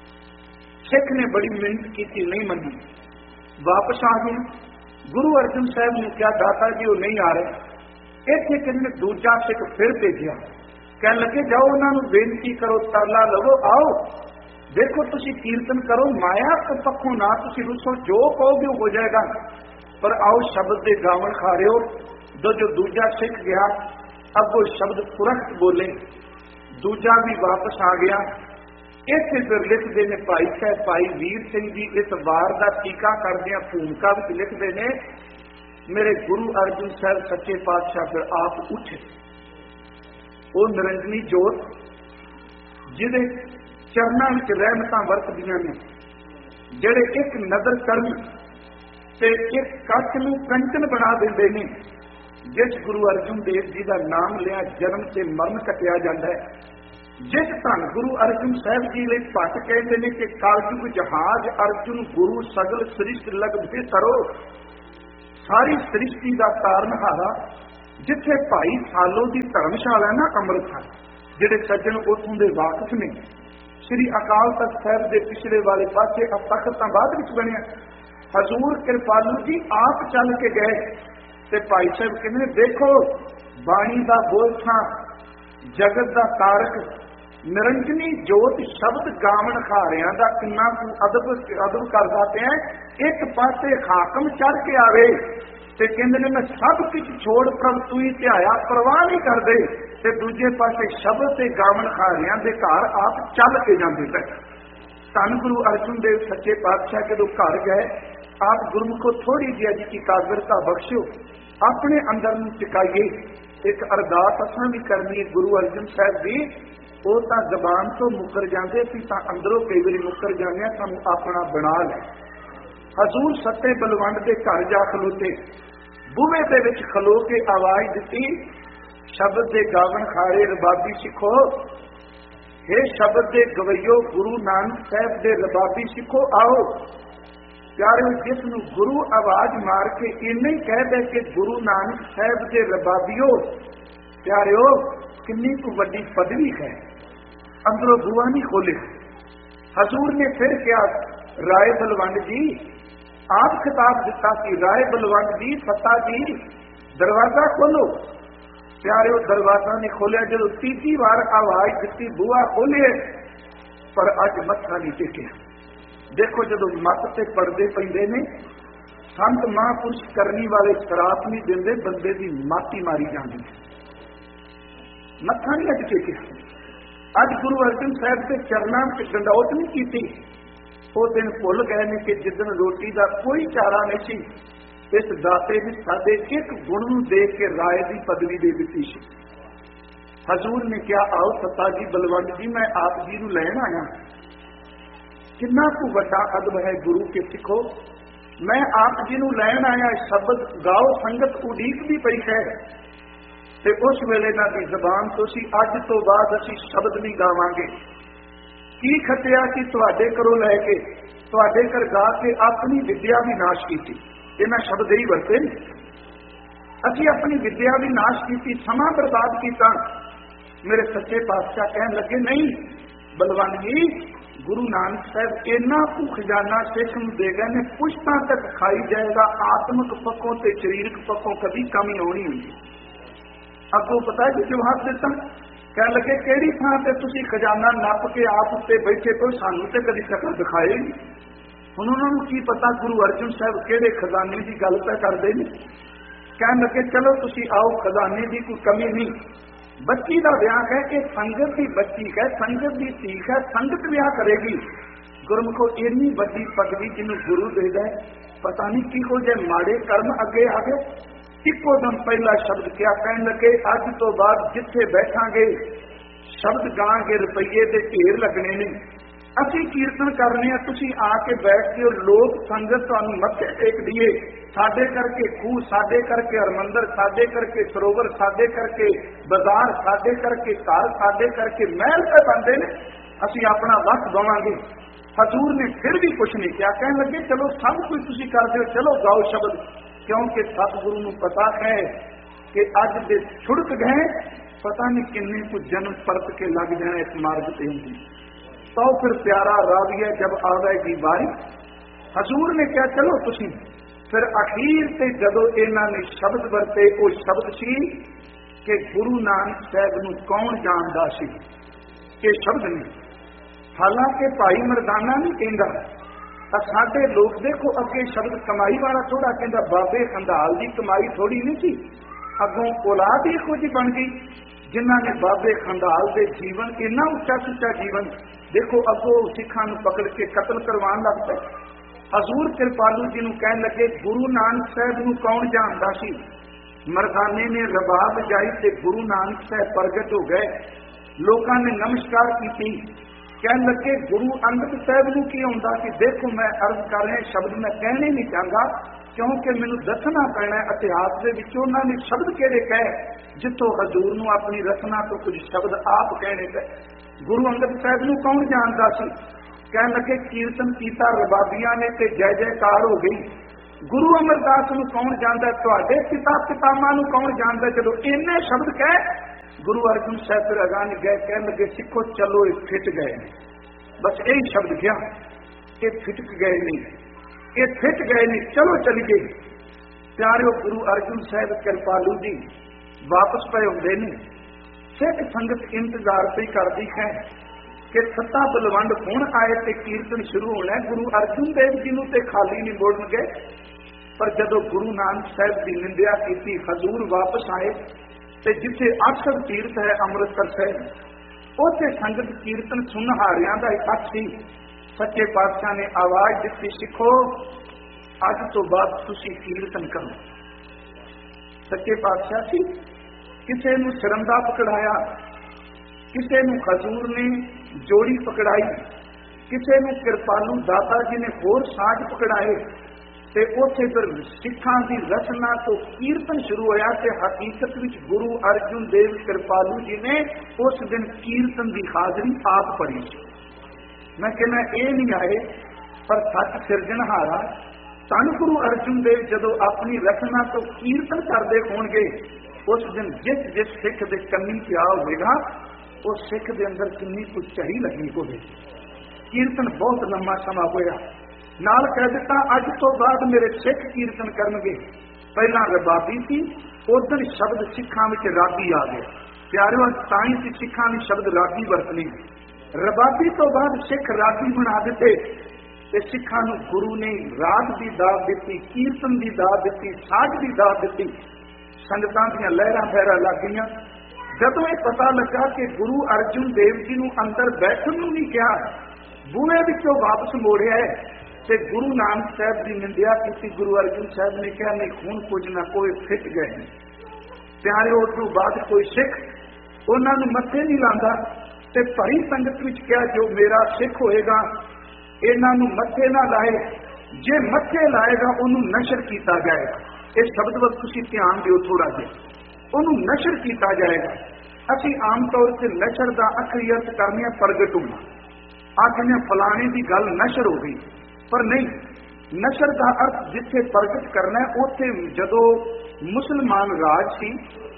ਸਿੱਖ ਨੇ ਬੜੀ ਮਿਹਨਤ ਕੀਤੀ, ਨਹੀਂ ਮੰਨੀ, ਵਾਪਸ ਆ ਗਏ। ਗੁਰੂ ਅਰਜਨ ਸਾਹਿਬ ਨੇ ਕਿਹਾ ਦਾਤਾ ਜੀ ਉਹ ਨਹੀਂ ਆ ਰਹੇ। ਇੱਥੇ ਕਿੰਨੇ ਦੂਜਾ ਸਿੱਖ ਫਿਰ ਭੇਜਿਆ, ਕਹਿਣ ਲੱਗੇ ਜਾਓ ਉਹਨਾਂ ਨੂੰ ਬੇਨਤੀ ਕਰੋ, ਤਰਲਾ ਲਵੋ, ਆਓ ਦੇਖੋ ਤੁਸੀਂ ਕੀਰਤਨ ਕਰੋ, ਮਾਇਆ ਪੱਖੋਂ ਨਾ ਤੁਸੀਂ ਰੁੱਸੋ, ਜੋ ਕਹੋਗੇ ਉਹ ਹੋ ਜਾਏਗਾ, ਪਰ ਆਓ ਸ਼ਬਦ ਦੇ ਗਾਵਣ ਖਾਰਿਓ। ਜੋ ਦੂਜਾ ਸਿੱਖ ਗਿਆ ਅੱਗੋਂ ਸ਼ਬਦ ਪੁਰਖ ਬੋਲੇ, ਦੂਜਾ ਵੀ ਵਾਪਸ ਆ ਗਿਆ। ਇੱਥੇ ਫਿਰ ਲਿਖਦੇ ਨੇ ਭਾਈ ਸਾਹਿਬ ਭਾਈ ਵੀਰ ਸਿੰਘ ਜੀ ਇਸ ਵਾਰ ਦਾ ਟੀਕਾ ਕਰਦਿਆਂ ਭੂਮਿਕਾ ਵਿੱਚ ਲਿਖਦੇ ਨੇ, ਮੇਰੇ ਗੁਰੂ ਅਰਜਨ ਸਾਹਿਬ ਸੱਚੇ ਪਾਤਸ਼ਾਹ ਫਿਰ ਆਪ ਉੱਠੇ। ਉਹ ਨਿਰੰਜਨੀ ਜੋਤ ਜਿਹਦੇ ਚਰਨਾਂ ਵਿੱਚ ਰਹਿਮਤਾਂ ਵਰਤਦੀਆਂ ਨੇ, ਜਿਹੜੇ ਇੱਕ ਨਜ਼ਰ ਕਰਨ ਤੇ ਇੱਕ ਕੱਚ ਨੂੰ ਕੰਚਨ ਬਣਾ ਦਿੰਦੇ ਨੇ। ਜਿਸ ਗੁਰੂ ਅਰਜਨ ਦੇਵ ਜੀ ਦਾ ਨਾਮ ਲਿਆ ਜਨਮ ਤੇ ਮਰਨ ਕੱਟਿਆ ਜਾਂਦਾ ਹੈ, ਜਿਸ ਧੰਨ ਗੁਰੂ ਅਰਜਨ ਸਾਹਿਬ ਜੀ ਲਈ ਭੱਟ ਕਹਿੰਦੇ ਨੇ ਕਿ ਕਲਯੁਗ ਜਹਾਜ਼ ਅਰਜੁਨ ਗੁਰੂ ਸਗਲ ਸ੍ਰਿਸ਼ਟ ਲਗਭੇ ਤਰੋ, ਸਾਰੀ ਸ੍ਰਿਸ਼ਟੀ ਦਾ ਤਾਰਨਹਾਰਾ। ਜਿੱਥੇ ਭਾਈ ਸਾਲੋ ਦੀ ਧਰਮਸ਼ਾਲਾ ਨਾ ਅੰਮ੍ਰਿਤਸਰ, ਜਿਹੜੇ ਸੱਜਣ ਉੱਥੋਂ ਦੇ ਵਾਕਿਫ ਨੇ, श्री अकाल तख्त साहब के पिछले वाले पासे तख्त तो बाद में बनया। हजूर कृपालू जी आप चल के गए ते भाई साहब कहते देखो बाणी का बोल था जगत का तारक निरंजनी जोत शब्द गावन खारिया का किन्ना अदब अदब करता पे एक पासे हाकम चढ़ के आवे ते कहते ने मैं सब कुछ छोड़ प्रभ तू ही ध्याया परवाह नहीं करते ते दूजे पासे शब्द ते गावन खारिया के घर आप चल के जाते पे। धन गुरु अर्जुन देव सच्चे पातशाह जदों घर गए आप गुरमुखो थोड़ी जी अज की कागरता बख्शो अपने अंदर नूं टिकाइए। एक अरदास असां भी करनी है गुरु अर्जन साहब जी वो तो जबान तो मुकर जाते सी तां अंदरों कई बार मुकर जाने सानू अपना बना लै। हजूर सत्ते बलवंड के घर जा खलोते बूहे दे विच खलो के आवाज दी शब्द दे गावन खारे रबाबी सिखो हे शब्द दे गवैयो गुरु नानक साहब दे रबाबी सिखो आओ। प्यारे जिसनू गुरु आवाज मार के इन्ने ही कह दे कि गुरु नानक साहब दे रबाबियो प्यारे किन्नी को वड्डी पदवी है अंदरों बुआ नहीं खोले। हजूर ने फिर क्या राय बलवंड जी आप खिताब दिता कि राय बलवंड जी सत्ता जी दरवाजा खोलो। प्यारे दरवाजा ने खोलिया जो तीसरी बार आवाज दी बुआ खोलिए पर अज मत्था नहीं टेकिया। देखो जो मत से पड़दे पैंदे ने संत महापुरुष करनी वाले शराप नहीं देंदे बंदे की माती मारी जाती मत्था नहीं अज टेकिया। अज गुरु अर्जन साहब के चरणों से गंडौत नहीं की वो दिन भुल गए ने कि जिदन रोटी का कोई चारा नहीं सी इस दाते ने साडे एक गुण नूं देख के राय की पदवी दे दी सी। हजूर ने क्या आओ सत्ता जी बलवंड जी मैं आप जी नूं लैण आया कितना को वड्डा अदब है गुरु के सिखो मैं आप जी नूं लैण आया शब्द गाओ संगत उड़ीक भी पई है ते उस वेले ना दी जबान तो सी अज तो बाद असी शब्द नहीं गावांगे की खटिया कि तुहाडे घरों लैके तुहाडे घर गा के अपनी विद्या भी नाश की ये मैं शब्द ही वरते असी अपनी विद्या भी नाश की समा बर्बाद किया। मेरे सच्चे पातशाह कहन लगे नहीं बलवंत जी गुरु नानक साहब इन्ना को खजाना सिख नूं दे गए ने पुश्तां तक खाई जाएगा आत्मक पक्कों ते शरीरक पक्कों कभी कमी होनी हुई। अगों पता है जवाब दिता कह लगे किहड़ी थां ते तुसीं खजाना नप के आप उत्ते बैठे तो सानू ते कदी शकल दिखाए नहीं। हुण उन्होंने की पता गुरु अर्जन साहब किहड़े खजाने की गल पै करदे ने। कहन लगे चलो तुसीं आओ खजाने की कोई कमी नहीं बच्ची का ब्याह है कि संगत की बच्ची है संगत की सीख है संगत ब्याह करेगी। गुरमुखो इन्नी बड़ी पदवी जिन्होंने गुरु दे दे पता नहीं की हो जाए माड़े कर्म अगे आ गए। इको दम पहला शब्द क्या कहन लगे अज तो बाद जिथे बैठांगे शब्द गांगे रुपये के ढेर लगने ने असी कीर्तन करने तुसी आके बैठ के लोग संगत तुहानू मत्थे टेक दिए साडे करके खूह साडे करके हरमंदर साडे करके सरोवर साडे करके बाजार साडे करके घर साडे करके महल पे बनते ने असी अपना वक्त दवांगे। हजूर ने फिर भी कुछ नहीं किया कहने लगे चलो सब कुछ तुसी करदे हो चलो गाओ शब्द क्योंकि सतगुरु नूं पता है कि अज दे छुड़क गए पता नहीं किन्ने को जन्म परत के लग जाए इस मार्ग पे होंगी तो फिर प्यारा राविया जब आवेगी बारी। हजूर ने क्या चलो तुसी फिर अखीर से जदों इन्हां ने शब्द वरते वो शब्द सी कि गुरु नानक साहब नूं कौन जानदा सी ये शब्द नहीं। हालांकि भाई मरदाना नहीं कहंदा साडे लोग देखो अगे शब्द कमाई वाला थोड़ा कहंदा बाबे खंडाल की कमाई थोड़ी नहीं सी अगों औलाद ही इहो जी बन गई जिन्हां ने बाबे खंडाल के जीवन इन्ना उच्चा सुच्चा जीवन देखो अगो सिखां नूं पकड़ के कतल करवाण लग पे। हजूर कृपालू जी नूं कहण लगे गुरु नानक साहब नूं कौन जानदा सी। मरदाने ने रबाब जाई ते गुरु नानक साहब प्रगट हो गए लोकां ने नमस्कार की कहण लगे गुरु अंगद साहब नूं की आउंदा कि देखो मैं अर्ज कर रहा शब्द मैं कहने नहीं चाहता क्योंकि मैनू दसना पैना इतिहास के विच उन्हां ने शब्द किहड़े कहे जिथों हजूर नूं अपनी रचना तो कुछ शब्द आप कहने पे। गुरु अंगद साहब नूं कौन जानदा सी। कहण लगे कीर्तन कीता रबाबियां ने ते जय जयकार हो गई। गुरु अमरदास नूं कौन जानदा तुहाडे पिता पितामह नूं कौन जानदा जदों इन्ने शब्द कहे गुरु अर्जन साहब फिर अगान गए कहण लगे सिखो चलो फिट गए बस यही शब्द गया कि फिटक गए नहीं, ये फिट गए नहीं, चलो चलिए। प्यारे गुरु अर्जुन साहब कृपालू जी वापस पे आते ने, सिख संगत इंतजार पे करती है कि सत्ता बलवंड हुण आए ते कीर्तन शुरू होना। गुरु अर्जुन देव जी नूं ते खाली नहीं मोड़नगे, पर जदों गुरु नानक साहब की निंदिया की, हजूर वापस आए ते जिथे अक्षर तीर्थ है अमृतसर साहब, उत्थे संगत कीर्तन सुनहारियां दा इकट्ठ सी। सच्चे पातशाह ने आवाज दी, सिखो अज तो बाद तुसी कीर्तन करो। सच्चे पातशाह सी, किसे नूं सरंदा पकड़ाया, किसे नूं हजूर ने जोड़ी पकड़ाई, किसे नूं कृपालू दाता जी ने होर साज पकड़ाए, ते उथे फिर सिखां दी रचना तो कीर्तन शुरू होया। ते हकीकत विच गुरु अर्जुन देव कृपालू जी ने उस दिन कीर्तन की हाजरी आप भरी। मैं कहना ये नहीं आए, पर सच सिरजनहारा धन गुरु अर्जुन देव जदों अपनी रचना तो कीर्तन करते होणगे, उस दिन जिस जिस सिख के कन्नी पिया होगा, उस सिख के अंदर कितनी कुछ चढ़ी लगी होगी। कीर्तन बहुत लंबा समा होया, नाल कह दिता अज तो बाद मेरे सिख कीर्तन करनगे। पहला रबाबी सी, उधर शब्द सिखां विच रागी आ गए। प्यारिओ ताई सी सिखां ने शब्द रागी वरतने, रबाबी तो बाद सिख रागी बना दिते ते सिखां नूं गुरु ने राग की दात दिती, कीर्तन की दात दिती, साज की दात दिती। संगतां दीआं लहरां फहरां लग गईयां। जदों ये पता लगा कि गुरु अर्जुन देव जी नूं अंदर बैठण नूं नहीं कहा, बूहे विचों वापस मोड़िया है, ते गुरु नानक साहब की निंदिया की। गुरु अर्जुन साहब ने कहा नहीं खून कुछ ना कोई फिट गए। प्यारे उस तो बाद कोई सिख उन्होंने मत्थे नहीं लाता, ते भरी संगत विच कहा जो मेरा सिख होएगा इन्हों मत्थे ना लाए, जे मत्थे लाएगा उन्होंने नशर किया जाएगा। इस शब्द वक्त तुसीं ध्यान दिओ थोड़ा जिहा, उन्होंने नशर किया जाएगा। असीं आम तौर से नशर का आखिरी अर्थ करने प्रगट होना, आखने फलाने की गल नशर हो गई, पर नहीं, नशर का अर्थ जिथे प्रगट करना है उथे जदों मुसलमान राज सी,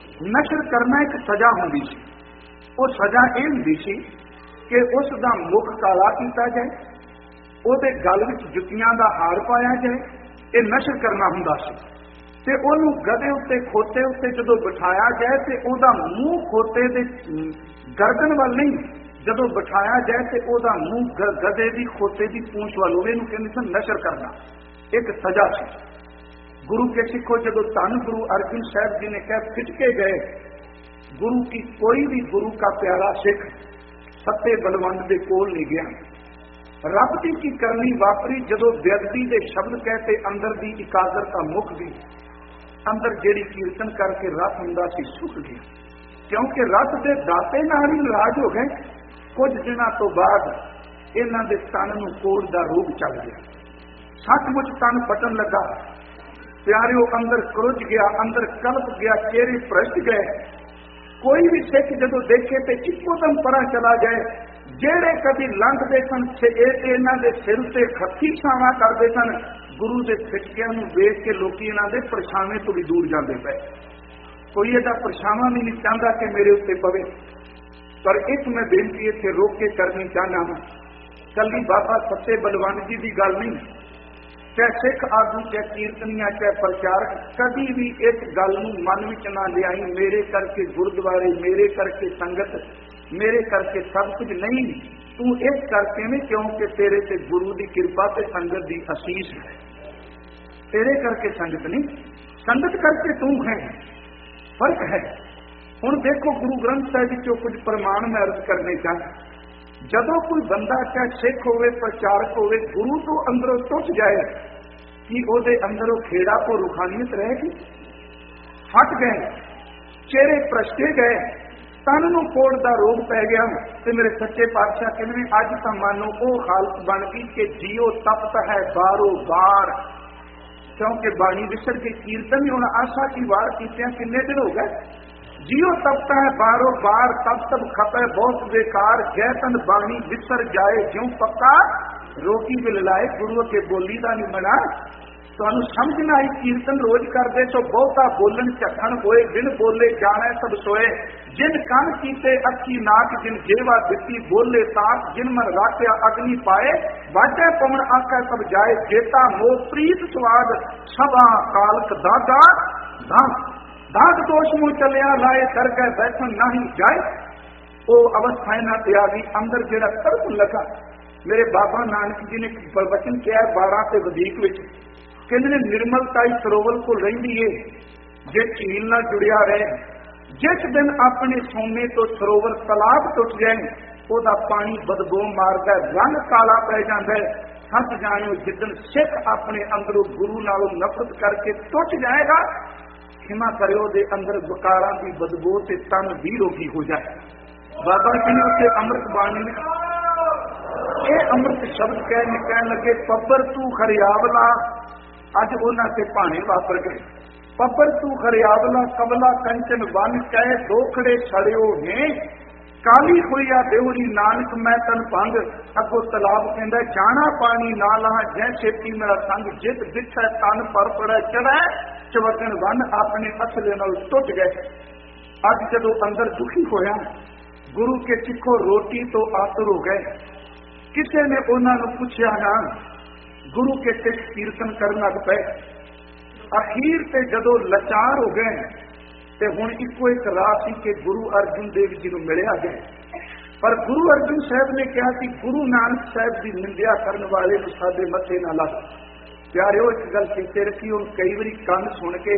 नशर करना एक सजा होंदी सी। वो सजा ये होंदी सी कि उसका मुख काला किया जाए, उहदे गल विच जुत्तियां दा हार पाया जाए, ये नशर करना हुंदा सी। ते उहनूं गधे उत्ते खोते उत्ते जदों बिठाया जाए ते उहदा मूँह खोते दे गर्दन वाल नहीं, जदों बिठाया जाए तो वह मूँह गधे की खोते की पूंछ वाल होवे, नूं कहंदे सन नशर करना, एक सजा सी। गुरु के सिखो जदों धन गुरु अर्जुन साहब जी ने कह फिटके गए, गुरु की कोई भी गुरु का प्यारा सिख सत्ते बलवंड के कोल नहीं गया। रब की करनी वापरी जदों बेअदबी के शब्द कहते अंदर की इकाग्रता मुक गई, अंदर जेड़ी कीर्तन करके रस हुंदा सी सुख गया, क्योंकि रस के दाते नाल ही नाराज हो गए। कुछ दिनों तो बाद इन्हां दे तन नूं कोड़ दा रोग चल गया, सचमुच तन पटन लगा। प्यारिओ अंदर क्रुज गया, अंदर कलप गया, चेहरे भ्रष्ट गए। कोई भी सिख जदों देखे तो इकोदम परा चला जाए। जेड़े कभी लंघते सन इन्हां दे सिर ते खत्ती छावां करते सन, गुरु के सिक्कियां नूं वेख के लोग इन्हां दे परछावें तो भी दूर जाते पे। कोई इहदा परछावां भी नहीं चाहता कि मेरे उत्ते पवे। पर एक मैं बेनती इत्थे रोक के करनी चाहना हाँ, कली बाबा सत्ते बलवंड जी की गल नहीं, चाहे सिख आगू, चाहे कीर्तनिया, चाहे प्रचारक, कभी भी इस गल नूं मन विच ना लियाई मेरे करके गुरुद्वारे, मेरे करके संगत, मेरे करके सब कुछ नहीं। तू इस करके नहीं क्योंकि तेरे ते गुरु की कृपा ते संगत की आशीष है, तेरे करके संगत नहीं, संगत करके तू है। फर्क है। हुण देखो गुरु ग्रंथ साहिब विचों कुछ प्रमाण मैं अर्ज करने चाहता। जदों कोई बंदा चाहे सिख होवे, प्रचारक होवे, गुरु तो अंदरों टुट जाए कि उहदे अंदरों खेड़ा को रूहानियत रहेगी। हट गए, चेहरे भ्रष्टे गए, तन नूं कोड़ दा रोग पै गया। ते मेरे सच्चे पातशाह कहंदे अज तां मानो वो हालत बन गई कि जियो तपत है बारो बार, क्योंकि बाणी विसर के कीर्तन ही हुण आशा की वार कीतियां किन्ने दिन हो गए। जियो तपता है बारो बार, तब तब खपे बहुत बेकार, जय तन बाणी विसर जाए ज्यों पक्का, रोकी बिल लाए गुरु के बोली का नहीं मना। ਤੁਹਾਨੂੰ ਸਮਝ ਨਾ ਆਈ ਕੀਰਤਨ ਰੋਜ਼ ਕਰਦੇ ਸੋ ਬਹੁਤਾ ਬੋਲਣ ਝੱਖਣ ਹੋਏ, ਬਿਨ ਬੋਲੇ ਜਾਣੈ ਸਭ ਸੋਏ। ਜਿਨ ਕੰਨ ਕੀਤੇ ਅੱਖੀ ਨਾਕ, ਜਿਨ ਜੇਵਾ ਦਿੱਤੀ ਬੋਲੇ ਤਾਕ, ਜਿਨ ਮਨ ਰਾਖਿਆ ਅਗਨੀ ਪਾਏ, ਵਾਜੈ ਪਵਨ ਆਖੈ ਸਭ ਜਾਏ। ਜੇਤਾ ਮੋਹ ਪ੍ਰੀਤ ਸਵਾਦ, ਸਭਾ ਕਾਲਕ ਦਾਗਾ ਦਾਗ ਦੋਸ਼ ਮੂੰਹ ਚੱਲਿਆ, ਲਾਏ ਦਰਗਹਿ ਬੈਠਣ ਨਹੀਂ ਜਾਏ। ਉਹ ਅਵਸਥਾ ਇਹਨਾਂ ਤੇ ਆ ਗਈ, ਅੰਦਰ ਜਿਹੜਾ ਤੜਪ ਲੱਗਾ। ਮੇਰੇ ਬਾਬਾ ਨਾਨਕ ਜੀ ਨੇ ਬਚਨ ਕਿਹਾ 12 ਤੇ ਵਧੀਕ ਵਿੱਚ, ਕਹਿੰਦੇ ਨੇ ਨਿਰਮਲਤਾ ਹੀ ਸਰੋਵਰ ਕੋਲ ਰਹਿੰਦੀ ਏ ਜੇ ਝੀਲ ਨਾਲ ਜੁੜਿਆ ਰਹੇ। ਜਿਸ ਦਿਨ ਆਪਣੇ ਸੋਨੇ ਤੋਂ ਸਰੋਵਰ ਤਲਾਬ ਟੁੱਟ ਜਾਏ, ਉਹਦਾ ਪਾਣੀ ਬਦਬੂ ਮਾਰਦਾ, ਰੰਗ ਕਾਲਾ ਪੈ ਜਾਂਦਾ। ਸੱਚ ਜਾਣਿਓ ਜਿੱਦਣ ਸਿੱਖ ਆਪਣੇ ਅੰਦਰੋਂ ਗੁਰੂ ਨਾਲੋਂ ਨਫ਼ਰਤ ਕਰਕੇ ਟੁੱਟ ਜਾਏਗਾ, ਖਿਮਾ ਕਰਿਓ ਦੇ ਅੰਦਰ ਵਿਕਾਰਾਂ ਦੀ ਬਦਬੂ ਤੇ ਤਨ ਵੀ ਰੋਗੀ ਹੋ ਜਾਏ। ਬਾਬਾ ਜੀ ਨੇ ਉੱਥੇ ਅੰਮ੍ਰਿਤ ਬਾਣੀ ਨੇ ਇਹ ਅੰਮ੍ਰਿਤ ਸ਼ਬਦ ਕਹਿਣ ਲੱਗੇ, ਪੱਪਰ ਤੂੰ ਖਰਿਆਵਲਾ। ਅੱਜ ਉਹਨਾਂ ਤੇ ਭਾਣੇ ਵਾਪਰ ਗਏ। ਪੱਪਰ ਤੂੰ ਖਰਿਆਵਲਾ, ਕਬਲਾ ਕੰਚਨ ਵਨ ਕਹਿ, ਦੋਖੜੇ ਛੜਿਓ ਨੇ ਕਾਲੀ ਹੋਈਆ ਦੇਵਰੀ ਨਾਨਕ ਮੈਂ ਤਨ ਭੰਗ। ਅੱਗੋਂ ਤਲਾਬ ਕਹਿੰਦਾ ਜਾਣਾ ਪਾਣੀ ਨਾ ਲਾ, ਜੈ ਛੇਤੀ ਮੇਰਾ ਸੰਗ, ਜਿਤ ਬਿਠੈ ਤਨ ਪਰ ਪੜੈ ਚੜੈ, ਚਵਕਣ ਵਨ ਆਪਣੇ ਅਸਲੇ ਨਾਲ ਟੁੱਟ ਗਏ। ਅੱਜ ਜਦੋਂ ਅੰਦਰ ਦੁਖੀ ਹੋਇਆ, ਗੁਰੂ ਕੇ ਸਿੱਖੋ ਰੋਟੀ ਤੋਂ ਆਤੁਰ ਹੋ ਗਏ। ਕਿਸੇ ਨੇ ਉਹਨਾਂ ਨੂੰ ਪੁੱਛਿਆ ਨਾ, ਗੁਰੂ ਕੇ ਸਿੱਖ ਕੀਰਤਨ ਕਰਨ ਲੱਗ ਪਏ। ਅਖੀਰ ਤੇ ਜਦੋਂ ਲਾਚਾਰ ਹੋ ਗਏ ਤੇ ਹੁਣ ਇੱਕੋ ਇੱਕ ਰਾਹ ਸੀ ਕਿ ਗੁਰੂ ਅਰਜਨ ਦੇਵ ਜੀ ਨੂੰ ਮਿਲਿਆ ਗਏ। ਪਰ ਗੁਰੂ ਅਰਜਨ ਸਾਹਿਬ ਨੇ ਕਿਹਾ ਕਿ ਗੁਰੂ ਨਾਨਕ ਸਾਹਿਬ ਦੀ ਨਿੰਦਿਆ ਕਰਨ ਵਾਲੇ ਨੂੰ ਸਾਡੇ ਮੱਥੇ ਨਾ ਲਾ। ਪਿਆਰਿਓ, ਇੱਕ ਗੱਲ ਚੇਤੇ ਰੱਖੀ, ਹੁਣ ਕਈ ਵਾਰੀ ਕੰਨ ਸੁਣ ਕੇ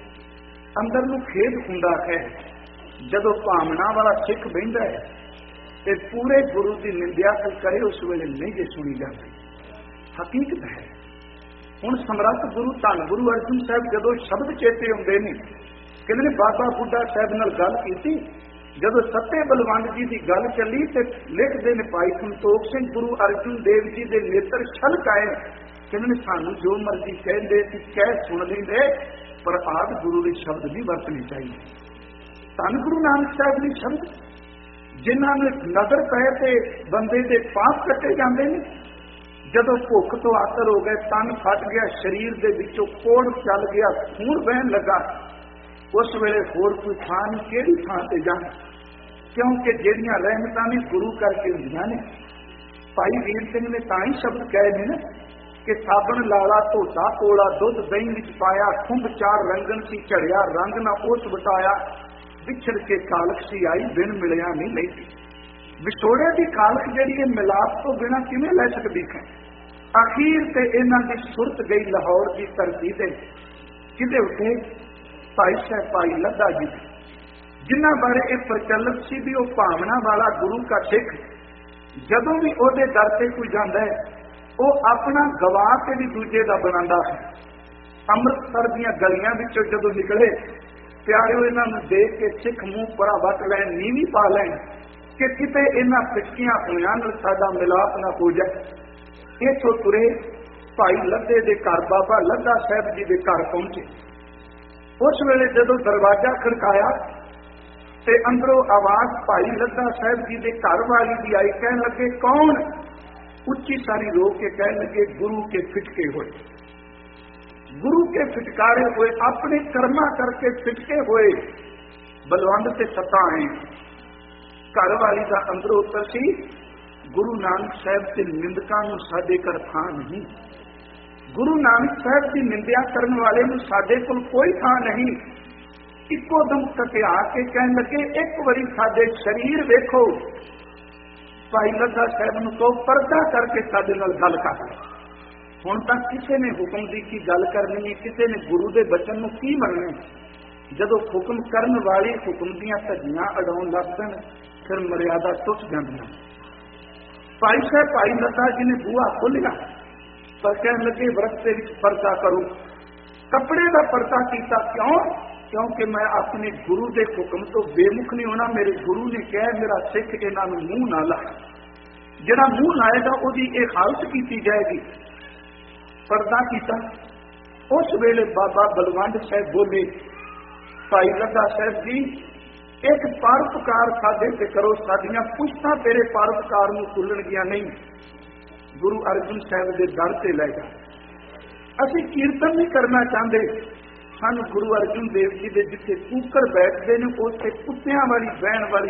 ਅੰਦਰ ਨੂੰ ਖੇਦ ਹੁੰਦਾ ਹੈ। ਜਦੋਂ ਭਾਵਨਾ ਵਾਲਾ ਸਿੱਖ ਬਹਿੰਦਾ ਹੈ ਤੇ ਪੂਰੇ ਗੁਰੂ ਦੀ ਨਿੰਦਿਆ ਕਰੇ, ਉਸ ਵੇਲੇ ਨਹੀਂ ਜੇ ਸੁਣੀ ਜਾਂਦੀ। ਹਕੀਕਤ ਹੈ। ਹੁਣ ਸਮਰੱਥ ਗੁਰੂ ਧੰਨ ਗੁਰੂ ਅਰਜਨ ਸਾਹਿਬ ਜਦੋਂ ਸ਼ਬਦ ਚੇਤੇ ਹੁੰਦੇ ਨੇ, ਕਹਿੰਦੇ ਨੇ ਬਾਬਾ ਬੁੱਢਾ ਸਾਹਿਬ ਨਾਲ ਗੱਲ ਕੀਤੀ, ਜਦੋਂ ਸੱਤੇ ਬਲਵੰਡ ਜੀ ਦੀ ਗੱਲ ਚੱਲੀ ਤੇ ਲਿਖਦੇ ਨੇ ਭਾਈ ਸੰਤੋਖ ਸਿੰਘ, ਗੁਰੂ ਅਰਜਨ ਦੇਵ ਜੀ ਦੇ ਨੇਤਰ ਛਲਕ ਆਏ। ਕਹਿੰਦੇ ਨੇ ਸਾਨੂੰ ਜੋ ਮਰਜ਼ੀ ਕਹਿੰਦੇ ਸੀ ਕਹਿ ਸੁਣ ਲੈਂਦੇ, ਪਰ ਆਦ ਗੁਰੂ ਦੇ ਸ਼ਬਦ ਨਹੀਂ ਵਰਤਣੇ ਚਾਹੀਦੇ। ਧੰਨ ਗੁਰੂ ਨਾਨਕ ਸਾਹਿਬ ਦੇ ਸ਼ਬਦ ਜਿਨ੍ਹਾਂ ਨੂੰ ਨਜ਼ਰ ਪਏ ਤੇ ਬੰਦੇ ਦੇ ਪਾਪ ਕੱਟੇ ਜਾਂਦੇ ਨੇ। ਜਦੋਂ ਭੁੱਖ ਤੋਂ ਆਤਰ ਹੋ ਗਏ, ਤਨ ਫਟ ਗਿਆ, ਸਰੀਰ ਦੇ ਵਿੱਚੋਂ ਕੋੜ ਚੱਲ ਗਿਆ, ਖੂਨ ਵਹਿਣ ਲੱਗਾ, ਉਸ ਵੇਲੇ ਹੋਰ ਕੋਈ ਥਾਂ ਨਹੀਂ, ਕਿਹੜੀ ਥਾਂ ਤੇ ਜਾਣਾ, ਕਿਉਂਕਿ ਜਿਹੜੀਆਂ ਰਹਿਮਤਾਂ ਨੇ ਗੁਰੂ ਕਰਕੇ ਹੁੰਦੀਆਂ ਨੇ। ਭਾਈ ਵੀਰ ਸਿੰਘ ਨੇ ਤਾਂ ਹੀ ਸ਼ਬਦ ਕਹੇ ਨੇ ਨਾ ਕਿ ਸਾਬਣ ਲਾਲਾ ਧੋਤਾ ਕੋਲਾ, ਦੁੱਧ ਦਹੀਂ ਵਿੱਚ ਪਾਇਆ, ਖੁੰਭ ਚਾਰ ਰੰਗਨ ਸੀ ਝੜਿਆ, ਰੰਗ ਨਾ ਉਸ ਵਟਾਇਆ, ਵਿਛੜ ਕੇ ਕਾਲਕ ਸੀ ਆਈ, ਬਿਨ ਮਿਲਿਆ ਨਹੀਂ ਲਈ। ਵਿਛੋੜੇ ਦੀ ਕਾਲਕ ਜਿਹੜੀ ਹੈ ਮਿਲਾਪ ਤੋਂ ਬਿਨਾਂ ਕਿਵੇਂ ਲੈ ਸਕਦੀ ਹੈ। ਅਖੀਰ ਤੇ ਇਹਨਾਂ ਦੀ ਸੁਰਤ ਗਈ ਲਾਹੌਰ ਦੀ ਧਰਤੀ ਤੇ, ਜਿਹਦੇ ਉੱਤੇ ਭਾਈ ਸਾਹਿਬ ਭਾਈ ਲੱਦਾ ਜੀ, ਜਿਨ੍ਹਾਂ ਬਾਰੇ ਇਹ ਪ੍ਰਚਲਿਤ ਸੀ ਵੀ ਉਹ ਭਾਵਨਾ ਵਾਲਾ ਗੁਰੂ ਦਾ ਸਿੱਖ ਜਦੋਂ ਵੀ ਉਹਦੇ ਦਰ ਤੇ ਕੋਈ ਜਾਂਦਾ ਹੈ, ਉਹ ਆਪਣਾ ਗਵਾਹ ਤੇ ਵੀ ਦੂਜੇ ਦਾ ਬਣਾਉਂਦਾ ਹੈ। ਅੰਮ੍ਰਿਤਸਰ ਦੀਆਂ ਗਲੀਆਂ ਵਿੱਚੋਂ ਜਦੋਂ ਨਿਕਲੇ, ਪਿਆਰਿਓ, ਇਹਨਾਂ ਨੂੰ ਦੇਖ ਕੇ ਸਿੱਖ ਮੂੰਹ ਪਰਾ ਵੱਟ ਲੈਣ, ਨੀਵੀਂ ਪਾ ਲੈਣ ਕਿ ਕਿਤੇ ਇਹਨਾਂ ਫਿੱਕੀਆਂ ਹੋਇਆਂ ਨਾਲ ਸਾਡਾ ਮਿਲਾਪ ਨਾ ਹੋ ਜਾਏ। ਇੱਥੋਂ ਤੁਰੇ ਭਾਈ ਲੱਦੇ ਦੇ ਘਰ, ਬਾਬਾ ਲੱਦਾ ਸਾਹਿਬ ਜੀ ਦੇ ਘਰ ਪਹੁੰਚੇ। ਉਸ ਵੇਲੇ ਜਦੋਂ ਦਰਵਾਜ਼ਾ ਖੜਕਾਇਆ ਤੇ ਅੰਦਰੋਂ ਆਵਾਜ਼ ਭਾਈ ਲੱਦਾ ਸਾਹਿਬ ਜੀ ਦੇ ਘਰ ਵਾਲੀ ਦੀ ਆਈ। ਕਹਿਣ ਲੱਗੇ ਕੌਣ? ਉੱਚੀ ਸਾਰੀ ਰੋ ਕੇ ਕਹਿਣ ਲੱਗੇ ਗੁਰੂ ਕੇ ਫਿਟਕੇ ਹੋਏ, ਗੁਰੂ ਕੇ ਫਿਟਕਾਰੇ ਹੋਏ, ਆਪਣੇ ਕਰਮਾਂ ਕਰਕੇ ਫਿਟਕੇ ਹੋਏ ਬਲਵੰਡ ਤੇ ਸਤਾ ਹੈ। ਘਰ ਵਾਲੀ ਦਾ ਅੰਦਰੋਂ ਉੱਤਰ ਸੀ, ਗੁਰੂ ਨਾਨਕ ਸਾਹਿਬ ਦੇ ਨਿੰਦਕਾਂ ਨੂੰ ਸਾਡੇ ਘਰ ਥਾਂ ਨਹੀਂ, ਗੁਰੂ ਨਾਨਕ ਸਾਹਿਬ ਦੀ ਨਿੰਦਿਆ ਕਰਨ ਵਾਲੇ ਨੂੰ ਸਾਡੇ ਕੋਲ ਕੋਈ ਥਾਂ ਨਹੀਂ। ਇੱਕੋ ਦਮ ਟਕਿਆ ਕੇ ਕਹਿਣ ਲੱਗੇ ਇੱਕ ਵਾਰੀ ਸਾਡੇ ਸਰੀਰ ਵੇਖੋ। ਭਾਈ ਲੱਦਾ ਸਾਹਿਬ ਨੂੰ ਕਹੋ ਪਰਦਾ ਕਰਕੇ ਸਾਡੇ ਨਾਲ ਗੱਲ ਕਰ। ਹੁਣ ਤਾਂ ਕਿਸੇ ਨੇ ਹੁਕਮ ਦੀ ਕੀ ਗੱਲ ਕਰਨੀ ਹੈ, ਕਿਸੇ ਨੇ ਗੁਰੂ ਦੇ ਬਚਨ ਨੂੰ ਕੀ ਮੰਨਣਾ। ਜਦੋਂ ਹੁਕਮ ਕਰਨ ਵਾਲੇ ਹੁਕਮ ਦੀਆਂ ਧੱਜੀਆਂ ਅਡਾਉਣ ਲੱਗਣ, ਫਿਰ ਮਰਿਆਦਾ ਟੁੱਟ ਜਾਂਦੀਆਂ। ਭਾਈ ਸਾਹਿਬ ਭਾਈ ਲੱਦਾ ਜੀ ਨੇ ਬੂਹਾ ਖੋਲ੍ਹਿਆ, ਪਰ ਕਹਿਣ ਲੱਗੇ ਵਰਤ ਦੇ ਵਿੱਚ ਪਰਦਾ ਕਰੋ। ਕੱਪੜੇ ਦਾ ਪਰਦਾ ਕੀਤਾ, ਕਿਉਂ? ਕਿਉਂਕਿ ਮੈਂ ਆਪਣੇ ਗੁਰੂ ਦੇ ਹੁਕਮ ਤੋਂ ਬੇਮੁਖ ਨਹੀਂ ਹੋਣਾ। ਮੇਰੇ ਗੁਰੂ ਨੇ ਕਿਹਾ ਮੇਰਾ ਸਿੱਖ ਇਹਨਾਂ ਨੂੰ ਮੂੰਹ ਨਾ ਲਾਏ, ਜਿਹੜਾ ਮੂੰਹ ਲਾਏਗਾ ਉਹਦੀ ਇਹ ਹਾਲਤ ਕੀਤੀ ਜਾਏਗੀ। ਪਰਦਾ ਕੀਤਾ। ਉਸ ਵੇਲੇ ਬਾਬਾ ਬਲਵੰਡ ਸਾਹਿਬ ਬੋਲੇ, ਭਾਈ ਲੱਦਾ ਸਾਹਿਬ ਜੀ ਇੱਕ ਪਰਉਪਕਾਰ ਸਾਡੇ ਤੇ ਕਰੋ, ਸਾਡੀਆਂ ਪੁਸ਼ਤਾਂ ਤੇਰੇ ਪਰਉਪਕਾਰ ਨੂੰ ਭੁੱਲਣਗੀਆਂ ਨਹੀਂ। ਗੁਰੂ ਅਰਜਨ ਸਾਹਿਬ ਦੇ ਦਰ ਤੇ ਲੈ ਜਾ। ਅਸੀਂ ਕੀਰਤਨ ਨਹੀਂ ਕਰਨਾ ਚਾਹੁੰਦੇ। ਸਾਨੂੰ ਗੁਰੂ ਅਰਜਨ ਦੇਵ ਜੀ ਦੇ ਜਿੱਥੇ ਕੂਕਰ ਬੈਠਦੇ ਨੇ ਉੱਥੇ ਕੁੱਤਿਆਂ ਵਾਲੀ ਬਹਿਣ ਵਾਲੀ